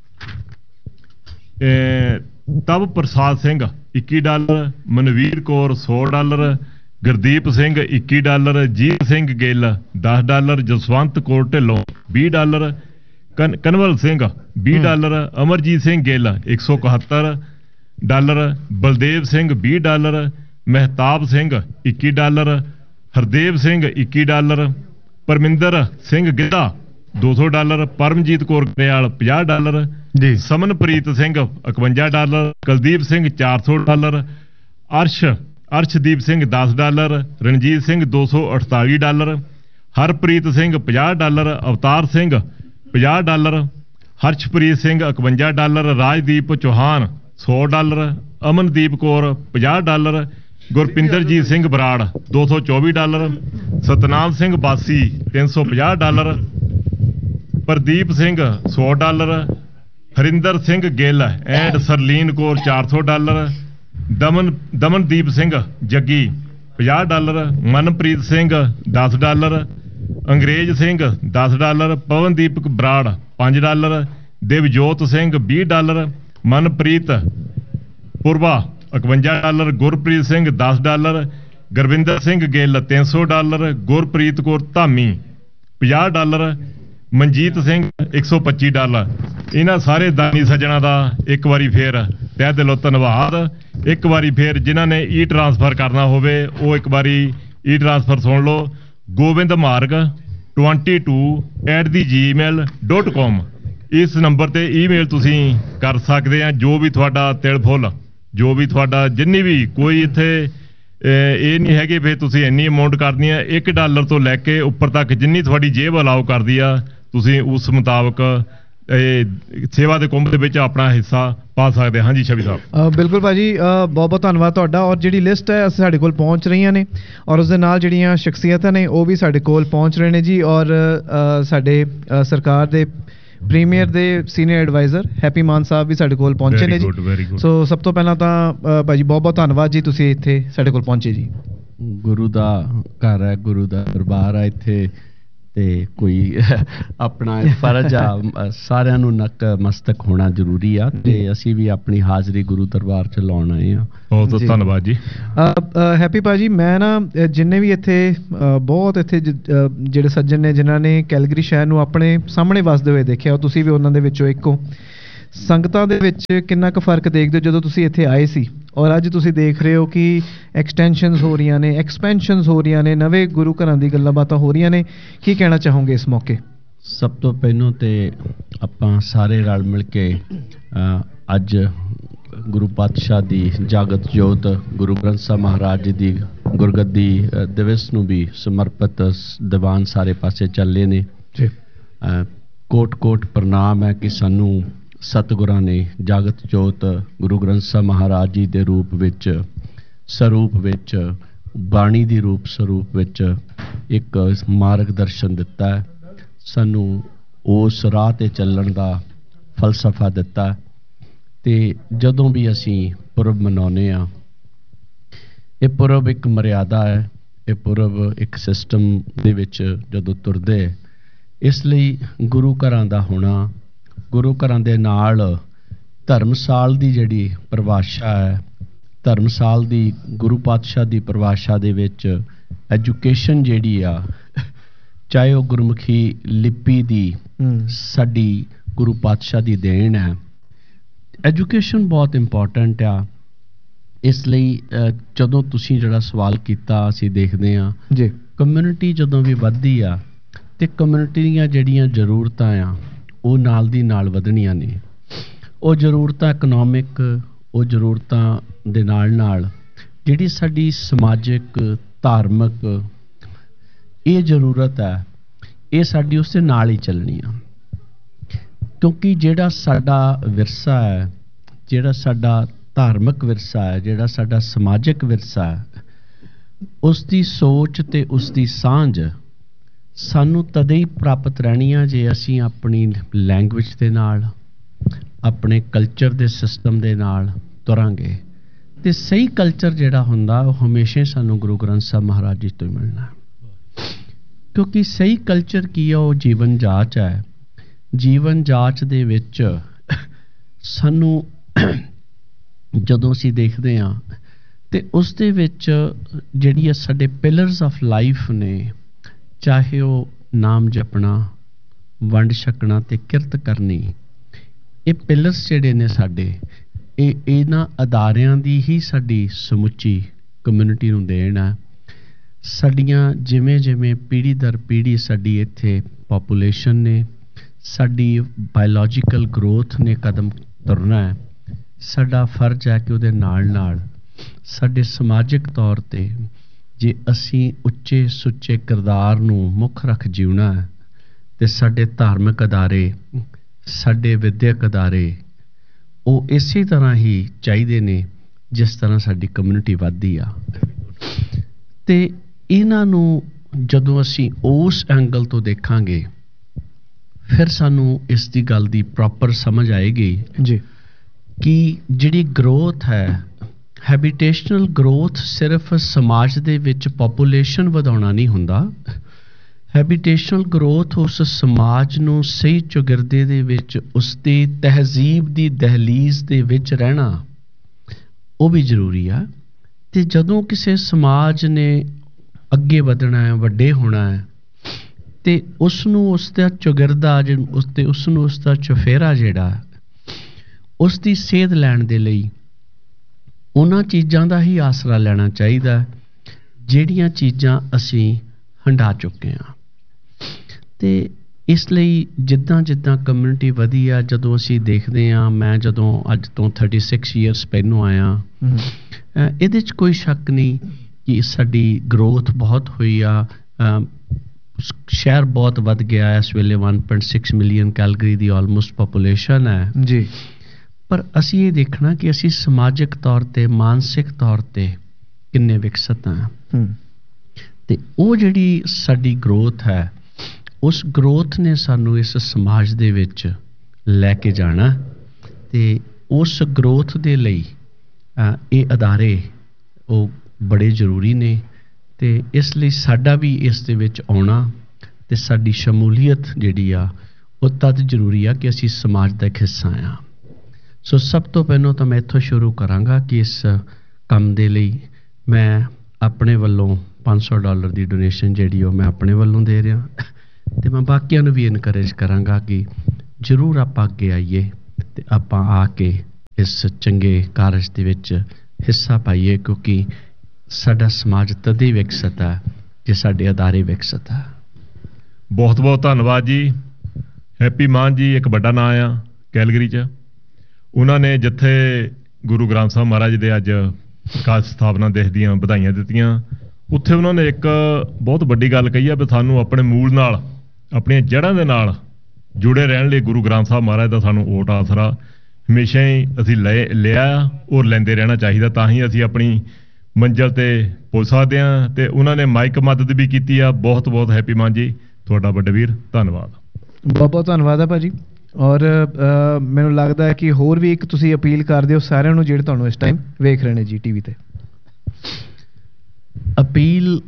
ਤਬ ਪ੍ਰਸਾਦ ਸਿੰਘ ਇੱਕੀ ਡਾਲਰ, ਮਨਵੀਰ ਕੌਰ ਸੌ ਡਾਲਰ, ਗੁਰਦੀਪ ਸਿੰਘ ਇੱਕੀ ਡਾਲਰ, ਜੀਤ ਸਿੰਘ ਗਿੱਲ ਦਸ ਡਾਲਰ, ਜਸਵੰਤ ਕੌਰ ਢਿੱਲੋਂ ਵੀਹ ਡਾਲਰ, ਕਨ ਕਨਵਲ ਸਿੰਘ ਵੀਹ ਡਾਲਰ, ਅਮਰਜੀਤ ਸਿੰਘ ਗਿੱਲ ਇੱਕ ਸੌ ਇਕਹੱਤਰ ਡਾਲਰ, ਬਲਦੇਵ ਸਿੰਘ ਵੀਹ ਡਾਲਰ, ਮਹਿਤਾਬ ਸਿੰਘ ਇੱਕੀ ਡਾਲਰ, ਹਰਦੇਵ ਸਿੰਘ ਇੱਕੀ ਡਾਲਰ, ਪਰਮਿੰਦਰ ਸਿੰਘ ਗਿੱਧਾ ਦੋ ਸੌ ਡਾਲਰ, ਪਰਮਜੀਤ ਕੌਰ ਗਰੇਵਾਲ ਪੰਜਾਹ ਡਾਲਰ ਜੀ, ਸਮਨਪ੍ਰੀਤ ਸਿੰਘ ਇਕਵੰਜਾ ਡਾਲਰ, ਕੁਲਦੀਪ ਸਿੰਘ ਚਾਰ ਸੌ ਡਾਲਰ, ਅਰਸ਼ ਅਰਸ਼ਦੀਪ ਸਿੰਘ ਦਸ ਡਾਲਰ, ਰਣਜੀਤ ਸਿੰਘ ਦੋ ਸੌ ਅਠਤਾਲੀ ਡਾਲਰ, ਹਰਪ੍ਰੀਤ ਸਿੰਘ ਪੰਜਾਹ ਡਾਲਰ, ਅਵਤਾਰ ਸਿੰਘ ਪੰਜਾਹ ਡਾਲਰ, ਹਰਸ਼ਪ੍ਰੀਤ ਸਿੰਘ ਇਕਵੰਜਾ ਡਾਲਰ, ਰਾਜਦੀਪ ਚੌਹਾਨ ਸੌ ਡਾਲਰ, ਅਮਨਦੀਪ ਕੌਰ ਪੰਜਾਹ ਡਾਲਰ, ਗੁਰਪਿੰਦਰਜੀਤ ਸਿੰਘ ਬਰਾੜ ਦੋ ਸੌ ਚੌਵੀ ਡਾਲਰ, ਸਤਨਾਮ ਸਿੰਘ ਬਾਸੀ ਤਿੰਨ ਸੌ ਪੰਜਾਹ ਡਾਲਰ, ਪ੍ਰਦੀਪ ਸਿੰਘ ਸੌ ਡਾਲਰ, ਹਰਿੰਦਰ ਸਿੰਘ ਗਿੱਲ ਐਂਡ ਸਰਲੀਨ ਕੌਰ ਚਾਰ ਸੌ ਡਾਲਰ, ਦਮਨ ਦਮਨਦੀਪ ਸਿੰਘ ਜੱਗੀ ਪੰਜਾਹ ਡਾਲਰ, ਮਨਪ੍ਰੀਤ ਸਿੰਘ ਦਸ ਡਾਲਰ, ਅੰਗਰੇਜ਼ ਸਿੰਘ ਦਸ ਡਾਲਰ, ਪਵਨਦੀਪ ਬਰਾੜ ਪੰਜ ਡਾਲਰ, ਦੇਵਜੋਤ ਸਿੰਘ ਵੀਹ ਡਾਲਰ, ਮਨਪ੍ਰੀਤ ਪੁਰਵਾ ਇਕਵੰਜਾ ਡਾਲਰ, ਗੁਰਪ੍ਰੀਤ ਸਿੰਘ ਦਸ ਡਾਲਰ, ਗੁਰਵਿੰਦਰ ਸਿੰਘ ਗਿੱਲ ਤਿੰਨ ਸੌ ਡਾਲਰ, ਗੁਰਪ੍ਰੀਤ ਕੌਰ ਧਾਮੀ ਪੰਜਾਹ ਡਾਲਰ, ਮਨਜੀਤ ਸਿੰਘ ਇੱਕ ਸੌ ਪੱਚੀ ਡਾਲਰ। ਇਹਨਾਂ ਸਾਰੇ ਦਾਨੀ ਸੱਜਣਾ ਦਾ ਇੱਕ ਵਾਰੀ ਫੇਰ ਤਹਿ ਦਿਲੋਂ ਧੰਨਵਾਦ। ਇੱਕ ਵਾਰੀ ਫੇਰ ਜਿਨ੍ਹਾਂ ਨੇ ਈ ਟ੍ਰਾਂਸਫਰ ਕਰਨਾ ਹੋਵੇ ਉਹ ਇੱਕ ਵਾਰੀ ਈ ਟ੍ਰਾਂਸਫਰ ਸੁਣ ਲਓ, ਗੋਬਿੰਦ ਮਾਰਗ ਬਾਈ ਐਟ ਦੀ ਜੀਮੇਲ ਡੋਟ ਕਾਮ ਇਸ ਨੰਬਰ ਤੇ ਈਮੇਲ ਤੁਸੀਂ ਕਰ ਸਕਦੇ ਆ। ਜੋ ਵੀ ਤੁਹਾਡਾ ਤਿਲ ਫੁੱਲ, ਜੋ ਵੀ ਤੁਹਾਡਾ ਜਿੰਨੀ ਵੀ ਕੋਈ ਇੱਥੇ ਇਹ ਨਹੀਂ ਹੈਗੇ ਵੀ ਤੁਸੀਂ ਇੰਨੀ ਅਮਾਊਂਟ ਕਰਨੀ ਆ, ਇੱਕ ਡਾਲਰ ਤੋਂ ਲੈ ਕੇ ਉੱਪਰ ਤੱਕ ਜਿੰਨੀ ਤੁਹਾਡੀ ਜੇਬ ਅਲਾਓ ਕਰਦੀ ਆ ਤੁਸੀਂ ਉਸ ਮੁਤਾਬਕ ਇਹ ਸੇਵਾ ਦੇ ਕੁੰਭ ਦੇ ਵਿੱਚ ਆਪਣਾ ਹਿੱਸਾ ਪਾ ਸਕਦੇ। ਹਾਂਜੀ ਛਵੀ ਸਾਹਿਬ। ਬਿਲਕੁਲ ਭਾਜੀ, ਬਹੁਤ ਬਹੁਤ ਧੰਨਵਾਦ ਤੁਹਾਡਾ। ਔਰ ਜਿਹੜੀ ਲਿਸਟ ਹੈ ਸਾਡੇ ਕੋਲ ਪਹੁੰਚ ਰਹੀਆਂ ਨੇ ਔਰ ਉਸ ਦੇ ਨਾਲ ਜਿਹੜੀਆਂ ਸ਼ਖਸੀਅਤਾਂ ਨੇ ਉਹ ਵੀ ਸਾਡੇ ਕੋਲ ਪਹੁੰਚ ਰਹੇ ਨੇ ਜੀ। ਔਰ ਸਾਡੇ ਸਰਕਾਰ ਦੇ ਪ੍ਰੀਮੀਅਰ ਦੇ ਸੀਨੀਅਰ ਐਡਵਾਈਜ਼ਰ ਹੈਪੀ ਮਾਨ ਸਾਹਿਬ ਵੀ ਸਾਡੇ ਕੋਲ ਪਹੁੰਚੇ ਨੇ ਜੀ। ਸੋ ਸਭ ਤੋਂ ਪਹਿਲਾਂ ਤਾਂ ਭਾਜੀ ਬਹੁਤ ਬਹੁਤ ਧੰਨਵਾਦ ਜੀ, ਤੁਸੀਂ ਇੱਥੇ ਸਾਡੇ ਕੋਲ ਪਹੁੰਚੇ ਜੀ। ਗੁਰੂ ਦਾ ਘਰ ਹੈ, ਗੁਰੂ ਦਾ ਦਰਬਾਰ ਹੈ ਇੱਥੇ ਤੇ ਕੋਈ ਆਪਣਾ ਫਰਜ਼ ਆ, ਸਾਰਿਆਂ ਨੂੰ ਨਕ ਮਸਤਕ ਹੋਣਾ ਜ਼ਰੂਰੀ ਆ ਤੇ ਅਸੀਂ ਵੀ ਆਪਣੀ ਹਾਜ਼ਰੀ ਗੁਰੂ ਦਰਬਾਰ ਚ ਲਾਉਣ ਆਏ ਆ। ਬਹੁਤ ਧੰਨਵਾਦ ਜੀ। ਹੈਪੀ ਭਾਜੀ, ਮੈਂ ਨਾ ਜਿੰਨੇ ਵੀ ਇੱਥੇ ਬਹੁਤ ਇੱਥੇ ਜਿਹੜੇ ਸੱਜਣ ਨੇ ਜਿਨ੍ਹਾਂ ਨੇ ਕੈਲਗਰੀ ਸ਼ਹਿਰ ਨੂੰ ਆਪਣੇ ਸਾਹਮਣੇ ਵਸਦੇ ਹੋਏ ਦੇਖਿਆ, ਉਹ ਤੁਸੀਂ ਵੀ ਉਹਨਾਂ ਦੇ ਵਿੱਚੋਂ ਇੱਕ ਹੋ। ਸੰਗਤਾਂ ਦੇ ਵਿੱਚ ਕਿੰਨਾ ਕੁ ਫਰਕ ਦੇਖਦੇ ਹੋ ਜਦੋਂ ਤੁਸੀਂ ਇੱਥੇ ਆਏ ਸੀ ਔਰ ਅੱਜ ਤੁਸੀਂ ਦੇਖ ਰਹੇ ਹੋ ਕਿ ਐਕਸਟੈਂਸ਼ਨਸ ਹੋ ਰਹੀਆਂ ਨੇ, ਐਕਸਪੈਂਸ਼ਨਸ ਹੋ ਰਹੀਆਂ ਨੇ, ਨਵੇਂ ਗੁਰੂ ਘਰਾਂ ਦੀ ਗੱਲਾਂ ਬਾਤਾਂ ਹੋ ਰਹੀਆਂ ਨੇ, ਕੀ ਕਹਿਣਾ ਚਾਹੋਗੇ ਇਸ ਮੌਕੇ? ਸਭ ਤੋਂ ਪਹਿਲਾਂ ਤੇ ਆਪਾਂ ਸਾਰੇ ਰਲ ਮਿਲ ਕੇ ਅੱਜ ਗੁਰੂ ਪਾਤਸ਼ਾਹ ਦੀ ਜਾਗਤ ਜੋਤ ਗੁਰੂ ਗ੍ਰੰਥ ਸਾਹਿਬ ਮਹਾਰਾਜ ਜੀ ਦੀ ਗੁਰਗੱਦੀ ਦਿਵਸ ਨੂੰ ਵੀ ਸਮਰਪਿਤ ਦੀਵਾਨ ਸਾਰੇ ਪਾਸੇ ਚੱਲੇ ਨੇ। ਕੋਟ ਕੋਟ ਪ੍ਰਣਾਮ ਹੈ ਕਿ ਸਾਨੂੰ ਸਤਿਗੁਰਾਂ ਨੇ ਜਾਗਤ ਜੋਤ ਗੁਰੂ ਗ੍ਰੰਥ ਸਾਹਿਬ ਮਹਾਰਾਜ ਜੀ ਦੇ ਰੂਪ ਵਿੱਚ, ਸਰੂਪ ਵਿੱਚ, ਬਾਣੀ ਦੀ ਰੂਪ ਸਰੂਪ ਵਿੱਚ ਇੱਕ ਮਾਰਗ ਦਰਸ਼ਨ ਦਿੱਤਾ ਹੈ, ਸਾਨੂੰ ਉਸ ਰਾਹ ਤੇ ਚੱਲਣ ਦਾ ਫਲਸਫਾ ਦਿੱਤਾ। ਤੇ ਜਦੋਂ ਵੀ ਅਸੀਂ ਪੁਰਬ ਮਨਾਉਂਦੇ ਹਾਂ, ਇਹ ਪੁਰਬ ਇੱਕ ਮਰਿਆਦਾ ਹੈ, ਇਹ ਪੁਰਬ ਇੱਕ ਸਿਸਟਮ ਦੇ ਵਿੱਚ ਜਦੋਂ ਤੁਰਦੇ, ਇਸ ਲਈ ਗੁਰੂ ਘਰਾਂ ਦਾ ਹੋਣਾ, ਗੁਰੂ ਘਰਾਂ ਦੇ ਨਾਲ ਧਰਮਸਾਲ ਦੀ ਜਿਹੜੀ ਪਰਿਭਾਸ਼ਾ ਹੈ, ਧਰਮਸਾਲ ਦੀ ਗੁਰੂ ਪਾਤਸ਼ਾਹ ਦੀ ਪਰਿਭਾਸ਼ਾ ਦੇ ਵਿੱਚ ਐਜੂਕੇਸ਼ਨ ਜਿਹੜੀ ਆ, ਚਾਹੇ ਉਹ ਗੁਰਮੁਖੀ ਲਿਪੀ ਦੀ ਸਾਡੀ ਗੁਰੂ ਪਾਤਸ਼ਾਹ ਦੀ ਦੇਣ ਹੈ, ਐਜੂਕੇਸ਼ਨ ਬਹੁਤ ਇੰਪੋਰਟੈਂਟ ਆ। ਇਸ ਲਈ ਜਦੋਂ ਤੁਸੀਂ ਜਿਹੜਾ ਸਵਾਲ ਕੀਤਾ, ਅਸੀਂ ਦੇਖਦੇ ਹਾਂ ਜੀ ਕਮਿਊਨਿਟੀ ਜਦੋਂ ਵੀ ਵੱਧਦੀ ਆ ਤੇ ਕਮਿਊਨਿਟੀ ਦੀਆਂ ਜਿਹੜੀਆਂ ਜ਼ਰੂਰਤਾਂ ਆ ਉਹ ਨਾਲ ਦੀ ਨਾਲ ਵਧਣੀਆਂ ਨੇ। ਉਹ ਜ਼ਰੂਰਤਾਂ ਇਕਨੋਮਿਕ, ਉਹ ਜ਼ਰੂਰਤਾਂ ਦੇ ਨਾਲ ਨਾਲ ਜਿਹੜੀ ਸਾਡੀ ਸਮਾਜਿਕ, ਧਾਰਮਿਕ ਇਹ ਜ਼ਰੂਰਤ ਹੈ, ਇਹ ਸਾਡੀ ਉਸ ਦੇ ਨਾਲ ਹੀ ਚੱਲਣੀ ਆ। ਕਿਉਂਕਿ ਜਿਹੜਾ ਸਾਡਾ ਵਿਰਸਾ ਹੈ, ਜਿਹੜਾ ਸਾਡਾ ਧਾਰਮਿਕ ਵਿਰਸਾ ਹੈ, ਜਿਹੜਾ ਸਾਡਾ ਸਮਾਜਿਕ ਵਿਰਸਾ ਹੈ, ਉਸ ਦੀ ਸੋਚ ਤੇ ਉਸ ਦੀ ਸਾਂਝ ਸਾਨੂੰ ਤਦੇ ਹੀ ਪ੍ਰਾਪਤ ਰਹਿਣੀ ਆ ਜੇ ਅਸੀਂ ਆਪਣੀ ਲੈਂਗੁਏਜ ਦੇ ਨਾਲ, ਆਪਣੇ ਕਲਚਰ ਦੇ ਸਿਸਟਮ ਦੇ ਨਾਲ ਤੁਰਾਂਗੇ। ਤੇ ਸਹੀ ਕਲਚਰ ਜਿਹੜਾ ਹੁੰਦਾ ਉਹ ਹਮੇਸ਼ਾ ਸਾਨੂੰ ਗੁਰੂ ਗ੍ਰੰਥ ਸਾਹਿਬ ਮਹਾਰਾਜ ਜੀ ਤੋਂ ਮਿਲਣਾ, ਕਿਉਂਕਿ ਸਹੀ ਕਲਚਰ ਕੀ ਆ, ਉਹ ਜੀਵਨ ਜਾਚ ਹੈ। ਜੀਵਨ ਜਾਚ ਦੇ ਵਿੱਚ ਸਾਨੂੰ ਜਦੋਂ ਅਸੀਂ ਦੇਖਦੇ ਹਾਂ ਤੇ ਉਸ ਦੇ ਵਿੱਚ ਜਿਹੜੀ ਸਾਡੇ ਪਿਲਰਸ ਆਫ ਲਾਈਫ ਨੇ, ਚਾਹੇ ਉਹ ਨਾਮ ਜਪਣਾ, ਵੰਡ ਛਕਣਾ ਤੇ ਕਿਰਤ ਕਰਨੀ, ਇਹ ਪਿਲਰਸ ਜਿਹੜੇ ਨੇ ਸਾਡੇ, ਇਹ ਇਹਨਾਂ ਅਦਾਰਿਆਂ ਦੀ ਹੀ ਸਾਡੀ ਸਮੁੱਚੀ ਕਮਿਊਨਿਟੀ ਨੂੰ ਦੇਣ ਹੈ। ਸਾਡੀਆਂ ਜਿਵੇਂ ਜਿਵੇਂ ਪੀੜ੍ਹੀ ਦਰ ਪੀੜ੍ਹੀ ਸਾਡੀ ਇੱਥੇ ਪੋਪੂਲੇਸ਼ਨ ਨੇ, ਸਾਡੀ ਬਾਇਓਲੋਜੀਕਲ ਗਰੋਥ ਨੇ ਕਦਮ ਤੁਰਨਾ ਹੈ, ਸਾਡਾ ਫਰਜ਼ ਹੈ ਕਿ ਉਹਦੇ ਨਾਲ ਨਾਲ ਸਾਡੇ ਸਮਾਜਿਕ ਤੌਰ ਤੇ ਜੇ ਅਸੀਂ ਉੱਚੇ ਸੁੱਚੇ ਕਿਰਦਾਰ ਨੂੰ ਮੁੱਖ ਰੱਖ ਜਿਉਣਾ ਹੈ ਤੇ ਸਾਡੇ ਧਾਰਮਿਕ ਅਦਾਰੇ, ਸਾਡੇ ਵਿਦਿਅਕ ਅਦਾਰੇ ਉਹ ਇਸੇ ਤਰ੍ਹਾਂ ਹੀ ਚਾਹੀਦੇ ਨੇ ਜਿਸ ਤਰ੍ਹਾਂ ਸਾਡੀ ਕਮਿਊਨਿਟੀ ਵੱਧਦੀ ਆ। ਤੇ ਇਹਨਾਂ ਨੂੰ ਜਦੋਂ ਅਸੀਂ ਉਸ ਐਂਗਲ ਤੋਂ ਦੇਖਾਂਗੇ ਫਿਰ ਸਾਨੂੰ ਇਸ ਦੀ ਗੱਲ ਦੀ ਪ੍ਰੋਪਰ ਸਮਝ ਆਏਗੀ ਜੀ ਕਿ ਜਿਹੜੀ ਗਰੋਥ ਹੈ, ਹੈਬਿਟੇਸ਼ਨਲ ਗਰੋਥ ਸਿਰਫ ਸਮਾਜ ਦੇ ਵਿੱਚ ਪੋਪੂਲੇਸ਼ਨ ਵਧਾਉਣਾ ਨਹੀਂ ਹੁੰਦਾ। ਹੈਬਿਟੇਸ਼ਨਲ ਗਰੋਥ ਉਸ ਸਮਾਜ ਨੂੰ ਸਹੀ ਚੌਗਿਰਦੇ ਦੇ ਵਿੱਚ, ਉਸ ਦੀ ਤਹਿਜ਼ੀਬ ਦੀ ਦਹਲੀਜ਼ ਦੇ ਵਿੱਚ ਰਹਿਣਾ ਉਹ ਵੀ ਜ਼ਰੂਰੀ ਆ। ਤੇ ਜਦੋਂ ਕਿਸੇ ਸਮਾਜ ਨੇ ਅੱਗੇ ਵਧਣਾ ਹੈ, ਵੱਡੇ ਹੋਣਾ ਹੈ, ਤੇ ਉਸ ਨੂੰ ਉਸ ਦਾ ਚੌਗਿਰਦਾ, ਉਸ ਤੇ ਉਸ ਨੂੰ ਉਸ ਦਾ ਚੁਫੇਰਾ ਜਿਹੜਾ ਉਸ ਦੀ ਸੇਧ ਲੈਣ ਦੇ ਲਈ ਉਹਨਾਂ ਚੀਜ਼ਾਂ ਦਾ ਹੀ ਆਸਰਾ ਲੈਣਾ ਚਾਹੀਦਾ ਜਿਹੜੀਆਂ ਚੀਜ਼ਾਂ ਅਸੀਂ ਹੰਢਾ ਚੁੱਕੇ ਹਾਂ। ਤੇ ਇਸ ਲਈ ਜਿੱਦਾਂ ਜਿੱਦਾਂ ਕਮਿਊਨਿਟੀ ਵਧੀ ਆ, ਜਦੋਂ ਅਸੀਂ ਦੇਖਦੇ ਹਾਂ, ਮੈਂ ਜਦੋਂ ਅੱਜ ਤੋਂ ਛੱਤੀ ਇਅਰਸ ਪਹਿਲੋਂ ਆਇਆ, ਇਹਦੇ 'ਚ ਕੋਈ ਸ਼ੱਕ ਨਹੀਂ ਕਿ ਸਾਡੀ ਗਰੋਥ ਬਹੁਤ ਹੋਈ ਆ। ਸ਼ਹਿਰ ਬਹੁਤ ਵੱਧ ਗਿਆ, ਇਸ ਵੇਲੇ one point six million Calgary ਦੀ ਆਲਮੋਸਟ ਪੋਪੂਲੇਸ਼ਨ ਹੈ ਜੀ। ਪਰ ਅਸੀਂ ਇਹ ਦੇਖਣਾ ਕਿ ਅਸੀਂ ਸਮਾਜਿਕ ਤੌਰ ਤੇ, ਮਾਨਸਿਕ ਤੌਰ ਤੇ ਕਿੰਨੇ ਵਿਕਸਿਤ ਹਾਂ। ਤੇ ਉਹ ਜਿਹੜੀ ਸਾਡੀ ਗਰੋਥ ਹੈ, ਉਸ ਗਰੋਥ ਨੇ ਸਾਨੂੰ ਇਸ ਸਮਾਜ ਦੇ ਵਿੱਚ ਲੈ ਕੇ ਜਾਣਾ। ਤੇ ਉਸ ਗਰੋਥ ਦੇ ਲਈ ਇਹ ਅਦਾਰੇ ਉਹ ਬੜੇ ਜ਼ਰੂਰੀ ਨੇ। ਤੇ ਇਸ ਲਈ ਸਾਡਾ ਵੀ ਇਸ ਦੇ ਵਿੱਚ ਆਉਣਾ ਤੇ ਸਾਡੀ ਸ਼ਮੂਲੀਅਤ ਜਿਹੜੀ ਆ ਉਹ ਤਦ ਜ਼ਰੂਰੀ ਆ ਕਿ ਅਸੀਂ ਸਮਾਜ ਦਾ ਇੱਕ ਹਿੱਸਾ ਆ। ਸੋ ਸਭ ਤੋਂ ਪਹਿਲਾਂ ਤਾਂ ਮੈਂ ਇੱਥੋਂ ਸ਼ੁਰੂ ਕਰਾਂਗਾ ਕਿ ਇਸ ਕੰਮ ਦੇ ਲਈ ਮੈਂ ਆਪਣੇ ਵੱਲੋਂ ਪੰਜ ਸੌ ਡਾਲਰ ਦੀ ਡੋਨੇਸ਼ਨ ਜਿਹੜੀ ਉਹ ਮੈਂ ਆਪਣੇ ਵੱਲੋਂ ਦੇ ਰਿਹਾ, ਤੇ ਮੈਂ ਬਾਕੀਆਂ ਨੂੰ ਵੀ ਇਨਕਰੇਜ ਕਰਾਂਗਾ ਕਿ ਜ਼ਰੂਰ ਆਪਾਂ ਅੱਗੇ ਆਈਏ ਤੇ ਆਪਾਂ ਆ ਕੇ ਇਸ ਚੰਗੇ ਕਾਰਜ ਦੇ ਵਿੱਚ ਹਿੱਸਾ ਪਾਈਏ, ਕਿਉਂਕਿ ਸਾਡਾ ਸਮਾਜ ਤਦ ਹੀ ਵਿਕਸਿਤ ਹੈ ਜੇ ਸਾਡੇ ਅਦਾਰੇ ਵਿਕਸਿਤ ਹੈ। ਬਹੁਤ ਬਹੁਤ ਧੰਨਵਾਦ ਜੀ। ਹੈਪੀ ਮਾਨ ਜੀ ਇੱਕ ਵੱਡਾ ਨਾਂ ਆ ਕੈਲਗਰੀ 'ਚ, ਉਹਨਾਂ ਨੇ ਜਿੱਥੇ ਗੁਰੂ ਗ੍ਰੰਥ ਸਾਹਿਬ ਮਹਾਰਾਜ ਦੇ ਅੱਜ ਪ੍ਰਕਾਸ਼ ਸਥਾਪਨਾ ਦਿਵਸ ਦੀਆਂ ਵਧਾਈਆਂ ਦਿੱਤੀਆਂ, ਉੱਥੇ ਉਹਨਾਂ ਨੇ ਇੱਕ ਬਹੁਤ ਵੱਡੀ ਗੱਲ ਕਹੀ ਆ ਵੀ ਸਾਨੂੰ ਆਪਣੇ ਮੂਲ ਨਾਲ, ਆਪਣੀਆਂ ਜੜ੍ਹਾਂ ਦੇ ਨਾਲ ਜੁੜੇ ਰਹਿਣ ਲਈ ਗੁਰੂ ਗ੍ਰੰਥ ਸਾਹਿਬ ਮਹਾਰਾਜ ਦਾ ਸਾਨੂੰ ਓਟ ਆਸਰਾ ਹਮੇਸ਼ਾ ਹੀ ਅਸੀਂ ਲੈ ਲਿਆ ਔਰ ਲੈਂਦੇ ਰਹਿਣਾ ਚਾਹੀਦਾ, ਤਾਂ ਹੀ ਅਸੀਂ ਆਪਣੀ ਮੰਜ਼ਿਲ ਤੇ ਪਹੁੰਚ ਸਕਦੇ ਹਾਂ। ਤੇ ਉਹਨਾਂ ਨੇ ਮਾਈਕ ਮਦਦ ਵੀ ਕੀਤੀ ਆ। ਬਹੁਤ ਬਹੁਤ ਹੈਪੀ ਮਾਨ ਜੀ, ਤੁਹਾਡਾ ਵੱਡੇ ਵੀਰ, ਧੰਨਵਾਦ। ਬਹੁਤ ਬਹੁਤ ਧੰਨਵਾਦ ਹੈ ਭਾਜੀ। ਔਰ ਮੈਨੂੰ ਲੱਗਦਾ ਹੈ ਕਿ ਹੋਰ ਵੀ ਇੱਕ ਤੁਸੀਂ ਅਪੀਲ ਕਰਦੇ ਹੋ ਸਾਰਿਆਂ ਨੂੰ ਜਿਹੜੇ ਤੁਹਾਨੂੰ ਇਸ ਟਾਈਮ ਵੇਖ ਰਹੇ ਨੇ ਜੀ ਟੀਵੀ ਤੇ। ਅਪੀਲ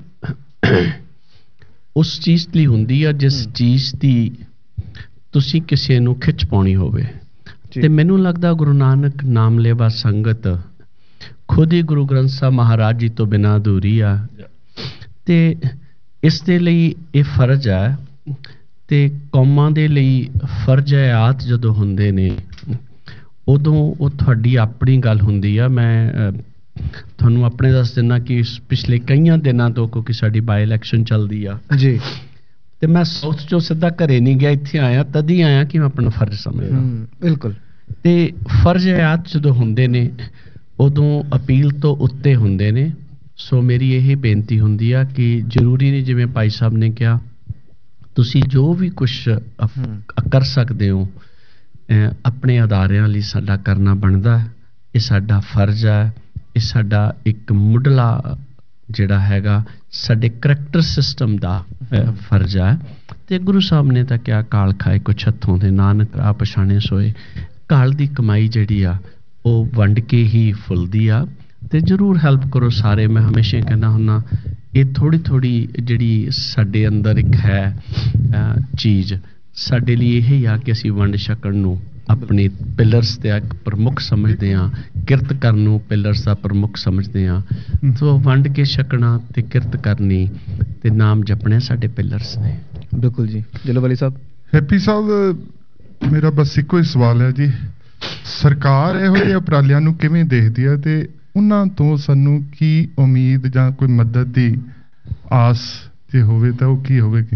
ਉਸ ਚੀਜ਼ ਲਈ ਹੁੰਦੀ ਆ ਜਿਸ ਚੀਜ਼ ਦੀ ਤੁਸੀਂ ਕਿਸੇ ਨੂੰ ਖਿੱਚ ਪਾਉਣੀ ਹੋਵੇ, ਤੇ ਮੈਨੂੰ ਲੱਗਦਾ ਗੁਰੂ ਨਾਨਕ ਨਾਮ ਲੈਵਾ ਸੰਗਤ ਖੁਦ ਹੀ ਗੁਰੂ ਗ੍ਰੰਥ ਸਾਹਿਬ ਮਹਾਰਾਜ ਜੀ ਤੋਂ ਬਿਨਾਂ ਅਧੂਰੀ ਆ, ਤੇ ਇਸ ਦੇ ਲਈ ਇਹ ਫਰਜ਼ ਹੈ। ਤੇ ਕੌਮਾਂ ਦੇ ਲਈ ਫਰਜ਼ ਆਤ ਜਦੋਂ ਹੁੰਦੇ ਨੇ ਉਦੋਂ ਉਹ ਤੁਹਾਡੀ ਆਪਣੀ ਗੱਲ ਹੁੰਦੀ ਆ। ਮੈਂ ਤੁਹਾਨੂੰ ਆਪਣੇ ਦੱਸ ਦਿੰਦਾ ਕਿ ਪਿਛਲੇ ਕਈਆਂ ਦਿਨਾਂ ਤੋਂ, ਕਿਉਂਕਿ ਸਾਡੀ ਬਾਈ ਇਲੈਕਸ਼ਨ ਚੱਲਦੀ ਆ ਜੀ, ਤੇ ਮੈਂ ਸਾਊਥ ਚੋਂ ਸਿੱਧਾ ਘਰੇ ਨਹੀਂ ਗਿਆ, ਇੱਥੇ ਆਇਆ ਤਦ ਹੀ ਆਇਆ ਕਿ ਮੈਂ ਆਪਣਾ ਫਰਜ਼ ਸਮਝਦਾ। ਬਿਲਕੁਲ। ਤੇ ਫਰਜ਼ ਆਤ ਜਦੋਂ ਹੁੰਦੇ ਨੇ ਉਦੋਂ ਅਪੀਲ ਤੋਂ ਉੱਤੇ ਹੁੰਦੇ ਨੇ। ਸੋ ਮੇਰੀ ਇਹ ਬੇਨਤੀ ਹੁੰਦੀ ਆ ਕਿ ਜ਼ਰੂਰੀ ਨਹੀਂ, ਜਿਵੇਂ ਭਾਈ ਸਾਹਿਬ ਨੇ ਕਿਹਾ, ਤੁਸੀਂ ਜੋ ਵੀ ਕੁਛ ਕਰ ਸਕਦੇ ਹੋ ਆਪਣੇ ਅਦਾਰਿਆਂ ਲਈ ਸਾਡਾ ਕਰਨਾ ਬਣਦਾ। ਇਹ ਸਾਡਾ ਫਰਜ਼ ਹੈ, ਇਹ ਸਾਡਾ ਇੱਕ ਮੁੱਢਲਾ ਜਿਹੜਾ ਹੈਗਾ ਸਾਡੇ ਕਰੈਕਟਰ ਸਿਸਟਮ ਦਾ ਫਰਜ਼ ਹੈ। ਤੇ ਗੁਰੂ ਸਾਹਿਬ ਨੇ ਤਾਂ ਕਿਹਾ, ਕਾਲ ਖਾਏ ਕੁਛ ਹੱਥੋਂ ਦੇ, ਨਾਨਕ ਰਾਹ ਪਛਾਣੇ ਸੋਏ। ਕਾਲ ਦੀ ਕਮਾਈ ਜਿਹੜੀ ਆ ਉਹ ਵੰਡ ਕੇ ਹੀ ਫੁੱਲਦੀ ਆ, ਤੇ ਜ਼ਰੂਰ ਹੈਲਪ ਕਰੋ ਸਾਰੇ। ਮੈਂ ਹਮੇਸ਼ਾ ਕਹਿੰਦਾ ਹੁੰਦਾ, ਇਹ ਥੋੜ੍ਹੀ ਥੋੜ੍ਹੀ ਜਿਹੜੀ ਸਾਡੇ ਅੰਦਰ ਇੱਕ ਹੈ ਚੀਜ਼, ਸਾਡੇ ਲਈ ਇਹ ਹੀ ਆ ਕਿ ਅਸੀਂ ਵੰਡ ਛਕਣ ਨੂੰ ਆਪਣੇ ਪਿਲਰਸ ਦਾ ਇੱਕ ਪ੍ਰਮੁੱਖ ਸਮਝਦੇ ਹਾਂ, ਕਿਰਤ ਕਰਨ ਨੂੰ ਪਿਲਰਸ ਦਾ ਪ੍ਰਮੁੱਖ ਸਮਝਦੇ ਹਾਂ। ਸੋ ਵੰਡ ਕੇ ਛਕਣਾ ਤੇ ਕਿਰਤ ਕਰਨੀ ਤੇ ਨਾਮ ਜਪਣੇ ਸਾਡੇ ਪਿਲਰਸ ਨੇ। ਬਿਲਕੁਲ ਜੀ। ਜਲੋਵਾਲੀ ਸਾਹਿਬ। ਹੈਪੀ ਸਾਹਿਬ, ਮੇਰਾ ਬਸ ਇੱਕੋ ਹੀ ਸਵਾਲ ਹੈ ਜੀ, ਸਰਕਾਰ ਇਹੋ ਜਿਹੇ ਉਪਰਾਲਿਆਂ ਨੂੰ ਕਿਵੇਂ ਦੇਖਦੀ ਹੈ ਤੇ ਉਹਨਾਂ ਤੋਂ ਸਾਨੂੰ ਕੀ ਉਮੀਦ ਜਾਂ ਕੋਈ ਮਦਦ ਦੀ ਆਸ ਜੇ ਹੋਵੇ ਤਾਂ ਉਹ ਕੀ ਹੋਵੇਗੀ?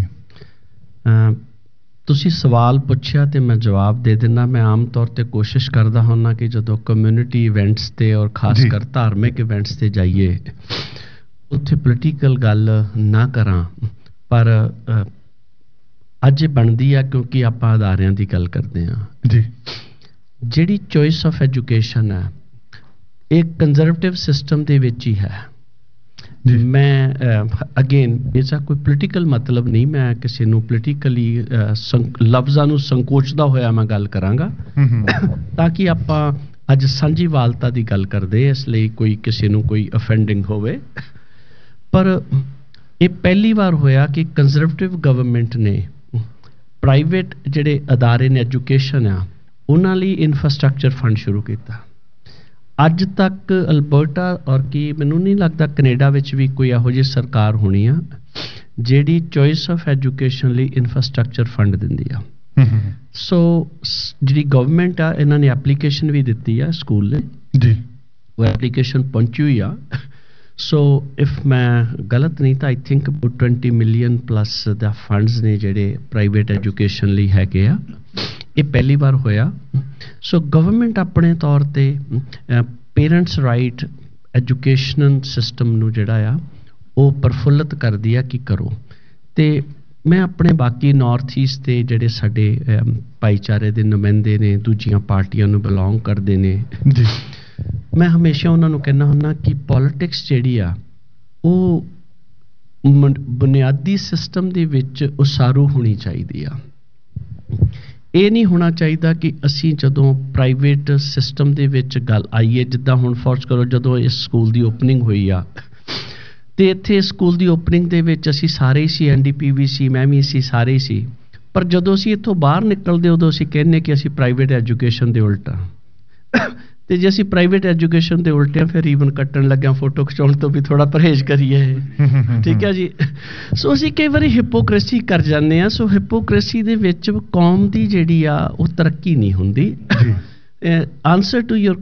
ਤੁਸੀਂ ਸਵਾਲ ਪੁੱਛਿਆ ਤੇ ਮੈਂ ਜਵਾਬ ਦੇ ਦਿੰਦਾ। ਮੈਂ ਆਮ ਤੌਰ ਤੇ ਕੋਸ਼ਿਸ਼ ਕਰਦਾ ਹੁੰਦਾ ਕਿ ਜਦੋਂ ਕਮਿਊਨਿਟੀ ਇਵੈਂਟਸ ਤੇ ਔਰ ਖਾਸ ਕਰ ਧਾਰਮਿਕ ਇਵੈਂਟਸ ਤੇ ਜਾਈਏ ਉੱਥੇ ਪੋਲੀਟੀਕਲ ਗੱਲ ਨਾ ਕਰਾਂ, ਪਰ ਅੱਜ ਬਣਦੀ ਆ ਕਿਉਂਕਿ ਆਪਾਂ ਅਦਾਰਿਆਂ ਦੀ ਗੱਲ ਕਰਦੇ ਹਾਂ ਜੀ। ਜਿਹੜੀ ਚੋਇਸ ਆਫ ਐਜੂਕੇਸ਼ਨ ਹੈ ਇਹ ਕੰਜ਼ਰਵੇਟਿਵ ਸਿਸਟਮ ਦੇ ਵਿੱਚ ਹੀ ਹੈ। ਮੈਂ ਅਗੇਨ ਇਹਦਾ ਕੋਈ ਪੋਲੀਟੀਕਲ ਮਤਲਬ ਨਹੀਂ, ਮੈਂ ਕਿਸੇ ਨੂੰ ਪੋਲੀਟੀਕਲੀ ਲਫ਼ਜ਼ਾਂ ਨੂੰ ਸੰਕੋਚਦਾ ਹੋਇਆ ਮੈਂ ਗੱਲ ਕਰਾਂਗਾ ਤਾਂ ਕਿ ਆਪਾਂ ਅੱਜ ਸਾਂਝੀਵਾਲਤਾ ਦੀ ਗੱਲ ਕਰਦੇ, ਇਸ ਲਈ ਕੋਈ ਕਿਸੇ ਨੂੰ ਕੋਈ ਅਫੈਂਡਿੰਗ ਹੋਵੇ। ਪਰ ਇਹ ਪਹਿਲੀ ਵਾਰ ਹੋਇਆ ਕਿ ਕੰਜ਼ਰਵੇਟਿਵ ਗਵਰਨਮੈਂਟ ਨੇ ਪ੍ਰਾਈਵੇਟ ਜਿਹੜੇ ਅਦਾਰੇ ਨੇ ਐਜੂਕੇਸ਼ਨ ਆ ਉਹਨਾਂ ਲਈ ਇਨਫਰਾਸਟ੍ਰਕਚਰ ਫੰਡ ਸ਼ੁਰੂ ਕੀਤਾ। ਅੱਜ ਤੱਕ ਅਲਬਰਟਾ ਔਰ ਕੀ ਮੈਨੂੰ ਨਹੀਂ ਲੱਗਦਾ ਕੈਨੇਡਾ ਵਿੱਚ ਵੀ ਕੋਈ ਇਹੋ ਜਿਹੀ ਸਰਕਾਰ ਹੋਣੀ ਆ ਜਿਹੜੀ ਚੋਇਸ ਆਫ ਐਜੂਕੇਸ਼ਨ ਲਈ ਇਨਫਰਾਸਟ੍ਰਕਚਰ ਫੰਡ ਦਿੰਦੀ ਆ। ਸੋ ਜਿਹੜੀ ਗਵਰਨਮੈਂਟ ਆ ਇਹਨਾਂ ਨੇ ਐਪਲੀਕੇਸ਼ਨ ਵੀ ਦਿੱਤੀ ਆ ਸਕੂਲ ਨੇ ਜੀ, ਉਹ ਐਪਲੀਕੇਸ਼ਨ ਪਹੁੰਚੀ ਹੋਈ ਆ। ਸੋ ਇਫ ਮੈਂ ਗਲਤ ਨਹੀਂ ਤਾਂ I think about twenty million plus the funds ਨੇ ਜਿਹੜੇ ਪ੍ਰਾਈਵੇਟ ਐਜੂਕੇਸ਼ਨ ਲਈ ਹੈਗੇ ਆ। ਇਹ ਪਹਿਲੀ ਵਾਰ ਹੋਇਆ। ਸੋ ਗਵਰਨਮੈਂਟ ਆਪਣੇ ਤੌਰ ਤੇ ਪੇਰੈਂਟਸ ਰਾਈਟ ਐਜੂਕੇਸ਼ਨਲ ਸਿਸਟਮ ਨੂੰ ਜਿਹੜਾ ਆ ਉਹ ਪ੍ਰਫੁੱਲਤ ਕਰਦੀ ਆ ਕਿ ਕਰੋ। ਤੇ ਮੈਂ ਆਪਣੇ ਬਾਕੀ ਨਾਰਥ ਈਸਟ ਦੇ ਜਿਹੜੇ ਸਾਡੇ ਭਾਈਚਾਰੇ ਦੇ ਨੁਮਾਇੰਦੇ ਨੇ, ਦੂਜੀਆਂ ਪਾਰਟੀਆਂ ਨੂੰ ਬਿਲੋਂਗ ਕਰਦੇ ਨੇ ਜੀ, ਮੈਂ ਹਮੇਸ਼ਾ ਉਹਨਾਂ ਨੂੰ ਕਹਿੰਦਾ ਹੁੰਦਾ ਕਿ ਪੋਲਿਟਿਕਸ ਜਿਹੜੀ ਆ ਉਹ ਬੁਨਿਆਦੀ ਸਿਸਟਮ ਦੇ ਵਿੱਚ ਉਸਾਰੂ ਹੋਣੀ ਚਾਹੀਦੀ ਆ। ਇਹ ਨਹੀਂ ਹੋਣਾ ਚਾਹੀਦਾ ਕਿ ਅਸੀਂ ਜਦੋਂ ਪ੍ਰਾਈਵੇਟ ਸਿਸਟਮ ਦੇ ਵਿੱਚ ਗੱਲ ਆਈਏ, ਜਿੱਦਾਂ ਹੁਣ ਫੋਰਸ ਕਰੋ ਜਦੋਂ ਇਸ ਸਕੂਲ ਦੀ ਓਪਨਿੰਗ ਹੋਈ ਆ ਤੇ ਇੱਥੇ ਸਕੂਲ ਦੀ ਓਪਨਿੰਗ ਦੇ ਵਿੱਚ ਅਸੀਂ ਸਾਰੇ ਹੀ ਸੀ, ਐਨ ਡੀ ਪੀ ਵੀ ਸੀ, ਮੈਂ ਵੀ ਸੀ, ਸਾਰੇ ਹੀ ਸੀ। ਪਰ ਜਦੋਂ ਅਸੀਂ ਇੱਥੋਂ ਬਾਹਰ ਨਿਕਲਦੇ ਉਦੋਂ ਅਸੀਂ ਕਹਿੰਦੇ ਕਿ ਅਸੀਂ ਪ੍ਰਾਈਵੇਟ ਐਜੂਕੇਸ਼ਨ ਦੇ ਉਲਟਾ ਤੇ ਜੇ ਅਸੀਂ ਪ੍ਰਾਈਵੇਟ ਐਜੂਕੇਸ਼ਨ ਦੇ ਉਲਟੇ ਫਿਰ ਈਵਨ ਕੱਟਣ ਲੱਗਿਆ ਫੋਟੋ ਖਿਚਾਉਣ ਤੋਂ ਵੀ ਥੋੜਾ ਪਰਹੇਜ਼ ਕਰੀਏ। ਠੀਕ ਹੈ ਜੀ। ਸੋ ਅਸੀਂ ਕਈ ਵਾਰੀ ਹਿਪੋਕ੍ਰੇਸੀ ਕਰ ਜਾਂਦੇ ਆ। ਸੋ ਹਿਪੋਕ੍ਰੇਸੀ ਦੇ ਵਿੱਚ ਕੌਮ ਦੀ ਜਿਹੜੀ ਆ ਉਹ ਤਰੱਕੀ ਨਹੀਂ ਹੁੰਦੀ। Answer to your